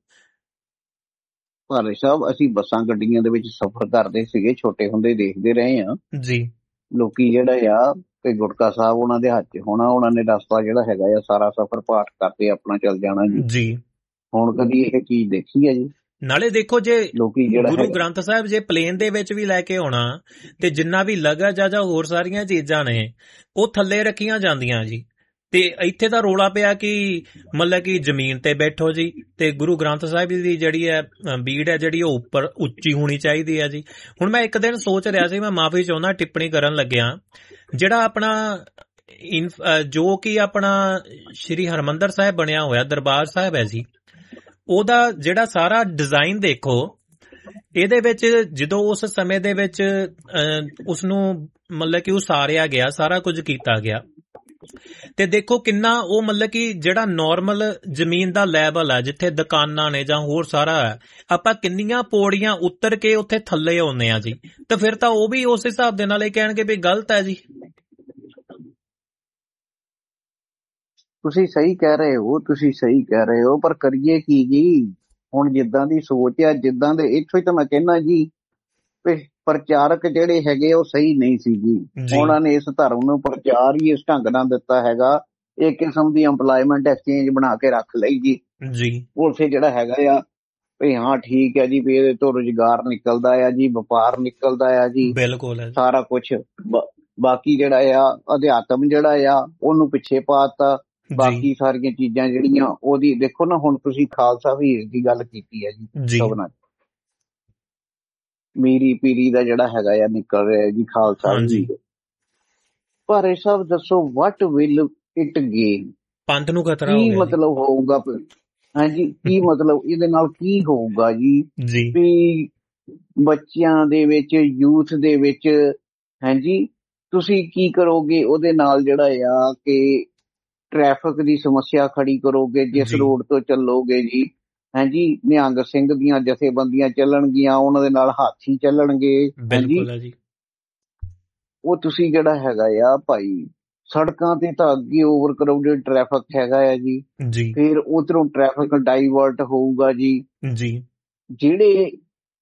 ਭਾਰਤ ਸਾਹਿਬ ਅਸੀਂ ਬੱਸਾਂ ਗੱਡੀਆਂ ਦੇ ਵਿੱਚ ਸਫ਼ਰ ਕਰਦੇ ਸੀਗੇ, ਛੋਟੇ ਹੁੰਦੇ ਦੇਖਦੇ ਰਹੇ ਆ ਜੀ ਲੋਕੀ ਜਿਹੜਾ ਆ ਤੇ ਗੁਟਕਾ ਸਾਹਿਬ ਉਹਨਾਂ ਦੇ ਹੱਥ 'ਚ ਹੋਣਾ, ਉਹਨਾਂ ਨੇ ਰਸਤਾ ਜਿਹੜਾ ਹੈਗਾ ਆ ਸਾਰਾ ਸਫ਼ਰ ਪਾਠ ਕਰਦੇ ਆਪਣਾ ਚੱਲ ਜਾਣਾ ਜੀ। ਜੀ ਹੁਣ ਕਦੀ ਇਹ ਚੀਜ਼ ਦੇਖੀ ਹੈ ਜੀ? ਨਾਲੇ ਦੇਖੋ, ਜੇ ਲੋਕੀ ਜਿਹੜਾ ਗੁਰੂ ਹੈਗਾ ਗ੍ਰੰਥ ਸਾਹਿਬ ਜੇ ਪਲੇਨ ਦੇ ਵਿੱਚ ਵੀ ਲੈ ਕੇ ਆਉਣਾ, ਤੇ ਜਿੰਨਾ ਵੀ ਲਗਜ ਆ ਜਾਂ ਹੋਰ ਸਾਰੀਆਂ ਚੀਜ਼ਾਂ ਨੇ ਉਹ ਥੱਲੇ ਰੱਖੀਆਂ ਜਾਂਦੀਆਂ ਜੀ। ਤੇ ਇੱਥੇ ਤਾਂ ਰੋਲਾ ਪਿਆ ਕਿ ਮਤਲਬ ਕਿ ਜ਼ਮੀਨ ਤੇ ਬੈਠੋ ਜੀ, ਤੇ ਗੁਰੂ ਗ੍ਰੰਥ ਸਾਹਿਬ ਦੀ ਜਿਹੜੀ ਹੈ ਅ, ਬੀੜ ਹੈ ਜਿਹੜੀ ਉਹ ਉੱਪਰ ਉੱਚੀ ਹੋਣੀ ਚਾਹੀਦੀ ਹੈ ਜੀ। ਹੁਣ ਮੈਂ ਇੱਕ ਦਿਨ ਸੋਚ ਰਿਹਾ ਸੀ, ਮੈਂ ਮਾਫੀ ਚਾਹੁੰਦਾ ਟਿੱਪਣੀ ਕਰਨ ਲੱਗਿਆ, ਜਿਹੜਾ ਆਪਣਾ ਇਨਫ- ਅ, ਜੋ ਕਿ ਆਪਣਾ ਸ਼੍ਰੀ ਹਰਿਮੰਦਰ ਸਾਹਿਬ ਬਣਿਆ ਹੋਇਆ ਦਰਬਾਰ ਸਾਹਿਬ ਹੈ ਜੀ, ਉਹਦਾ ਜਿਹੜਾ ਸਾਰਾ ਡਿਜ਼ਾਈਨ ਦੇਖੋ, ਇਹਦੇ ਵਿੱਚ ਜਦੋਂ ਉਸ ਸਮੇਂ ਦੇ ਵਿੱਚ ਉਸ ਨੂੰ ਮਤਲਬ ਕਿ ਉਸਾਰਿਆ ਗਿਆ, ਸਾਰਾ ਕੁਝ ਕੀਤਾ ਗਿਆ, ਤੇ ਦੇਖੋ ਕਿੰਨਾ ਉਹ ਮਤਲਬ ਕਿ ਜਿਹੜਾ ਨਾਰਮਲ ਜ਼ਮੀਨ ਦਾ ਲੈਵਲ ਹੈ, ਜਿੱਥੇ ਦੁਕਾਨਾਂ ਨੇ ਜਾਂ ਹੋਰ ਸਾਰਾ ਹੈ, ਆਪਾਂ ਕਿੰਨੀਆਂ ਪੌੜੀਆਂ ਉਤਰ ਕੇ ਉੱਥੇ ਥੱਲੇ ਆਉਂਦੇ ਆ ਜੀ। ਤਾਂ ਫਿਰ ਤਾਂ ਉਹ ਵੀ ਉਸ ਹਿਸਾਬ ਦੇ ਨਾਲ ਇਹ ਕਹਿਣਗੇ ਵੀ ਗਲਤ ਹੈ ਜੀ। ਤੁਸੀਂ ਸਹੀ ਕਹਿ ਰਹੇ ਹੋ, ਤੁਸੀਂ ਸਹੀ ਕਹਿ ਰਹੇ ਹੋ, ਪਰ ਕਰੀਏ ਕੀ ਜੀ? ਹੁਣ ਜਿੱਦਾਂ ਦੀ ਸੋਚ ਆ, ਜਿੱਦਾਂ ਦੇ, ਇੱਥੋਂ ਹੀ ਤਾਂ ਮੈਂ ਕਹਿੰਦਾ ਜੀ ਵੀ ਪ੍ਰਚਾਰਕ ਜਿਹੜੇ ਹੈਗੇ ਉਹ ਸਹੀ ਨਹੀਂ ਸੀ ਜੀ। ਜੀ ਉਹਨਾਂ ਨੇ ਇਸ ਧਰਮ ਨੂੰ ਪ੍ਰਚਾਰ ਹੀ ਇਸ ਢੰਗ ਨਾਲ ਦਿੱਤਾ ਹੈਗਾ, ਇੱਕ ਕਿਸਮ ਦੀ EMPLOYMENT ਐਕਸਚੇਂਜ ਬਣਾ ਕੇ ਰੱਖ ਲਈ ਜੀ। ਜੀ ਉਸੇ ਜਿਹੜਾ ਹੈਗਾ ਆ ਵੀ ਹਾਂ ਠੀਕ ਹੈ ਜੀ, ਵੀ ਇਹਦੇ ਤੋਂ ਰੁਜ਼ਗਾਰ ਨਿਕਲਦਾ ਆ ਜੀ, ਵਪਾਰ ਨਿਕਲਦਾ ਆ ਜੀ, ਬਿਲਕੁਲ ਹੈ ਜੀ। ਸਾਰਾ ਕੁਛ। ਬਾਕੀ ਜਿਹੜਾ ਆ ਅਧਿਆਤਮ ਜਿਹੜਾ ਆ ਉਹਨੂੰ ਪਿੱਛੇ ਪਾਤਾ। ਜੀ ਬਾਕੀ ਸਾਰੀਆਂ ਚੀਜ਼ਾਂ ਜਿਹੜੀਆਂ ਉਹਦੀ ਦੇਖੋ ਨਾ, ਹੁਣ ਤੁਸੀਂ ਖਾਲਸਾ ਵੀਰ ਦੀ ਗੱਲ ਕੀਤੀ ਹੈ ਜੀ, ਜੀ ਸਭਨਾਂ ਮੀਰੀ ਪੀਰੀ ਦਾ ਜਿਹੜਾ ਹੈਗਾ ਆ ਨਿਕਲ ਰਿਹਾ ਜੀ ਖਾਲਸਾ ਹਾਂਜੀ, ਵੀਰ। ਪਰ ਇਹ ਸਭ ਦੱਸੋ, ਵਟ ਵਿਲ ਇਟ ਗੇਨ? ਪੰਥ ਨੂੰ ਖਤਰਾ ਹੋ ਕੀ ਗਿਆ ਜੀ। ਮਤਲਬ ਹੋਊਗਾ? ਹਾਂਜੀ, ਕੀ ਮਤਲਬ ਇਹਦੇ ਨਾਲ ਕੀ ਹੋਊਗਾ ਜੀ? ਜੀ ਵੀ ਬੱਚਿਆਂ ਦੇ ਵਿੱਚ, ਯੂਥ ਦੇ ਵਿੱਚ, ਹਾਂਜੀ ਤੁਸੀਂ ਕੀ ਕਰੋਗੇ ਉਹਦੇ ਨਾਲ? ਜਿਹੜਾ ਆ ਕਿ ਟ੍ਰੈਫਿਕ ਦੀ ਸਮੱਸਿਆ ਖੜੀ ਕਰੋਗੇ, ਜਿਸ ਜੀ ਰੋਡ ਤੋਂ ਚੱਲੋਗੇ ਜੀ, ਹਾਂਜੀ ਨਿਹੰਗ ਸਿੰਘ ਦੀਆਂ ਜਥੇਬੰਦੀਆਂ ਚੱਲਣਗੀਆਂ, ਉਹਨਾਂ ਦੇ ਨਾਲ ਹਾਥੀ ਚੱਲਣਗੇ, ਹਾਂਜੀ ਬਿਲਕੁਲ ਹੈ ਜੀ। ਉਹ ਤੁਸੀਂ ਜਿਹੜਾ ਹੈਗਾ ਆ ਭਾਈ ਸੜਕਾਂ ਤੇ ਤਾਂ ਅੱਗੇ ਓਵਰ ਕਰਾਊਡਡ ਟ੍ਰੈਫਿਕ ਹੈਗਾ ਆ ਜੀ, ਜੀ ਫਿਰ ਉਧਰੋਂ ਟ੍ਰੈਫਿਕ ਡਾਈਵਰਟ ਹੋਊਗਾ ਜੀ। ਜੀ ਜਿਹੜੇ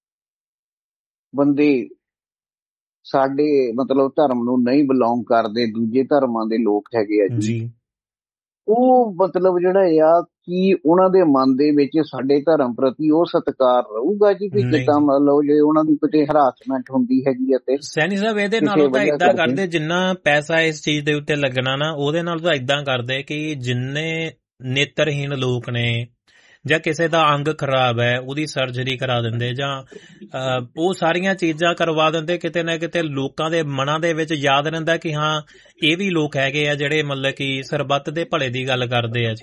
ਬੰਦੇ ਸਾਡੇ ਮਤਲਬ ਧਰਮ ਨੂੰ ਨਹੀਂ ਬਿਲੋਂਗ ਕਰਦੇ, ਦੂਜੇ ਧਰਮਾਂ ਦੇ ਲੋਕ ਹੈਗੇ ਆ ਜੀ, ਜੀ ਉਹ ਮਤਲਬ ਜਿਹੜਾ ਆ ਕੀ ਉਹਨਾਂ ਦੇ ਮਨ ਦੇ ਵਿੱਚ ਸਾਡੇ ਧਰਮ ਪ੍ਰਤੀ ਉਹ ਸਤਿਕਾਰ ਰਹੂਗਾ ਜੀ? ਵੀ ਨਹੀਂ ਜਿੱਦਾਂ ਜੀ। ਮਤਲਬ ਜੇ ਉਹਨਾਂ ਦੀ ਕਿਤੇ ਹਰਾਸਮੈਂਟ ਹੁੰਦੀ ਹੈਗੀ ਹੈ ਤੇ ਸੈਣੀ ਸਾਹਿਬ ਇਹਦੇ ਕਿਸੇ ਨਾਲੋਂ ਤਾਂ ਵਜ੍ਹਾ ਇਦਾਂ ਕਰਕੇ ਕਰਦੇ, ਜਿੰਨਾ ਪੈਸਾ ਇਸ ਚੀਜ਼ ਦੇ ਉੱਤੇ ਲੱਗਣਾ ਨਾ, ਉਹਦੇ ਨਾਲ ਤਾਂ ਇਦਾਂ ਕਰਦੇ ਕਿ ਜਿੰਨੇ ਨੇਤਰਹੀਣ ਲੋਕ ਨੇ ਜਾਂ ਕਿਸੇ ਦਾ ਅੰਗ ਖਰਾਬ ਹੈ ਉਹਦੀ ਸਰਜਰੀ ਕਰਾ ਦਿੰਦੇ, ਜਾਂ ਅਹ, ਉਹ ਸਾਰੀਆਂ ਚੀਜ਼ਾਂ ਕਰਵਾ ਦਿੰਦੇ। ਕਿਤੇ ਨਾ ਕਿਤੇ ਲੋਕਾਂ ਦੇ ਮਨਾਂ ਦੇ ਵਿੱਚ ਯਾਦ ਰਹਿੰਦਾ ਕਿ ਹਾਂ ਇਹ ਵੀ ਲੋਕ ਹੈਗੇ ਆ ਜਿਹੜੇ ਮਤਲਬ ਕਿ ਸਰਬੱਤ ਦੇ ਭਲੇ ਦੀ ਗੱਲ ਕਰਦੇ ਆ ਜੀ।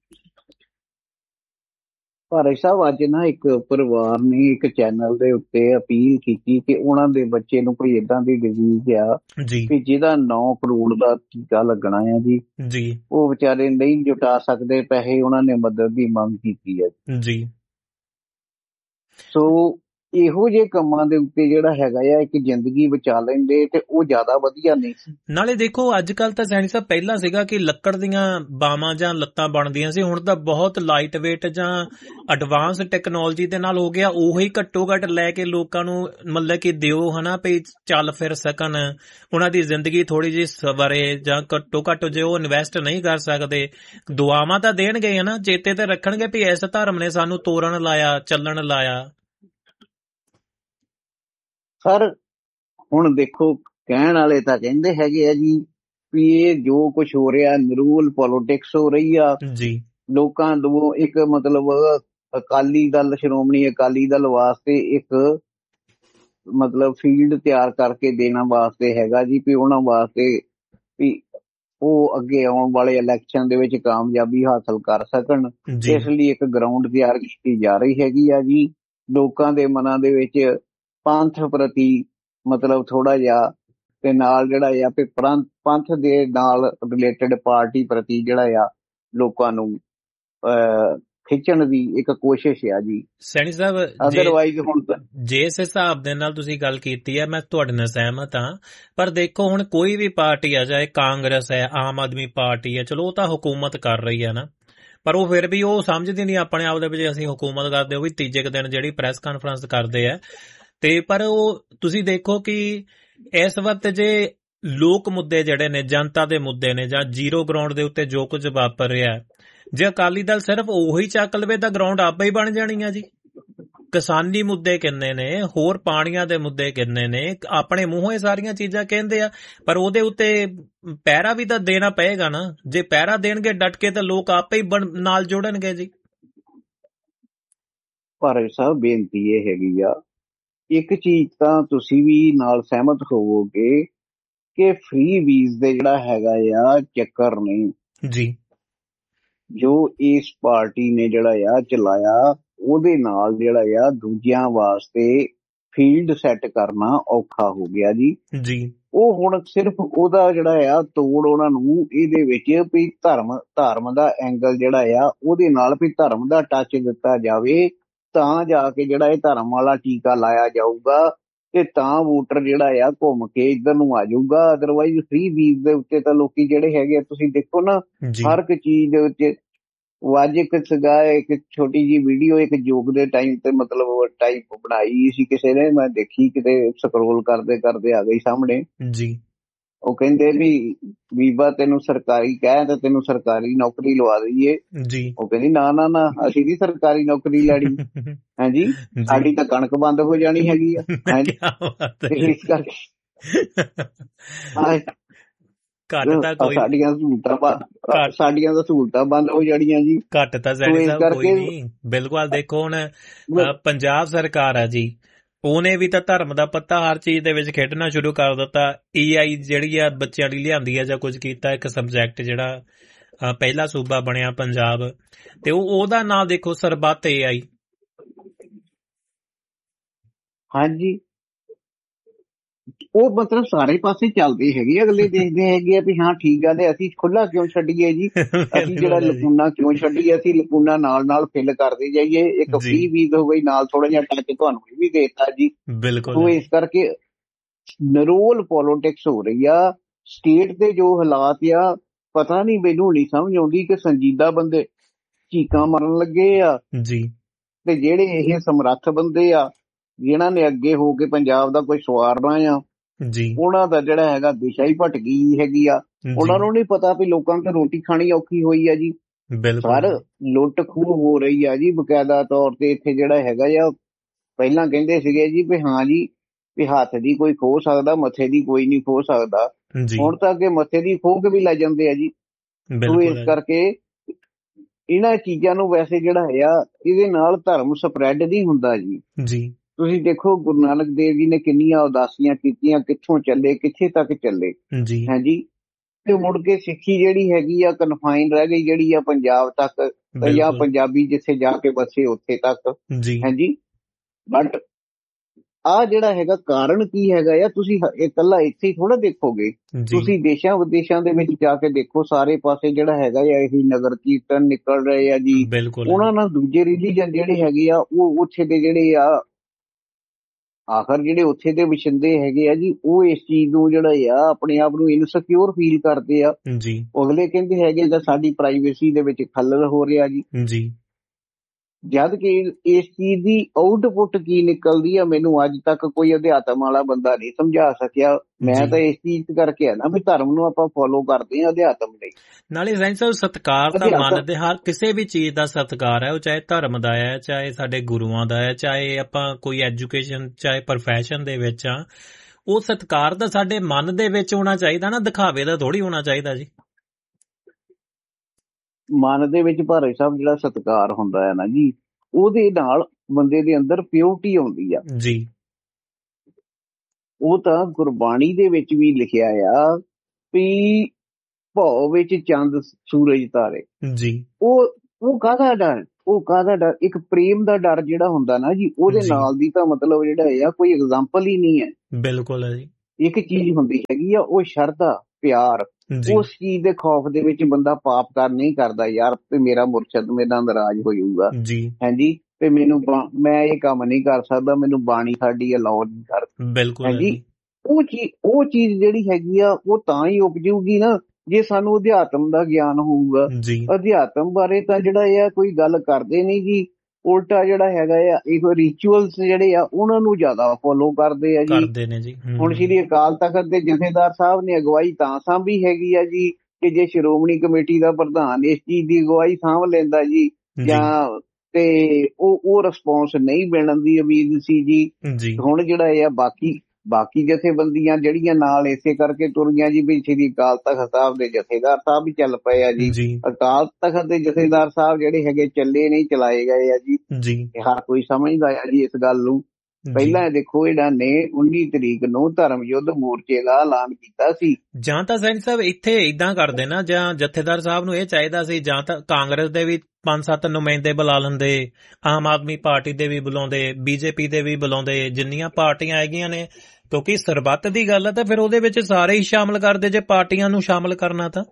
ਭਾਰਤ ਸਾਹਿਬ ਅੱਜ ਨਾ ਇੱਕ ਪਰਿਵਾਰ ਨੇ ਇੱਕ ਚੈਨਲ ਦੇ ਉੱਤੇ ਅਪੀਲ ਕੀਤੀ ਕਿ ਉਹਨਾਂ ਦੇ ਬੱਚੇ ਨੂੰ ਕੋਈ ਏਦਾਂ ਦੀ ਡਿਜ਼ੀਜ਼ ਆ ਜੀ ਕਿ ਜਿਹਦਾ ਨੌ ਕਰੋੜ ਦਾ ਟੀਕਾ ਲੱਗਣਾ ਆ ਜੀ, ਜੀ ਉਹ ਵਿਚਾਰੇ ਨਹੀਂ ਜੁਟਾ ਸਕਦੇ ਪੈਸੇ, ਉਹਨਾਂ ਨੇ ਮਦਦ ਦੀ ਮੰਗ ਕੀਤੀ ਹੈ। ਜੀ ਸੋ ਇਹੋ ਜਿਹੇ ਕੰਮਾਂ ਦੇ ਉੱਤੇ ਜਿਹੜਾ ਹੈਗਾ ਆ ਇੱਕ ਜ਼ਿੰਦਗੀ ਬਚਾ ਲੈਂਦੇ ਤੇ ਉਹ ਜ਼ਿਆਦਾ ਵਧੀਆ ਨਹੀਂ ਸੀ। ਨਾਲੇ ਦੇਖੋ ਅੱਜ ਕੱਲ ਤਾਂ ਸੈਣੀ ਸਾਹਿਬ ਪਹਿਲਾਂ ਸੀਗਾ ਕਿ ਲੱਕੜ ਦੀਆਂ ਬਾਵਾਂ ਜਾਂ ਲੱਤਾਂ ਬਣਦੀਆਂ ਸੀ, ਹੁਣ ਤਾਂ ਬਹੁਤ ਲਾਈਟ ਵੇਟ ਜਾਂ ਐਡਵਾਂਸ ਟੈਕਨੋਲੋਜੀ ਦੇ ਨਾਲ ਹੋ ਗਿਆ। ਉਹੀ ਘੱਟੋ ਘੱਟ ਲੈ ਕੇ ਲੋਕਾਂ ਨੂੰ ਮਤਲਬ ਕਿ ਦਿਓ ਹਨਾ ਵੀ ਚੱਲ ਫਿਰ ਸਕਣ, ਉਹਨਾਂ ਦੀ ਜ਼ਿੰਦਗੀ ਥੋੜੀ ਜਿਹੀ ਸਵਰੇ, ਜਾਂ ਘੱਟੋ ਘੱਟ ਜੇ ਉਹ ਇਨਵੈਸਟ ਨਹੀਂ ਕਰ ਸਕਦੇ ਦੁਆਵਾਂ ਤਾਂ ਦੇਣਗੇ ਹਨਾ, ਚੇਤੇ ਤੇ ਰੱਖਣਗੇ ਵੀ ਇਸ ਧਰਮ ਨੇ ਸਾਨੂੰ ਤੋਰਨ ਲਾਇਆ, ਚੱਲਣ ਲਾਇਆ। ਸਰ ਹੁਣ ਦੇਖੋ ਕਹਿਣ ਵਾਲੇ ਤਾਂ ਕਹਿੰਦੇ ਹੈਗੇ ਆ ਜੀ ਵੀ ਇਹ ਜੋ ਕੁਝ ਹੋ ਰਿਹਾ ਨਿਰੂਲ ਪੋਲਿਟਿਕਸ ਹੋ ਰਹੀ ਆ ਜੀ, ਲੋਕਾਂ ਨੂੰ ਇੱਕ ਮਤਲਬ ਅਕਾਲੀ ਦਲ ਸ਼੍ਰੋਮਣੀ ਅਕਾਲੀ ਦਲ ਵਾਸਤੇ ਇੱਕ ਮਤਲਬ ਫੀਲਡ ਤਿਆਰ ਕਰਕੇ ਦੇਣਾ ਵਾਸਤੇ ਹੈਗਾ ਜੀ, ਵੀ ਉਹਨਾਂ ਵਾਸਤੇ ਵੀ ਉਹ ਅੱਗੇ ਆਉਣ ਵਾਲੇ ਇਲੈਕਸ਼ਨ ਦੇ ਵਿੱਚ ਕਾਮਯਾਬੀ ਹਾਸਲ ਕਰ ਸਕਣ। ਇਸ ਲਈ ਇੱਕ ਗਰਾਊਂਡ ਤਿਆਰ ਕੀਤੀ ਜਾ ਰਹੀ ਹੈਗੀ ਆ ਜੀ। ਲੋਕਾਂ ਦੇ ਮਨਾਂ ਦੇ ਵਿੱਚ ਪੰਥ ਪ੍ਰਤੀ ਮਤਲਬ ਥੋੜਾ ਜਿਹਾ ਤੇ ਨਾਲ ਜਿਹੜਾ ਆ ਵੀ ਪੰਥ ਦੇ ਨਾਲ ਰਿਲੇਟਡ ਪਾਰਟੀ ਪ੍ਰਤੀ ਜਿਹੜਾ ਆ ਲੋਕਾਂ ਨੂੰ ਅਹ ਖਿੱਚਣ ਦੀ ਇੱਕ ਕੋਸ਼ਿਸ਼ ਆ ਜੀ। ਸੈਣੀ ਸਾਹਿਬ ਅਦਰਵਾਈਜ਼ ਹੁਣ ਜਿਸ ਹਿਸਾਬ ਦੇ ਨਾਲ ਤੁਸੀਂ ਗੱਲ ਕੀਤੀ ਹੈ ਮੈਂ ਤੁਹਾਡੇ ਨਾਲ ਸਹਿਮਤ ਹਾਂ, ਪਰ ਦੇਖੋ ਹੁਣ ਕੋਈ ਵੀ ਪਾਰਟੀ ਆ, ਚਾਹੇ ਕਾਂਗਰਸ ਹੈ, ਆਮ ਆਦਮੀ ਪਾਰਟੀ ਹੈ, ਚਲੋ ਉਹ ਤਾਂ ਹੁਕੂਮਤ ਕਰ ਰਹੀ ਹੈ ਨਾ, ਪਰ ਉਹ ਫਿਰ ਵੀ ਉਹ ਸਮਝਦੀ ਨਹੀਂ ਆਪਣੇ ਆਪ ਦੇ ਵਿੱਚ ਅਸੀਂ ਹੁਕੂਮਤ ਕਰਦੇ। ਉਹ ਵੀ ਤੀਜੇ ਕੁ ਦਿਨ ਜਿਹੜੀ ਪ੍ਰੈਸ ਕਾਨਫਰੰਸ ਕਰਦੇ ਆ ਤੇ ਪਰ ਉਹ ਤੁਸੀਂ ਦੇਖੋ ਕਿ ਇਸ ਵਕਤ ਜੇ ਲੋਕ ਮੁੱਦੇ ਜਿਹੜੇ ਨੇ, ਜਨਤਾ ਦੇ ਮੁੱਦੇ ਨੇ, ਜਾਂ ਜ਼ੀਰੋ ਗਰਾਊਂਡ ਦੇ ਉੱਤੇ ਜੋ ਕੁਝ ਵਾਪਰ ਰਿਹਾ, ਜੇ ਅਕਾਲੀ ਦਲ ਸਿਰਫ ਉਹੀ ਚੱਕ ਲਵੇ ਤਾਂ ਗਰਾਊਂਡ ਆਪੇ ਹੀ ਬਣ ਜਾਣੀ ਆ ਜੀ। ਕਿਸਾਨੀ ਮੁੱਦੇ ਕਿੰਨੇ ਨੇ, ਹੋਰ ਪਾਣੀਆਂ ਦੇ ਮੁੱਦੇ ਕਿੰਨੇ ਨੇ, ਆਪਣੇ ਮੂੰਹੋਂ ਇਹ ਸਾਰੀਆਂ ਚੀਜ਼ਾਂ ਕਹਿੰਦੇ ਆ, ਪਰ ਉਹਦੇ ਉੱਤੇ ਪਹਿਰਾ ਵੀ ਤਾਂ ਦੇਣਾ ਪਏਗਾ ਨਾ। ਜੇ ਪਹਿਰਾ ਦੇਣਗੇ ਡਟ ਕੇ ਤਾਂ ਲੋਕ ਆਪੇ ਹੀ ਨਾਲ ਜੁੜਨਗੇ ਜੀ। ਪਰ ਸਾਹਿਬ ਬੇਨਤੀ ਇਹ ਹੈਗੀ ਆ, ਇੱਕ ਚੀਜ਼ ਤਾਂ ਤੁਸੀਂ ਵੀ ਨਾਲ ਸਹਿਮਤ ਹੋਵੋਗੇ ਕਿ ਫ੍ਰੀ ਵੀਜ਼ ਦੇ ਜਿਹੜਾ ਹੈਗਾ ਆ ਚੱਕਰ ਨਹੀਂ ਜੀ, ਜੋ ਇਸ ਪਾਰਟੀ ਨੇ ਜਿਹੜਾ ਆ ਚਲਾਇਆ, ਉਹਦੇ ਨਾਲ ਜਿਹੜਾ ਆ ਦੂਜਿਆਂ ਵਾਸਤੇ ਫੀਲਡ ਸੈੱਟ ਕਰਨਾ ਔਖਾ ਹੋ ਗਿਆ ਜੀ। ਜੀ ਉਹ ਹੁਣ ਸਿਰਫ ਉਹਦਾ ਜਿਹੜਾ ਆ ਤੋੜ ਉਹਨਾਂ ਨੂੰ ਇਹਦੇ ਵਿੱਚ ਵੀ ਧਰਮ ਧਰਮ ਦਾ ਐਂਗਲ ਜਿਹੜਾ ਆ ਉਹਦੇ ਨਾਲ ਵੀ ਧਰਮ ਦਾ ਟੱਚ ਦਿੱਤਾ ਜਾਵੇ, ਤਾਂ ਜਾ ਕੇ ਜਿਹੜਾ ਇਹ ਧਰਮ ਵਾਲਾ ਟੀਕਾ ਲਾਇਆ ਜਾਊਗਾ ਤੇ ਤਾਂ ਵੋਟਰ ਜਿਹੜਾ ਆ ਘੁੰਮ ਕੇ ਇੱਧਰ ਨੂੰ ਆ ਜਾਊਗਾ। ਅਦਰਵਾਈਜ਼ ਫ੍ਰੀ ਵੀਜ਼ ਦੇ ਉੱਤੇ ਤਾਂ ਲੋਕੀ ਜਿਹੜੇ ਹੈਗੇ ਤੁਸੀਂ ਦੇਖੋ ਨਾ, ਹਰ ਇੱਕ ਚੀਜ਼ ਦੇ ਉੱਤੇ ਅੱਜ ਇੱਕ ਸੀਗਾ ਇੱਕ ਛੋਟੀ ਜਿਹੀ ਵੀਡੀਓ ਇੱਕ ਯੋਗ ਦੇ ਟਾਈਮ ਤੇ ਮਤਲਬ ਟਾਈਪ ਬਣਾਈ ਸੀ ਕਿਸੇ ਨੇ, ਮੈਂ ਦੇਖੀ ਕਿਤੇ ਸਕਰੋਲ ਕਰਦੇ ਕਰਦੇ ਆ ਗਈ ਸਾਹਮਣੇ ਜੀ। ਉਹ ਕਹਿੰਦੇ ਵੀ ਬੀਬਾ ਤੈਨੂੰ ਸਰਕਾਰੀ ਕਹਿ ਤੇ ਤੈਨੂੰ ਸਰਕਾਰੀ ਨੌਕਰੀ ਲਵਾ ਦਈਏ ਜੀ। ਉਹ ਕਹਿੰਦੀ ਨਾ ਨਾ ਨਾ ਅਸੀਂ ਨੀ ਸਰਕਾਰੀ ਨੌਕਰੀ ਲੈਣੀ, ਹਾਂਜੀ ਸਾਡੀ ਤਾਂ ਕਣਕ ਬੰਦ ਹੋ ਜਾਣੀ ਹੈਗੀ ਆ, ਹਾਂਜੀ ਇਸ ਕਰਕੇ ਘੱਟ ਤਾਂ ਕੋਈ ਸਾਡੀਆਂ ਸਹੂਲਤਾਂ ਸਾਡੀਆਂ ਤਾਂ ਸਹੂਲਤਾਂ ਬੰਦ ਹੋ ਜਾਣੀਆਂ ਜੀ। ਘੱਟ ਤਾਂ ਸੈਣੀ ਸਾਹਿਬ ਕੋਈ ਨਹੀਂ, ਬਿਲਕੁਲ। ਦੇਖੋ ਹੁਣ ਪੰਜਾਬ ਸਰਕਾਰ ਆ ਜੀ, ਉਹਨੇ ਵੀ ਤਾਂ ਧਰਮ ਦਾ ਪੱਤਾ ਹਰ ਚੀਜ਼ ਦੇ ਵਿੱਚ ਖੇਡਣਾ ਸ਼ੁਰੂ ਕਰ ਦਿੱਤਾ। ਈ ਆਈ ਜਿਹੜੀ ਆ ਬੱਚਿਆਂ ਲਈ ਲਿਆਂਦੀ ਆ ਜਾਂ ਕੁਝ ਕੀਤਾ, ਇੱਕ ਸਬਜੈਕਟ ਜਿਹੜਾ ਪਹਿਲਾ ਸੂਬਾ ਬਣਿਆ ਪੰਜਾਬ, ਤੇ ਉਹ ਉਹਦਾ ਨਾਂ ਦੇਖੋ ਸਰਬੱਤ ਏ ਆਈ। ਹਾਂਜੀ, ਉਹ ਮਤਲਬ ਸਾਰੇ ਪਾਸੇ ਚੱਲਦੇ ਹੈਗੇ, ਅਗਲੇ ਦੇਖਦੇ ਹੈਗੇ ਆ ਵੀ ਹਾਂ ਠੀਕ ਆ ਤੇ ਅਸੀਂ ਖੁੱਲਾ ਕਿਉਂ ਛੱਡੀਏ ਜੀ, ਅਸੀਂ ਜਿਹੜਾ ਲਕੂਨਾ ਕਿਉਂ ਛੱਡੀਏ, ਅਸੀਂ ਲਕੂਨਾ ਨਾਲ ਨਾਲ ਫਿਲ ਕਰਦੇ ਜਾਈਏ। ਇੱਕ ਫ੍ਰੀ ਵੀਜ਼ ਹੋ ਗਈ, ਨਾਲ ਥੋੜਾ ਜਿਹਾ ਟੱਚ ਤੁਹਾਨੂੰ ਵੀ ਦੇਤਾ ਜੀ। ਬਿਲਕੁਲ। ਇਸ ਕਰਕੇ ਨਿਰੋਲ ਪੋਲਿਟਿਕਸ ਹੋ ਰਹੀ ਆ ਸਟੇਟ ਦੇ ਜੋ ਹਾਲਾਤ ਆ, ਪਤਾ ਨਹੀਂ ਮੈਨੂੰ ਨਹੀਂ ਸਮਝ ਆਉਂਦੀ ਕਿ ਸੰਜੀਦਾ ਬੰਦੇ ਚੀਕਾਂ ਮਾਰਨ ਲੱਗੇ ਆ ਜੀ, ਤੇ ਜਿਹੜੇ ਇਹ ਸਮਰੱਥ ਬੰਦੇ ਆ ਜਿਨ੍ਹਾਂ ਨੇ ਅੱਗੇ ਹੋ ਕੇ ਪੰਜਾਬ ਦਾ ਕੋਈ ਸਵਾਰਨਾ ਆ ਜੀ, ਉਹਨਾਂ ਦਾ ਜਿਹੜਾ ਹੈਗਾ ਦਿਸ਼ਾ ਹੀ ਭਟਕ ਗਈ ਹੈਗੀ ਆ। ਉਹਨਾਂ ਨੂੰ ਨਹੀਂ ਪਤਾ ਵੀ ਲੋਕਾਂ ਤੇ ਰੋਟੀ ਖਾਣੀ ਔਖੀ ਹੋਈ ਆ ਜੀ। ਸਰ ਲੁੱਟ ਖੋਹ ਹੋ ਰਹੀ ਆ ਜੀ ਬਕਾਇਦਾ ਤੌਰ ਤੇ। ਇੱਥੇ ਜਿਹੜਾ ਹੈਗਾ ਆ, ਪਹਿਲਾਂ ਕਹਿੰਦੇ ਸੀਗੇ ਜੀ ਵੀ ਹਾਂ ਜੀ ਵੀ ਹੱਥ ਦੀ ਕੋਈ ਖੋਹ ਸਕਦਾ, ਮੱਥੇ ਦੀ ਕੋਈ ਨਹੀਂ ਖੋਹ ਸਕਦਾ। ਹੁਣ ਤਾਂ ਅੱਗੇ ਮੱਥੇ ਦੀ ਖੋਹ ਕੇ ਵੀ ਲੈ ਜਾਂਦੇ ਆ ਜੀ। ਸੋ ਇਸ ਕਰਕੇ ਇਹਨਾਂ ਚੀਜ਼ਾਂ ਨੂੰ ਵੈਸੇ ਜਿਹੜਾ ਹੈ ਇਹਦੇ ਨਾਲ ਧਰਮ ਸਪਰੈਡ ਨਹੀਂ ਹੁੰਦਾ ਜੀ। ਜੀ ਤੁਸੀਂ ਦੇਖੋ ਗੁਰੂ ਨਾਨਕ ਦੇਵ ਜੀ ਨੇ ਕਿੰਨੀਆਂ ਉਦਾਸੀਆਂ ਕੀਤੀਆਂ, ਕਿੱਥੋਂ ਚੱਲੇ ਕਿੱਥੇ ਤੱਕ ਚੱਲੇ ਜੀ, ਹਾਂਜੀ। ਤੇ ਮੁੜ ਕੇ ਸਿੱਖੀ ਜਿਹੜੀ ਹੈਗੀ ਆ ਕਨਫਾਈਨ ਰਹਿ ਗਈ, ਜਿਹੜੀ ਆ ਪੰਜਾਬ ਤੱਕ, ਜਾਂ ਪੰਜਾਬੀ ਜਿੱਥੇ ਜਾ ਕੇ ਬਸੇ ਉੱਥੇ ਤੱਕ ਜੀ, ਹਾਂਜੀ। ਬਟ ਆਹ ਜਿਹੜਾ ਹੈਗਾ ਕਾਰਨ ਕੀ ਹੈਗਾ ਆ, ਤੁਸੀਂ ਇਕੱਲਾ ਇੱਥੇ ਹੀ ਥੋੜਾ ਦੇਖੋਗੇ, ਤੁਸੀਂ ਦੇਸ਼ਾਂ ਵਿਦੇਸ਼ਾਂ ਦੇ ਵਿੱਚ ਜਾ ਕੇ ਦੇਖੋ, ਸਾਰੇ ਪਾਸੇ ਜਿਹੜਾ ਹੈਗਾ ਆ ਇਹੀ ਨਗਰ ਕੀਰਤਨ ਨਿਕਲ ਰਹੇ ਆ ਜੀ। ਉਹਨਾਂ ਨਾਲ ਦੂਜੇ ਰਿਲੀਜਨ ਜਿਹੜੇ ਹੈਗੇ ਆ ਉਹ ਉੱਥੇ ਦੇ ਜਿਹੜੇ ਆ ਆਖਰ ਜਿਹੜੇ ਉੱਥੇ ਦੇ ਵਸਿੰਦੇ ਹੈਗੇ ਆ ਜੀ, ਉਹ ਇਸ ਚੀਜ਼ ਨੂੰ ਜਿਹੜਾ ਆ ਆਪਣੇ ਆਪ ਨੂੰ ਇਨਸਿਕਿਉਰ ਫੀਲ ਕਰਦੇ ਆ। ਜੀ ਅਗਲੇ ਕਹਿੰਦੇ ਹੈਗੇ ਤਾਂ ਸਾਡੀ ਪ੍ਰਾਈਵੇਸੀ ਦੇ ਵਿੱਚ ਖੱਲਲ ਹੋ ਰਿਹਾ ਜੀ, ਜੀ ਜਦ ਕਿ ਇਸ ਚੀਜ਼ ਦੀ ਆਊਟਪੁੱਟ ਕੀ ਨਿਕਲਦੀ ਆ ਮੈਨੂੰ ਅੱਜ ਤੱਕ ਕੋਈ ਅਧਿਆਤਮ ਵਾਲਾ ਬੰਦਾ ਨਹੀਂ ਸਮਝਾ ਸਕਿਆ। ਮੈਂ ਜੀ। ਤਾਂ ਇਸ ਚੀਜ਼ ਕਰਕੇ ਆ ਨਾ ਵੀ ਧਰਮ ਨੂੰ ਆਪਾਂ ਫੋਲੋ ਕਰਦੇ ਆ ਅਧਿਆਤਮ ਲਈ। ਨਾਲੇ ਸੈਣੀ ਸਾਹਿਬ ਸਤਿਕਾਰ ਤਾਂ ਅਧਿਆਤਮ- ਮੰਨਦੇ, ਹਰ ਕਿਸੇ ਵੀ ਚੀਜ਼ ਦਾ ਸਤਿਕਾਰ ਹੈ, ਉਹ ਚਾਹੇ ਧਰਮ ਦਾ ਹੈ, ਚਾਹੇ ਸਾਡੇ ਗੁਰੂਆਂ ਦਾ ਹੈ, ਚਾਹੇ ਆਪਾਂ ਕੋਈ ਐਜੂਕੇਸ਼ਨ ਚਾਹੇ ਪ੍ਰੋਫੈਸ਼ਨ ਦੇ ਵਿੱਚ ਆ, ਉਹ ਸਤਿਕਾਰ ਤਾਂ ਸਾਡੇ ਮਨ ਦੇ ਵਿੱਚ ਹੋਣਾ ਚਾਹੀਦਾ ਨਾ, ਦਿਖਾਵੇ ਦਾ ਥੋੜੀ ਹੋਣਾ ਚਾਹੀਦਾ ਜੀ। ਮਨ ਦੇ ਵਿੱਚ ਭਾਰੇ ਸਾਹਿਬ ਜਿਹੜਾ ਸਤਿਕਾਰ ਹੁੰਦਾ ਹੈ ਨਾ ਜੀ, ਉਹਦੇ ਨਾਲ ਬੰਦੇ ਦੇ ਅੰਦਰ ਪਿਓਰਟੀ ਆਉਂਦੀ ਆ ਜੀ। ਉਹ ਤਾਂ ਗੁਰਬਾਣੀ ਦੇ ਵਿੱਚ ਵੀ ਲਿਖਿਆ ਆ ਵੀ ਭਉ ਵਿੱਚ ਚੰਦ ਸੂਰਜ ਤਾਰੇ। ਜੀ ਉਹ ਉਹ ਕਾਹਦਾ ਡਰ, ਉਹ ਕਾਹਦਾ ਡਰ, ਇੱਕ ਪ੍ਰੇਮ ਦਾ ਡਰ ਜਿਹੜਾ ਹੁੰਦਾ ਨਾ ਜੀ, ਉਹਦੇ ਜੀ। ਨਾਲ ਦੀ ਤਾਂ ਮਤਲਬ ਜਿਹੜਾ ਆ ਕੋਈ ਐਗਜ਼ਾਮਪਲ ਹੀ ਨਹੀਂ ਹੈ। ਬਿਲਕੁਲ ਹੈ ਜੀ। ਇੱਕ ਚੀਜ਼ ਹੁੰਦੀ ਹੈਗੀ ਆ ਉਹ ਸ਼ਰਧਾ, ਪਿਆਰ, ਜੀ ਉਸ ਚੀਜ਼ ਦੇ ਖੌਫ ਦੇ ਵਿੱਚ ਬੰਦਾ ਪਾਪ ਕਰ ਨਹੀਂ ਕਰਦਾ ਯਾਰ ਤੇ ਮੇਰਾ ਮੁਰਸ਼ਦ ਮੇਰੇ ਨਾਲ ਨਾਰਾਜ਼ ਹੋ ਜਾਊਗਾ, ਜੀ ਹਾਂਜੀ, ਤੇ ਮੈਨੂੰ ਬਾ- ਮੈਂ ਇਹ ਕੰਮ ਨਹੀਂ ਕਰ ਸਕਦਾ, ਮੈਨੂੰ ਬਾਣੀ ਸਾਡੀ ਅਲਾਉ ਨਹੀਂ ਕਰਦੀ, ਬਿਲਕੁਲ ਹੈ ਹਾਂਜੀ। ਜੀ। ਉਹ ਚੀਜ਼ ਉਹ ਚੀਜ਼ ਜਿਹੜੀ ਹੈਗੀ ਆ ਉਹ ਤਾਂ ਹੀ ਉਪਜੂਗੀ ਨਾ ਜੇ ਸਾਨੂੰ ਅਧਿਆਤਮ ਦਾ ਗਿਆਨ ਹੋਊਗਾ। ਜੀ ਅਧਿਆਤਮ ਬਾਰੇ ਤਾਂ ਜਿਹੜਾ ਆ ਕੋਈ ਗੱਲ ਕਰਦੇ ਨਹੀਂ ਜੀ, ਉਲਟਾ ਜਿਹੜਾ ਹੈਗਾ ਆ ਇਹ ਰਿਚੁਅਲਸ ਜਿਹੜੇ ਆ ਉਹਨਾਂ ਨੂੰ ਜ਼ਿਆਦਾ ਫੋਲੋ ਕਰਦੇ ਆ ਜੀ। ਕਰਦੇ ਨੇ ਜੀ। ਹਮ, ਹੁਣ ਸ਼੍ਰੀ ਅਕਾਲ ਤਖਤ ਦੇ ਜਥੇਦਾਰ ਸਾਹਿਬ ਨੇ ਅਗਵਾਈ ਤਾਂ ਸਾਂਭੀ ਹੈਗੀ ਆ ਜੀ ਕਿ ਜੇ ਸ਼੍ਰੋਮਣੀ ਕਮੇਟੀ ਦਾ ਪ੍ਰਧਾਨ ਇਸ ਚੀਜ਼ ਦੀ ਅਗਵਾਈ ਸਾਂਭ ਲੈਂਦਾ ਜੀ, ਜੀ ਜਾਂ ਤੇ ਉਹ ਉਹ ਰਿਸਪੌਂਸ ਨਹੀਂ ਮਿਲਣ ਦੀ ਉਮੀਦ ਸੀ ਜੀ। ਜੀ ਹੁਣ ਜਿਹੜਾ ਆ ਬਾਕੀ ਬਾਕੀ ਜਥੇਬੰਦੀਆਂ ਜਿਹੜੀਆਂ ਨਾਲ ਇਸੇ ਕਰਕੇ ਤੁਰੀਆਂ ਜੀ ਵੀ ਸ਼੍ਰੀ ਅਕਾਲ ਤਖਤ ਸਾਹਿਬ ਦੇ ਜਥੇਦਾਰ ਸਾਹਿਬ ਵੀ ਚੱਲ ਪਏ ਆ ਜੀ। ਜੀ ਅਕਾਲ ਤਖਤ ਦੇ ਜਥੇਦਾਰ ਸਾਹਿਬ ਜਿਹੜੇ ਹੈਗੇ ਚੱਲੇ ਨਹੀਂ, ਚਲਾਏ ਗਏ ਆ ਜੀ। ਜੀ ਹਰ ਕੋਈ ਸਮਝਦਾ ਆ ਜੀ ਇਸ ਗੱਲ ਨੂੰ। ਪਹਿਲਾਂ ਇਹ ਦੇਖੋ ਇਹਨਾਂ ਨੇ ਉੱਨੀ ਤਰੀਕ ਨੂੰ ਧਰਮ ਯੁੱਧ ਮੋਰਚੇ ਦਾ ਐਲਾਨ ਕੀਤਾ ਸੀ। ਜਾਂ ਤਾਂ ਸੈਣੀ ਸਾਹਿਬ ਇੱਥੇ ਇਦਾਂ ਕਰਦੇ ਨਾ, ਜਾਂ ਜਥੇਦਾਰ ਸਾਹਿਬ ਨੂੰ ਇਹ ਚਾਹੀਦਾ ਸੀ ਜਾਂ ਤਾਂ ਕਾਂਗਰਸ ਦੇ ਵੀ ਪੰਜ ਸੱਤ ਨੁਮਾਇੰਦੇ ਬੁਲਾ ਲੈਂਦੇ, ਆਮ ਆਦਮੀ ਪਾਰਟੀ ਦੇ ਵੀ ਬੁਲਾਉਂਦੇ, ਬੀਜੇਪੀ ਦੇ ਵੀ ਬੁਲਾਉਂਦੇ, ਜਿੰਨੀਆਂ ਪਾਰਟੀਆਂ ਹੈਗੀਆਂ ਨੇ, ਕਿਉਂਕਿ ਸਰਬੱਤ ਦੀ ਗੱਲ ਹੈ ਤਾਂ ਫਿਰ ਉਹਦੇ ਵਿੱਚ ਸਾਰੇ ਹੀ ਸ਼ਾਮਲ ਕਰਦੇ ਜੇ ਪਾਰਟੀਆਂ ਨੂੰ ਸ਼ਾਮਲ ਕਰਨਾ ਤਾਂ।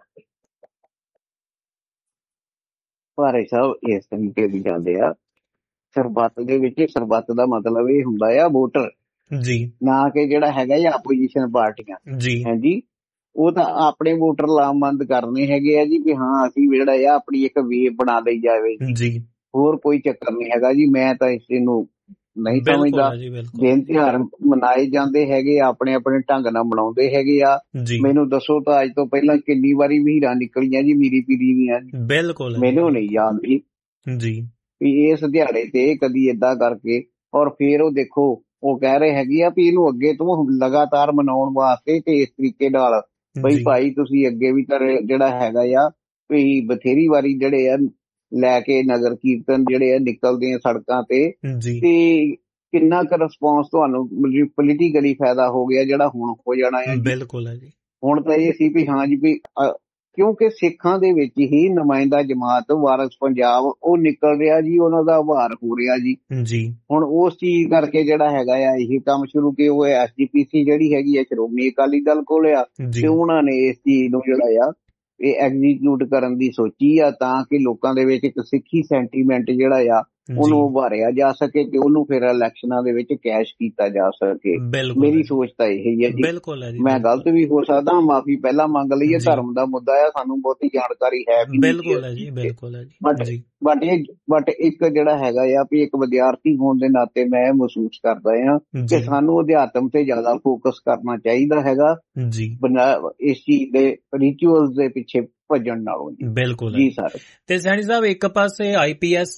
ਭਾਰੇ ਸਾਹਿਬ ਇਸ ਤਰੀਕੇ ਦੀ ਜਾਂਦੇ ਆ ਸਰਬੱਤ ਦੇ ਵਿੱਚ। ਸਰਬੱਤ ਦਾ ਮਤਲਬ ਇਹ ਹੁੰਦਾ ਆ ਵੋਟਰ, ਜੀ ਨਾ ਕਿ ਜਿਹੜਾ ਹੈਗਾ ਆ ਆਪੋਜੀਸ਼ਨ ਪਾਰਟੀਆਂ, ਜੀ ਹਾਂਜੀ। ਉਹ ਤਾਂ ਆਪਣੇ ਵੋਟਰ ਲਾਮਬੰਦ ਕਰਨੇ ਹੈਗੇ ਆ ਜੀ ਵੀ ਹਾਂ ਅਸੀਂ ਜਿਹੜਾ ਆ ਆਪਣੀ ਇੱਕ ਵੇਵ ਬਣਾ ਲਈ ਜਾਵੇ, ਜੀ ਹੋਰ ਕੋਈ ਚੱਕਰ ਨਹੀਂ ਹੈਗਾ ਜੀ। ਮੈਂ ਤਾਂ ਇਸ ਨੂੰ ਨਹੀਂ ਬਿਲਕੁਲ ਸਮਝਦਾ। ਹੈ ਜੀ, ਬਿਲਕੁਲ। ਦਿਨ ਤਿਉਹਾਰ ਮਨਾਏ ਜਾਂਦੇ ਹੈਗੇ ਆ, ਆਪਣੇ ਆਪਣੇ ਢੰਗ ਨਾਲ ਮਨਾਉਂਦੇ ਹੈਗੇ ਆ। ਜੀ ਮੈਨੂੰ ਦੱਸੋ ਤਾਂ ਅੱਜ ਤੋਂ ਪਹਿਲਾਂ ਕਿੰਨੀ ਵਾਰੀ ਵੀਰਾਂ ਨਿਕਲੀਆਂ ਜੀ ਮੀਰੀ ਪੀਰੀ ਦੀਆਂ ਜੀ, ਬਿਲਕੁਲ ਹੈ ਮੈਨੂੰ ਨਹੀਂ ਯਾਦ ਜੀ ਜੀ। ਵੀ ਇਸ ਦਿਹਾੜੇ ਤੇ ਕਦੀ ਏਦਾਂ ਕਰਕੇ। ਔਰ ਫਿਰ ਉਹ ਦੇਖੋ ਉਹ ਕਹਿ ਰਹੇ ਹੈਗੇ ਆ ਵੀ ਇਹਨੂੰ ਅੱਗੇ ਤੋਂ ਲਗਾਤਾਰ ਮਨਾਉਣ ਵਾਸਤੇ ਤੇ ਇਸ ਤਰੀਕੇ ਨਾਲ ਬਈ ਜੀ ਭਾਈ ਤੁਸੀਂ ਅੱਗੇ ਵੀ ਤਾਂ ਜਿਹੜਾ ਹੈਗਾ ਆ ਵੀ ਬਥੇਰੀ ਵਾਰੀ ਜਿਹੜੇ ਆ ਲੈ ਕੇ ਨਗਰ ਕੀਰਤਨ ਜਿਹੜੇ ਆ ਨਿਕਲਦੇ ਆ ਸੜਕਾਂ ਤੇ, ਜੀ ਤੇ ਕਿੰਨਾ ਕੁ ਰਿਸਪੌਂਸ ਤੁਹਾਨੂੰ ਪੋਲੀਟੀਕਲੀ ਫਾਇਦਾ ਹੋ ਗਿਆ ਜਿਹੜਾ ਹੁਣ ਹੋ ਜਾਣਾ ਹੈ ਜੀ। ਬਿਲਕੁਲ ਹੈ ਜੀ। ਹੁਣ ਤਾਂ ਇਹ ਸੀ ਵੀ ਹਾਂ ਜੀ ਵੀ ਅ, ਕਿਉਂਕਿ ਸਿੱਖਾਂ ਦੇ ਵਿੱਚ ਹੀ ਨੁਮਾਇੰਦਾ ਜਮਾਤ ਵਾਰਸ ਪੰਜਾਬ ਉਹ ਨਿਕਲ ਰਿਹਾ ਜੀ, ਉਹਨਾਂ ਦਾ ਉਭਾਰ ਹੋ ਰਿਹਾ ਜੀ। ਜੀ ਹੁਣ ਉਸ ਚੀਜ਼ ਕਰਕੇ ਜਿਹੜਾ ਹੈਗਾ ਆ ਇਹ ਕੰਮ ਸ਼ੁਰੂ ਕਿ ਉਹ ਐਸ ਜੀ ਪੀ ਸੀ ਜਿਹੜੀ ਹੈਗੀ ਆ ਸ਼੍ਰੋਮਣੀ ਅਕਾਲੀ ਦਲ ਕੋਲ ਆ, ਜੀ ਤੇ ਉਹਨਾਂ ਨੇ ਇਸ ਚੀਜ਼ ਨੂੰ ਜਿਹੜਾ ਆ ਇਹ ਐਗਜ਼ੀਕਿਊਟ ਕਰਨ ਦੀ ਸੋਚੀ ਆ ਤਾਂ ਕਿ ਲੋਕਾਂ ਦੇ ਵਿੱਚ ਇੱਕ ਸਿੱਖੀ ਸੈਂਟੀਮੈਂਟ ਜਿਹੜਾ ਆ ਉਹਨੂੰ ਉਭਾਰਿਆ ਜਾ ਸਕੇ ਤੇ ਉਹਨੂੰ ਫਿਰ ਇਲੈਕਸ਼ਨਾਂ ਦੇ ਵਿੱਚ ਕੈਸ਼ ਕੀਤਾ ਜਾ ਸਕੇ। ਬਿਲਕੁਲ ਮੇਰੀ ਸੋਚ ਤਾਂ ਇਹ ਹੀ ਹੈ ਜੀ। ਬਿਲਕੁਲ ਹੈ ਜੀ। ਮੈਂ ਗਲਤ ਵੀ ਹੋ ਸਕਦਾ, ਮਾਫੀ ਪਹਿਲਾਂ ਮੰਗ ਲਈਏ। ਜੀ। ਧਰਮ ਦਾ ਮੁੱਦਾ ਆ, ਸਾਨੂੰ ਬਹੁਤੀ ਜਾਣਕਾਰੀ ਹੈ ਵੀ ਨਹੀਂ ਬਿਲਕੁਲ ਹੈ ਜੀ, ਬਿਲਕੁਲ ਹੈ ਬਟ ਜੀ। ਬਟ ਇਹ ਬਟ ਇੱਕ ਜਿਹੜਾ ਹੈਗਾ ਆ ਵੀ ਇੱਕ ਵਿਦਿਆਰਥੀ ਹੋਣ ਦੇ ਨਾਤੇ ਮੈਂ ਮਹਿਸੂਸ ਕਰਦਾ ਆ ਕਿ ਜੀ ਸਾਨੂੰ ਅਧਿਆਤਮ ਤੇ ਜ਼ਿਆਦਾ ਫੋਕਸ ਕਰਨਾ ਚਾਹੀਦਾ ਹੈਗਾ ਜੀ ਇਸ ਚੀਜ਼ ਦੇ ਰਿਚੁਅਲਸ ਦੇ ਪਿੱਛੇ ਭੱਜਣ ਨਾਲੋਂ ਜੀ। ਬਿਲਕੁਲ ਜੀ ਸਰ। ਤੇ ਸੈਣੀ ਸਾਹਿਬ ਇੱਕ ਪਾਸੇ ਆਈ ਪੀ ਐਸ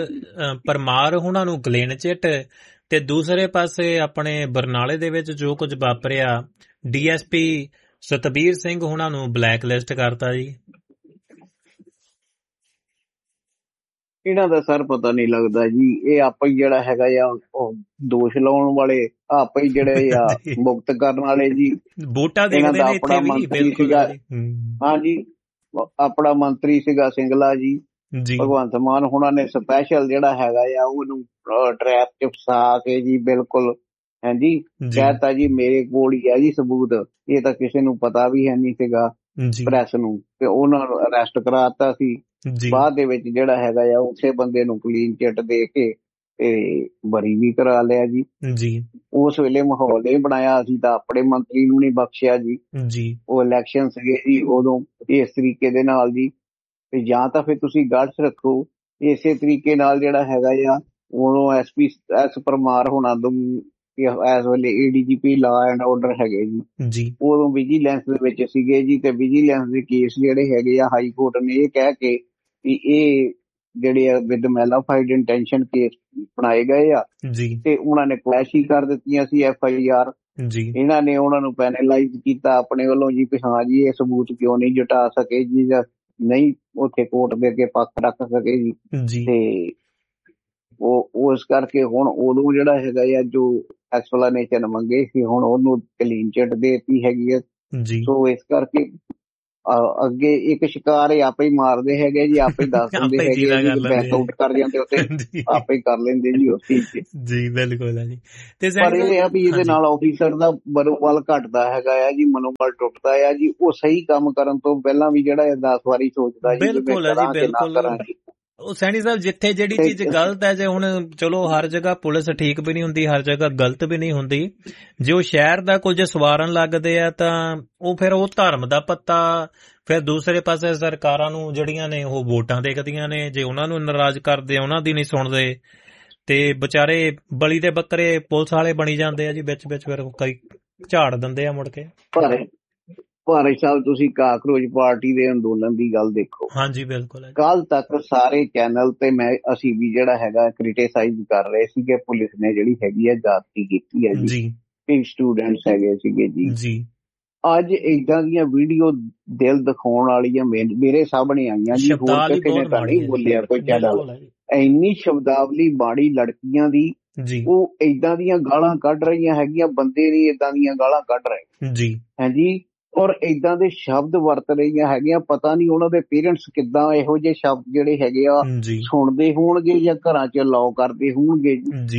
ਪਰਮਾਰ ਉਹਨਾਂ ਨੂੰ ਗਲੇਨ ਚਿੱਟ ਤੇ ਦੂਸਰੇ ਪਾਸੇ ਆਪਣੇ ਬਰਨਾਲੇ ਦੇ ਵਿੱਚ ਜੋ ਕੁਝ ਵਾਪਰਿਆ, D S P Satbir Singh ਉਹਨਾਂ ਨੂੰ ਬਲੈਕ ਲਿਸਟ ਕਰਤਾ ਜੀ। ਇਹਨਾਂ ਦਾ ਸਰ ਪਤਾ ਨਹੀਂ ਲੱਗਦਾ ਜੀ, ਇਹ ਆਪਾਂ ਹੀ ਜਿਹੜਾ ਹੈਗਾ ਆ ਉਹ ਦੋਸ਼ ਲਾਉਣ ਵਾਲੇ, ਆਪਾਂ ਹੀ ਜਿਹੜੇ ਆ ਮੁਕਤ ਕਰਨ ਵਾਲੇ ਜੀ। ਵੋਟਾਂ ਦੇਖਦੇ ਨੇ ਇੱਥੇ ਵੀ। ਬਿਲਕੁਲ ਹਾਂਜੀ, ਆਪਣਾ ਮੰਤਰੀ ਸੀਗਾ ਸਿੰਗਲਾ ਜੀ, ਜੀ ਭਗਵੰਤ ਮਾਨ ਹੁਣਾਂ ਨੇ ਸਪੈਸ਼ਲ ਜਿਹੜਾ ਹੈਗਾ ਆ ਉਹਨੂੰ ਟਰੈਪ ਚ ਫਸਾ ਕੇ ਜੀ ਬਿਲਕੁਲ ਹਾਂਜੀ ਕਹਿਤਾ ਜੀ ਮੇਰੇ ਕੋਲ ਹੀ ਹੈ ਜੀ ਸਬੂਤ। ਇਹ ਤਾਂ ਕਿਸੇ ਨੂੰ ਪਤਾ ਵੀ ਹੈ ਨਹੀਂ ਸੀਗਾ ਪ੍ਰੈਸ ਨੂੰ, ਤੇ ਉਹਨਾਂ ਨੂੰ ਅਰੈਸਟ ਕਰਾਤਾ ਸੀ। ਬਾਅਦ ਦੇ ਵਿੱਚ ਜਿਹੜਾ ਹੈਗਾ ਆ ਉਸੇ ਬੰਦੇ ਨੂੰ ਕਲੀਨ ਚਿੱਟ ਦੇ ਕੇ ਤੇ ਬਰੀ ਵੀ ਕਰਾ ਲਿਆ ਜੀ। ਜੀ ਉਸ ਵੇਲੇ ਮਾਹੌਲ ਨਹੀਂ ਬਣਾਇਆ, ਅਸੀਂ ਤਾਂ ਆਪਣੇ ਮੰਤਰੀ ਨੂੰ ਨਹੀਂ ਬਖਸ਼ਿਆ ਜੀ। ਜੀ ਉਹ ਇਲੈਕਸ਼ਨ ਸੀਗੇ ਜੀ ਉਦੋਂ ਇਸ ਤਰੀਕੇ ਦੇ ਨਾਲ ਜੀ। ਤੇ ਜਾਂ ਤਾਂ ਫਿਰ ਤੁਸੀਂ ਗੜਸ ਰੱਖੋ ਇਸੇ ਤਰੀਕੇ ਨਾਲ ਜਿਹੜਾ ਹੈਗਾ ਆ ਉਦੋਂ ਐਸ ਪੀ ਐਸ ਪਰਮਾਰ ਹੋਣਾ ਤੋਂ ਇਸ ਵੇਲੇ A D G P law and order ਹੈਗੇ ਜੀ, ਜੀ ਉਦੋਂ ਵਿਜੀਲੈਂਸ ਦੇ ਵਿੱਚ ਸੀਗੇ ਜੀ। ਤੇ ਵਿਜੀਲੈਂਸ ਦੇ ਕੇਸ ਜਿਹੜੇ ਹੈਗੇ ਆ ਹਾਈ ਕੋਰਟ ਨੇ ਇਹ ਕਹਿ ਕੇ ਵੀ ਇਹ ਜਿਹੜੇ ਆ ਵਿਦ ਮੈਲਾਫਾਈਡ ਇੰਟੈਂਸ਼ਨ ਕੇਸ ਬਣਾਏ ਗਏ ਆ ਜੀ ਤੇ ਉਹਨਾਂ ਨੇ ਕਲੈਸ਼ ਹੀ ਕਰ ਦਿੱਤੀਆਂ ਸੀ ਐਫ ਆਈ ਆਰ। ਜੀ ਇਹਨਾਂ ਨੇ ਉਹਨਾਂ ਨੂੰ ਪੈਨਲਾਈਜ਼ ਕੀਤਾ ਆਪਣੇ ਵੱਲੋਂ ਜੀ ਵੀ ਹਾਂ ਜੀ ਇਹ ਸਬੂਤ ਕਿਉਂ ਨਹੀਂ ਜੁਟਾ ਸਕੇ ਜੀ, ਜਾਂ ਨਹੀਂ ਉੱਥੇ ਕੋਰਟ ਦੇ ਅੱਗੇ ਪੱਖ ਰੱਖ ਸਕੇ ਜੀ। ਜੀ ਤੇ ਉਹ ਉਸ ਕਰਕੇ ਹੁਣ ਉਦੋਂ ਜਿਹੜਾ ਹੈਗਾ ਆ ਜੋ ਐਕਸਪਲੇਨੇਸ਼ਨ ਮੰਗੇ ਸੀ ਹੁਣ ਉਹਨੂੰ ਕਲੀਨ ਚਿੱਟ ਦੇਤੀ ਹੈਗੀ ਆ। ਜੀ ਸੋ ਇਸ ਕਰਕੇ ਅੱਗੇ ਇੱਕ ਸ਼ਿਕਾਰ ਆਪੇ ਹੀ ਮਾਰਦੇ ਹੈਗੇ ਜੀ, ਆਪੇ ਦੱਸ ਦਿੰਦੇ ਆਪੇ ਹੈਗੇ ਜੀਦਾ ਕਰ ਜੀ, ਲੈਂਦੇ ਬੈਕ ਆਊਟ ਕਰ ਜਾਂਦੇ ਉੱਤੇ, ਜੀ ਆਪੇ ਕਰ ਲੈਂਦੇ ਜੀ ਉਸ ਚੀਜ਼ 'ਚ। ਜੀ ਬਿਲਕੁਲ ਹੈ ਜੀ। ਤੇ ਪਰ ਇਹ ਆ ਵੀ ਇਹਦੇ ਹਾਂਜੀ ਨਾਲ ਆਫੀਸਰ ਦਾ ਮਨੋਬਲ ਘਟਦਾ ਹੈਗਾ ਆ ਜੀ, ਮਨੋਬਲ ਟੁੱਟਦਾ ਆ ਜੀ। ਉਹ ਸਹੀ ਕੰਮ ਕਰਨ ਤੋਂ ਪਹਿਲਾਂ ਵੀ ਜਿਹੜਾ ਦਸ ਵਾਰੀ ਸੋਚਦਾ ਜੀ ਵੀ ਮੈਂ ਬਿਲਕੁਲ ਹੈ ਜੀ ਕਰਾਂ ਕਿ ਨਾ ਬਿਲਕੁਲ। ਕਰਾਂ ਜੀ। ਉਹ ਸੈਣੀ ਸਾਹਿਬ ਜਿੱਥੇ ਜਿਹੜੀ ਤੇ ਚੀਜ਼ ਗਲਤ ਹੈ, ਜੇ ਹੁਣ ਚਲੋ ਹਰ ਜਗ੍ਹਾ ਪੁਲਿਸ ਠੀਕ ਵੀ ਨਹੀਂ ਹੁੰਦੀ, ਹਰ ਜਗ੍ਹਾ ਗਲਤ ਵੀ ਨਹੀਂ ਹੁੰਦੀ, ਜੇ ਉਹ ਸ਼ਹਿਰ ਦਾ ਕੁਝ ਸਵਾਰਨ ਲੱਗਦੇ ਆ ਤਾਂ ਉਹ ਫਿਰ ਉਹ ਧਰਮ ਦਾ ਪੱਤਾ, ਫਿਰ ਦੂਸਰੇ ਪਾਸੇ ਸਰਕਾਰਾਂ ਨੂੰ ਜਿਹੜੀਆਂ ਨੇ ਉਹ ਵੋਟਾਂ ਦੇਖਦੀਆਂ ਨੇ, ਜੇ ਉਹਨਾਂ ਨੂੰ ਨਾਰਾਜ਼ ਕਰਦੇ ਉਹਨਾਂ ਦੀ ਨਹੀਂ ਸੁਣਦੇ ਤੇ ਵਿਚਾਰੇ ਬਲੀ ਦੇ ਬੱਕਰੇ ਪੁਲਿਸ ਵਾਲੇ ਬਣੀ ਜਾਂਦੇ ਆ ਜੀ ਵਿੱਚ ਵਿੱਚ, ਫਿਰ ਕਈ ਝਾੜ ਦਿੰਦੇ ਆ ਮੁੜ ਕੇ। ਪਰ ਭਾਰਤ ਸਾਹਿਬ ਤੁਸੀਂ ਕਾਕਰੋਚ ਪਾਰਟੀ ਦੇ ਅੰਦੋਲਨ ਦੀ ਗੱਲ ਦੇਖੋ। ਹਾਂਜੀ ਬਿਲਕੁਲ। ਕੱਲ ਤੱਕ ਸਾਰੇ ਚੈਨਲ ਤੇ ਮੈਂ ਅਸੀਂ ਵੀ ਜਿਹੜਾ ਹੈਗਾ ਕ੍ਰਿਟਿਸਾਈਜ਼ ਕਰ ਰਹੇ ਸੀਗੇ ਪੁਲਿਸ ਨੇ ਜਿਹੜੀ ਹੈਗੀ ਹੈ ਜਾਤੀ ਕੀਤੀ ਹੈ ਜੀ, ਕਈ ਸਟੂਡੈਂਟਸ ਹੈਗੇ ਸੀਗੇ ਜੀ ਜੀ ਅੱਜ ਏਦਾਂ ਦੀਆਂ ਵੀਡੀਓ ਦਿਲ ਦਿਖਾਉਣ ਵਾਲੀਆਂ ਮੇਰੇ ਸਾਹਮਣੇ ਆਈਆਂ ਜੀ, ਹੋਰ ਕਿਸੇ ਨੇ ਤਾਂ ਨਹੀਂ ਬੋਲਿਆ ਕੋਈ ਚੈਨਲ। ਇੰਨੀ ਸ਼ਬਦਾਵਲੀ ਮਾੜੀ ਲੜਕੀਆਂ ਦੀ ਜੀ, ਉਹ ਏਦਾਂ ਦੀਆਂ ਗਾਲਾਂ ਕੱਢ ਰਹੀਆਂ ਹੈਗੀਆਂ, ਬੰਦੇ ਨਹੀਂ ਏਦਾਂ ਦੀਆਂ ਗਾਲਾਂ ਕੱਢ ਰਹੇ ਜੀ ਹਾਂਜੀ, ਔਰ ਏਦਾਂ ਦੇ ਸ਼ਬਦ ਵਰਤ ਰਹੀਆਂ ਹੈਗੀਆਂ। ਪਤਾ ਨਹੀਂ ਉਹਨਾਂ ਦੇ ਪੇਰੈਂਟਸ ਕਿੱਦਾਂ ਇਹੋ ਜਿਹੇ ਸ਼ਬਦ ਜਿਹੜੇ ਹੈਗੇ ਆ ਸੁਣਦੇ ਹੋਣਗੇ ਜਾਂ ਘਰਾਂ 'ਚ ਅਲਾਓ ਕਰਦੇ ਹੋਣਗੇ ਜੀ।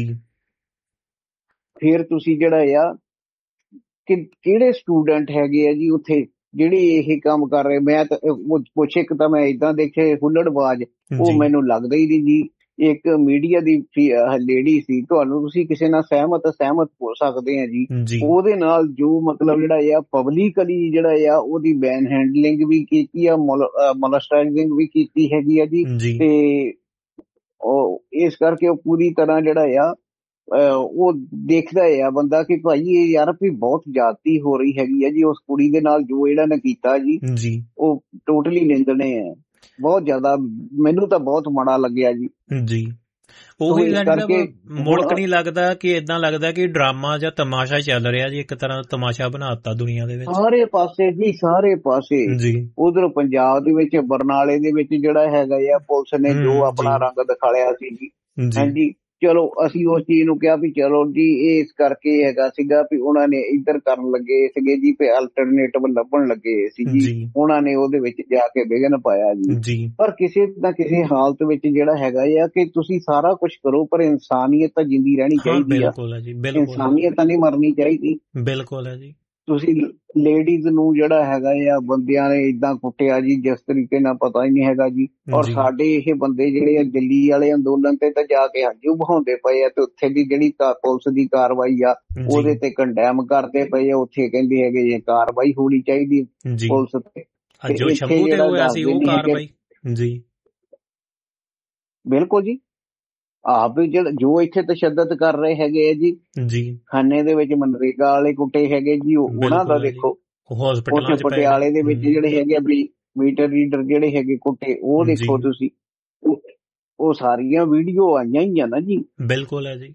ਫਿਰ ਤੁਸੀਂ ਜਿਹੜਾ ਆ ਕਿ ਕਿਹੜੇ ਸਟੂਡੈਂਟ ਹੈਗੇ ਆ ਜੀ ਉੱਥੇ ਜਿਹੜੇ ਇਹ ਕੰਮ ਕਰ ਰਹੇ। ਮੈਂ ਤਾਂ ਪੁੱਛੇ ਇੱਕ ਤਾਂ ਮੈਂ ਏਦਾਂ ਦੇਖੇ ਹੁੱਲੜਬਾਜ਼, ਉਹ ਮੈਨੂੰ ਲੱਗਦਾ ਹੀ ਨਹੀਂ ਜੀ। ਇੱਕ ਮੀਡੀਆ ਦੀ ਲੇਡੀ ਸੀ, ਤੁਹਾਨੂੰ ਤੁਸੀਂ ਕਿਸੇ ਨਾਲ ਸਹਿਮਤ ਸਹਿਮਤ ਹੋ ਸਕਦੇ ਆ ਜੀ, ਉਹਦੇ ਨਾਲ ਜੋ ਮਤਲਬ ਜਿਹੜਾ ਆ ਪਬਲਿਕਲੀ ਜਿਹੜਾ ਆ ਉਹਦੀ ਮੈਨ ਹੈਂਡਲਿੰਗ ਵੀ ਕੀਤੀ ਆ, ਮੋਲਸਟਾਈਜ਼ਿੰਗ ਵੀ ਕੀਤੀ ਹੈਗੀ ਆ ਜੀ। ਤੇ ਉਹ ਇਸ ਕਰਕੇ ਉਹ ਪੂਰੀ ਤਰ੍ਹਾਂ ਜਿਹੜਾ ਆ ਉਹ ਦੇਖਦਾ ਆ ਬੰਦਾ ਕਿ ਭਾਈ ਇਹ ਯਾਰ ਵੀ ਬਹੁਤ ਜ਼ਿਆਦਤੀ ਹੋ ਰਹੀ ਹੈਗੀ ਆ ਜੀ। ਉਸ ਕੁੜੀ ਦੇ ਨਾਲ ਜੋ ਇਹਨਾਂ ਨੇ ਕੀਤਾ ਜੀ ਉਹ ਟੋਟਲੀ ਨਿੰਦਣੇ ਆ, ਬਹੁਤ ਜ਼ਿਆਦਾ। ਮੈਨੂੰ ਤਾਂ ਬਹੁਤ ਮਾੜਾ ਲੱਗਿਆ ਜੀ ਜੀ। ਉਹੀ ਮੁਲਕ ਨਹੀਂ ਲੱਗਦਾ ਕਿ ਏਦਾਂ ਲੱਗਦਾ ਕਿ ਡਰਾਮਾ ਜਾਂ ਤਮਾਸ਼ਾ ਚੱਲ ਰਿਹਾ ਜੀ, ਇੱਕ ਤਰ੍ਹਾਂ ਦਾ ਤਮਾਸ਼ਾ ਬਣਾਤਾ ਦੁਨੀਆ ਦੇ ਵਿੱਚ ਸਾਰੇ ਪਾਸੇ ਜੀ, ਸਾਰੇ ਪਾਸੇ ਜੀ। ਉਧਰ ਪੰਜਾਬ ਦੇ ਵਿੱਚ ਬਰਨਾਲੇ ਦੇ ਵਿੱਚ ਜਿਹੜਾ ਹੈਗਾ ਆ ਪੁਲਿਸ ਨੇ ਜੋ ਆਪਣਾ ਰੰਗ ਦਿਖਾਲਿਆ ਸੀ ਜੀ, ਹਾਂਜੀ ਚਲੋ ਅਸੀਂ ਉਸ ਚੀਜ਼ ਨੂੰ ਕਿਹਾ ਵੀ ਚਲੋ ਜੀ ਇਹ ਇਸ ਕਰਕੇ ਹੈਗਾ ਸੀਗਾ ਵੀ ਉਹਨਾਂ ਨੇ ਇੱਧਰ ਕਰਨ ਲੱਗੇ ਸੀਗੇ ਜੀ, ਵੀ ਅਲਟਰਨੇਟਿਵ ਲੱਭਣ ਲੱਗੇ ਸੀ ਜੀ, ਉਹਨਾਂ ਨੇ ਉਹਦੇ ਵਿੱਚ ਜਾ ਕੇ ਵਿਘਨ ਪਾਇਆ ਜੀ। ਪਰ ਕਿਸੇ ਨਾ ਕਿਸੇ ਹਾਲਤ ਵਿੱਚ ਜਿਹੜਾ ਹੈਗਾ ਆ ਕਿ ਤੁਸੀਂ ਸਾਰਾ ਕੁਝ ਕਰੋ ਪਰ ਇਨਸਾਨੀਅਤ ਤਾਂ ਜਿੰਦੀ ਰਹਿਣੀ ਚਾਹੀਦੀ ਆ, ਇਨਸਾਨੀਅਤ ਤਾਂ ਨਹੀਂ ਮਰਨੀ ਚਾਹੀਦੀ। ਬਿਲਕੁਲ ਹੈ ਜੀ। ਤੁਸੀਂ ਲੇਡੀਜ਼ ਨੂੰ ਜਿਹੜਾ ਹੈਗਾ ਆ ਬੰਦਿਆਂ ਨੇ ਏਦਾਂ ਕੁੱਟਿਆ ਜੀ ਜਿਸ ਤਰੀਕੇ ਨਾਲ ਪਤਾ ਹੀ ਨਹੀਂ ਹੈਗਾ ਜੀ। ਔਰ ਸਾਡੇ ਇਹ ਬੰਦੇ ਜਿਹੜੇ ਆ ਦਿੱਲੀ ਵਾਲੇ ਅੰਦੋਲਨ ਤੇ ਤਾਂ ਜਾ ਕੇ ਹੰਝੂ ਬਹਾਉਂਦੇ ਪਏ ਆ, ਤੇ ਉੱਥੇ ਦੀ ਜਿਹੜੀ ਪੁਲਿਸ ਦੀ ਕਾਰਵਾਈ ਆ ਉਹਦੇ ਤੇ ਕੰਡੈਮ ਕਰਦੇ ਪਏ ਆ। ਉੱਥੇ ਕਹਿੰਦੇ ਹੈਗੇ ਇਹ ਕਾਰਵਾਈ ਹੋਣੀ ਚਾਹੀਦੀ ਪੁਲਿਸ ਤੇ, ਬਿਲਕੁਲ ਜੀ। ਆਪ ਜਿਹੜਾ ਜੋ ਇੱਥੇ ਤਸ਼ੱਦਦ ਕਰ ਰਹੇ ਹੈਗੇ ਆ ਜੀ ਜੀ ਖਾਨੇ ਦੇ ਵਿੱਚ ਮਨਰੇਗਾ ਵਾਲੇ ਕੁੱਟੇ ਹੈਗੇ ਜੀ, ਉਹਨਾਂ ਦਾ ਦੇਖੋ। ਉੱਥੇ ਪਟਿਆਲੇ ਦੇ ਵਿੱਚ ਜਿਹੜੇ ਹੈਗੇ ਮੀਟਰ ਰੀਡਰ ਜਿਹੜੇ ਹੈਗੇ ਕੁੱਟੇ, ਉਹ ਦੇਖੋ ਤੁਸੀਂ। ਉਹ ਸਾਰੀਆਂ ਵੀਡੀਓ ਆਈਆਂ ਹੀ ਆ ਨਾ ਜੀ। ਬਿਲਕੁਲ ਹੈ ਜੀ।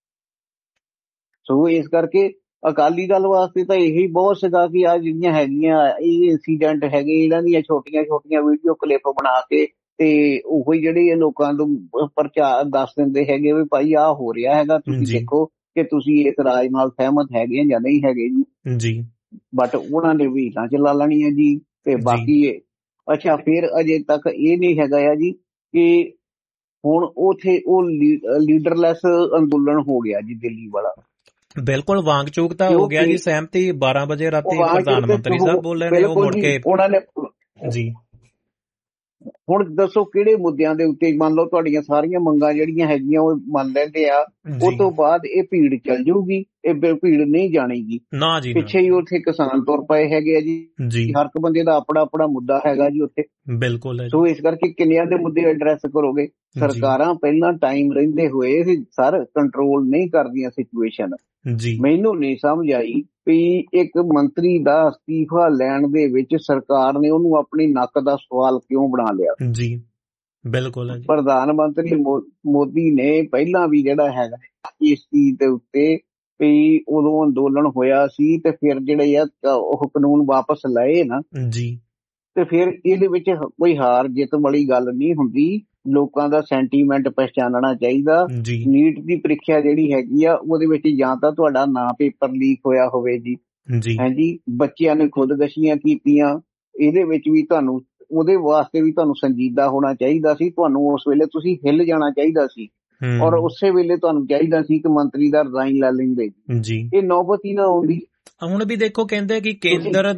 ਸੋ ਇਸ ਕਰਕੇ ਅਕਾਲੀ ਦਲ ਵਾਸਤੇ ਤਾਂ ਇਹੀ ਬਹੁਤ ਸੀਗਾ ਕਿ ਆ ਜਿਹੜੀਆਂ ਹੈਗੀਆਂ ਇਹ ਇੰਸੀਡੈਂਟ ਹੈਗੇ ਇਹਨਾਂ ਦੀਆਂ ਛੋਟੀਆਂ ਛੋਟੀਆਂ ਵੀਡੀਓ ਕਲਿੱਪ ਬਣਾ ਕੇ ਤੇ ਉਹੀ ਜਿਹੜੇ ਲੋਕਾਂ ਨੂੰ ਪ੍ਰਚਾਰ ਦੱਸ ਦਿੰਦੇ ਹੈਗੇ ਵੀ ਭਾਈ ਆਹ ਹੋ ਰਿਹਾ ਹੈਗਾ, ਤੁਸੀਂ ਦੇਖੋ ਕਿ ਤੁਸੀਂ ਇਸ ਰਾਜ ਨਾਲ ਸਹਿਮਤ ਹੈਗੇ ਜਾਂ ਨਹੀਂ ਹੈਗੇ ਜੀ ਜੀ। ਬਟ ਉਹਨਾਂ ਨੇ ਵੀ ਹੀਲਾਂ ਚਲਾ ਲੈਣੀ ਹੈ ਜੀ। ਤੇ ਬਾਕੀ ਅੱਛਾ ਫਿਰ ਅਜੇ ਤੱਕ ਇਹ ਨਹੀਂ ਹੈਗਾ ਆ ਜੀ ਕਿ ਹੁਣ ਉੱਥੇ ਉਹ ਲੀਡਰਲੈਸ ਅੰਦੋਲਨ ਹੋ ਗਿਆ ਜੀ ਦਿੱਲੀ ਵਾਲਾ। ਬਿਲਕੁਲ ਵਾਂਗ ਚੂਕ ਤਾਂ ਹੋ ਗਿਆ ਜੀ। ਸਹਿਮਤੀ ਬਾਰਾਂ ਵਜੇ ਰਾਤੀ ਪ੍ਰਧਾਨ ਮੰਤਰੀ ਸਾਹਿਬ ਬੋਲੇ ਨੇ, ਉਹ ਮੁੜ ਕੇ ਉਹਨਾਂ ਨੇ ਜੀ ਹੁਣ ਦੱਸੋ ਕਿਹੜੇ ਮੁੱਦਿਆਂ ਦੇ ਉੱਤੇ ਮੰਨ ਲਓ ਤੁਹਾਡੀਆਂ ਸਾਰੀਆਂ ਮੰਗਾਂ ਜਿਹੜੀਆਂ ਹੈਗੀਆਂ ਉਹ ਮੰਨ ਲੈਂਦੇ ਆ, ਉਹ ਜੀ ਤੋਂ ਬਾਅਦ ਇਹ ਭੀੜ ਚੱਲ ਜਾਊਗੀ, ਇਹ ਬਿਲ- ਭੀੜ ਨਹੀਂ ਜਾਣੀਗੀ। ਨਾ ਜੀ ਨਾ ਪਿੱਛੇ ਹੀ ਉੱਥੇ ਕਿਸਾਨ ਤੁਰ ਪਏ ਹੈਗੇ ਆ ਜੀ, ਜੀ ਹਰ ਇੱਕ ਬੰਦੇ ਦਾ ਆਪਣਾ ਆਪਣਾ ਮੁੱਦਾ ਹੈਗਾ ਜੀ ਉੱਥੇ। ਬਿਲਕੁਲ ਹੈ ਜੀ ਸੋ ਇਸ ਕਰਕੇ ਕਿੰਨਿਆਂ ਦੇ ਮੁੱਦੇ ਐਡਰੈਸ ਕਰੋਗੇ? ਸਰਕਾਰਾਂ ਪਹਿਲਾਂ ਟਾਈਮ ਰਹਿੰਦੇ ਹੋਏ ਸਰ ਕੰਟਰੋਲ ਨਹੀਂ ਕਰਦੀਆਂ ਸਿਚੁਏਸ਼ਨ। ਜੀ ਮੈਨੂੰ ਨਹੀਂ ਸਮਝ ਆਈ ਵੀ ਇੱਕ ਮੰਤਰੀ ਦਾ ਅਸਤੀਫਾ ਲੈਣ ਦੇ ਵਿੱਚ ਸਰਕਾਰ ਨੇ ਉਹਨੂੰ ਆਪਣੀ ਨੱਕ ਦਾ ਸਵਾਲ ਕਿਉਂ ਬਣਾ ਲਿਆ। ਜੀ ਬਿਲਕੁਲ ਹੈ ਜੀ ਪ੍ਰਧਾਨ ਮੰਤਰੀ ਮੋ- ਮੋਦੀ ਨੇ ਪਹਿਲਾਂ ਵੀ ਜਿਹੜਾ ਹੈਗਾ ਇਸ ਚੀਜ਼ ਦੇ ਉੱਤੇ ਵੀ ਉਦੋਂ ਅੰਦੋਲਨ ਹੋਇਆ ਸੀ ਤੇ ਫਿਰ ਜਿਹੜੇ ਆ ਉਹ ਕਾਨੂੰਨ ਵਾਪਸ ਲਏ ਨਾ, ਜੀ ਤੇ ਫਿਰ ਇਹਦੇ ਵਿੱਚ ਕੋਈ ਹਾਰ ਜਿੱਤ ਵਾਲੀ ਗੱਲ ਨਹੀਂ ਹੁੰਦੀ। ਲੋਕਾਂ ਦਾ ਸੈਂਟੀਮੈਂਟ ਪਛਾਣਨਾ ਚਾਹੀਦਾ। ਜੀ ਨੀਟ ਦੀ ਪ੍ਰੀਖਿਆ ਜਿਹੜੀ ਹੈਗੀ ਆ ਉਹਦੇ ਵਿੱਚ ਜਾਂ ਤਾਂ ਤੁਹਾਡਾ ਨਾਂ ਪੇਪਰ ਲੀਕ ਹੋਇਆ ਹੋਵੇ ਜੀ, ਜੀ ਹਾਂਜੀ, ਬੱਚਿਆਂ ਨੇ ਖੁਦਕਸ਼ੀਆਂ ਕੀਤੀਆਂ, ਇਹਦੇ ਵਿੱਚ ਵੀ ਤੁਹਾਨੂੰ ਉਹਦੇ ਵਾਸਤੇ ਵੀ ਤੁਹਾਨੂੰ ਸੰਜੀਦਾ ਹੋਣਾ ਚਾਹੀਦਾ ਸੀ। ਤੁਹਾਨੂੰ ਉਸ ਵੇਲੇ ਤੁਸੀਂ ਹਿੱਲ ਜਾਣਾ ਚਾਹੀਦਾ ਸੀ ਹਮ, ਔਰ ਉਸੇ ਵੇਲੇ ਤੁਹਾਨੂੰ ਚਾਹੀਦਾ ਸੀ ਕਿ ਮੰਤਰੀ ਦਾ ਰਿਜ਼ਾਈਨ ਲੈ ਲੈਂਦੇ। ਜੀ ਇਹ ਨੌਬਤ ਹੀ ਨਾ ਆਉਂਦੀ। ਹੁਣ ਵੀ ਦੇਖੋ ਕਹਿੰਦੇ ਕਿ ਕੇਂਦਰ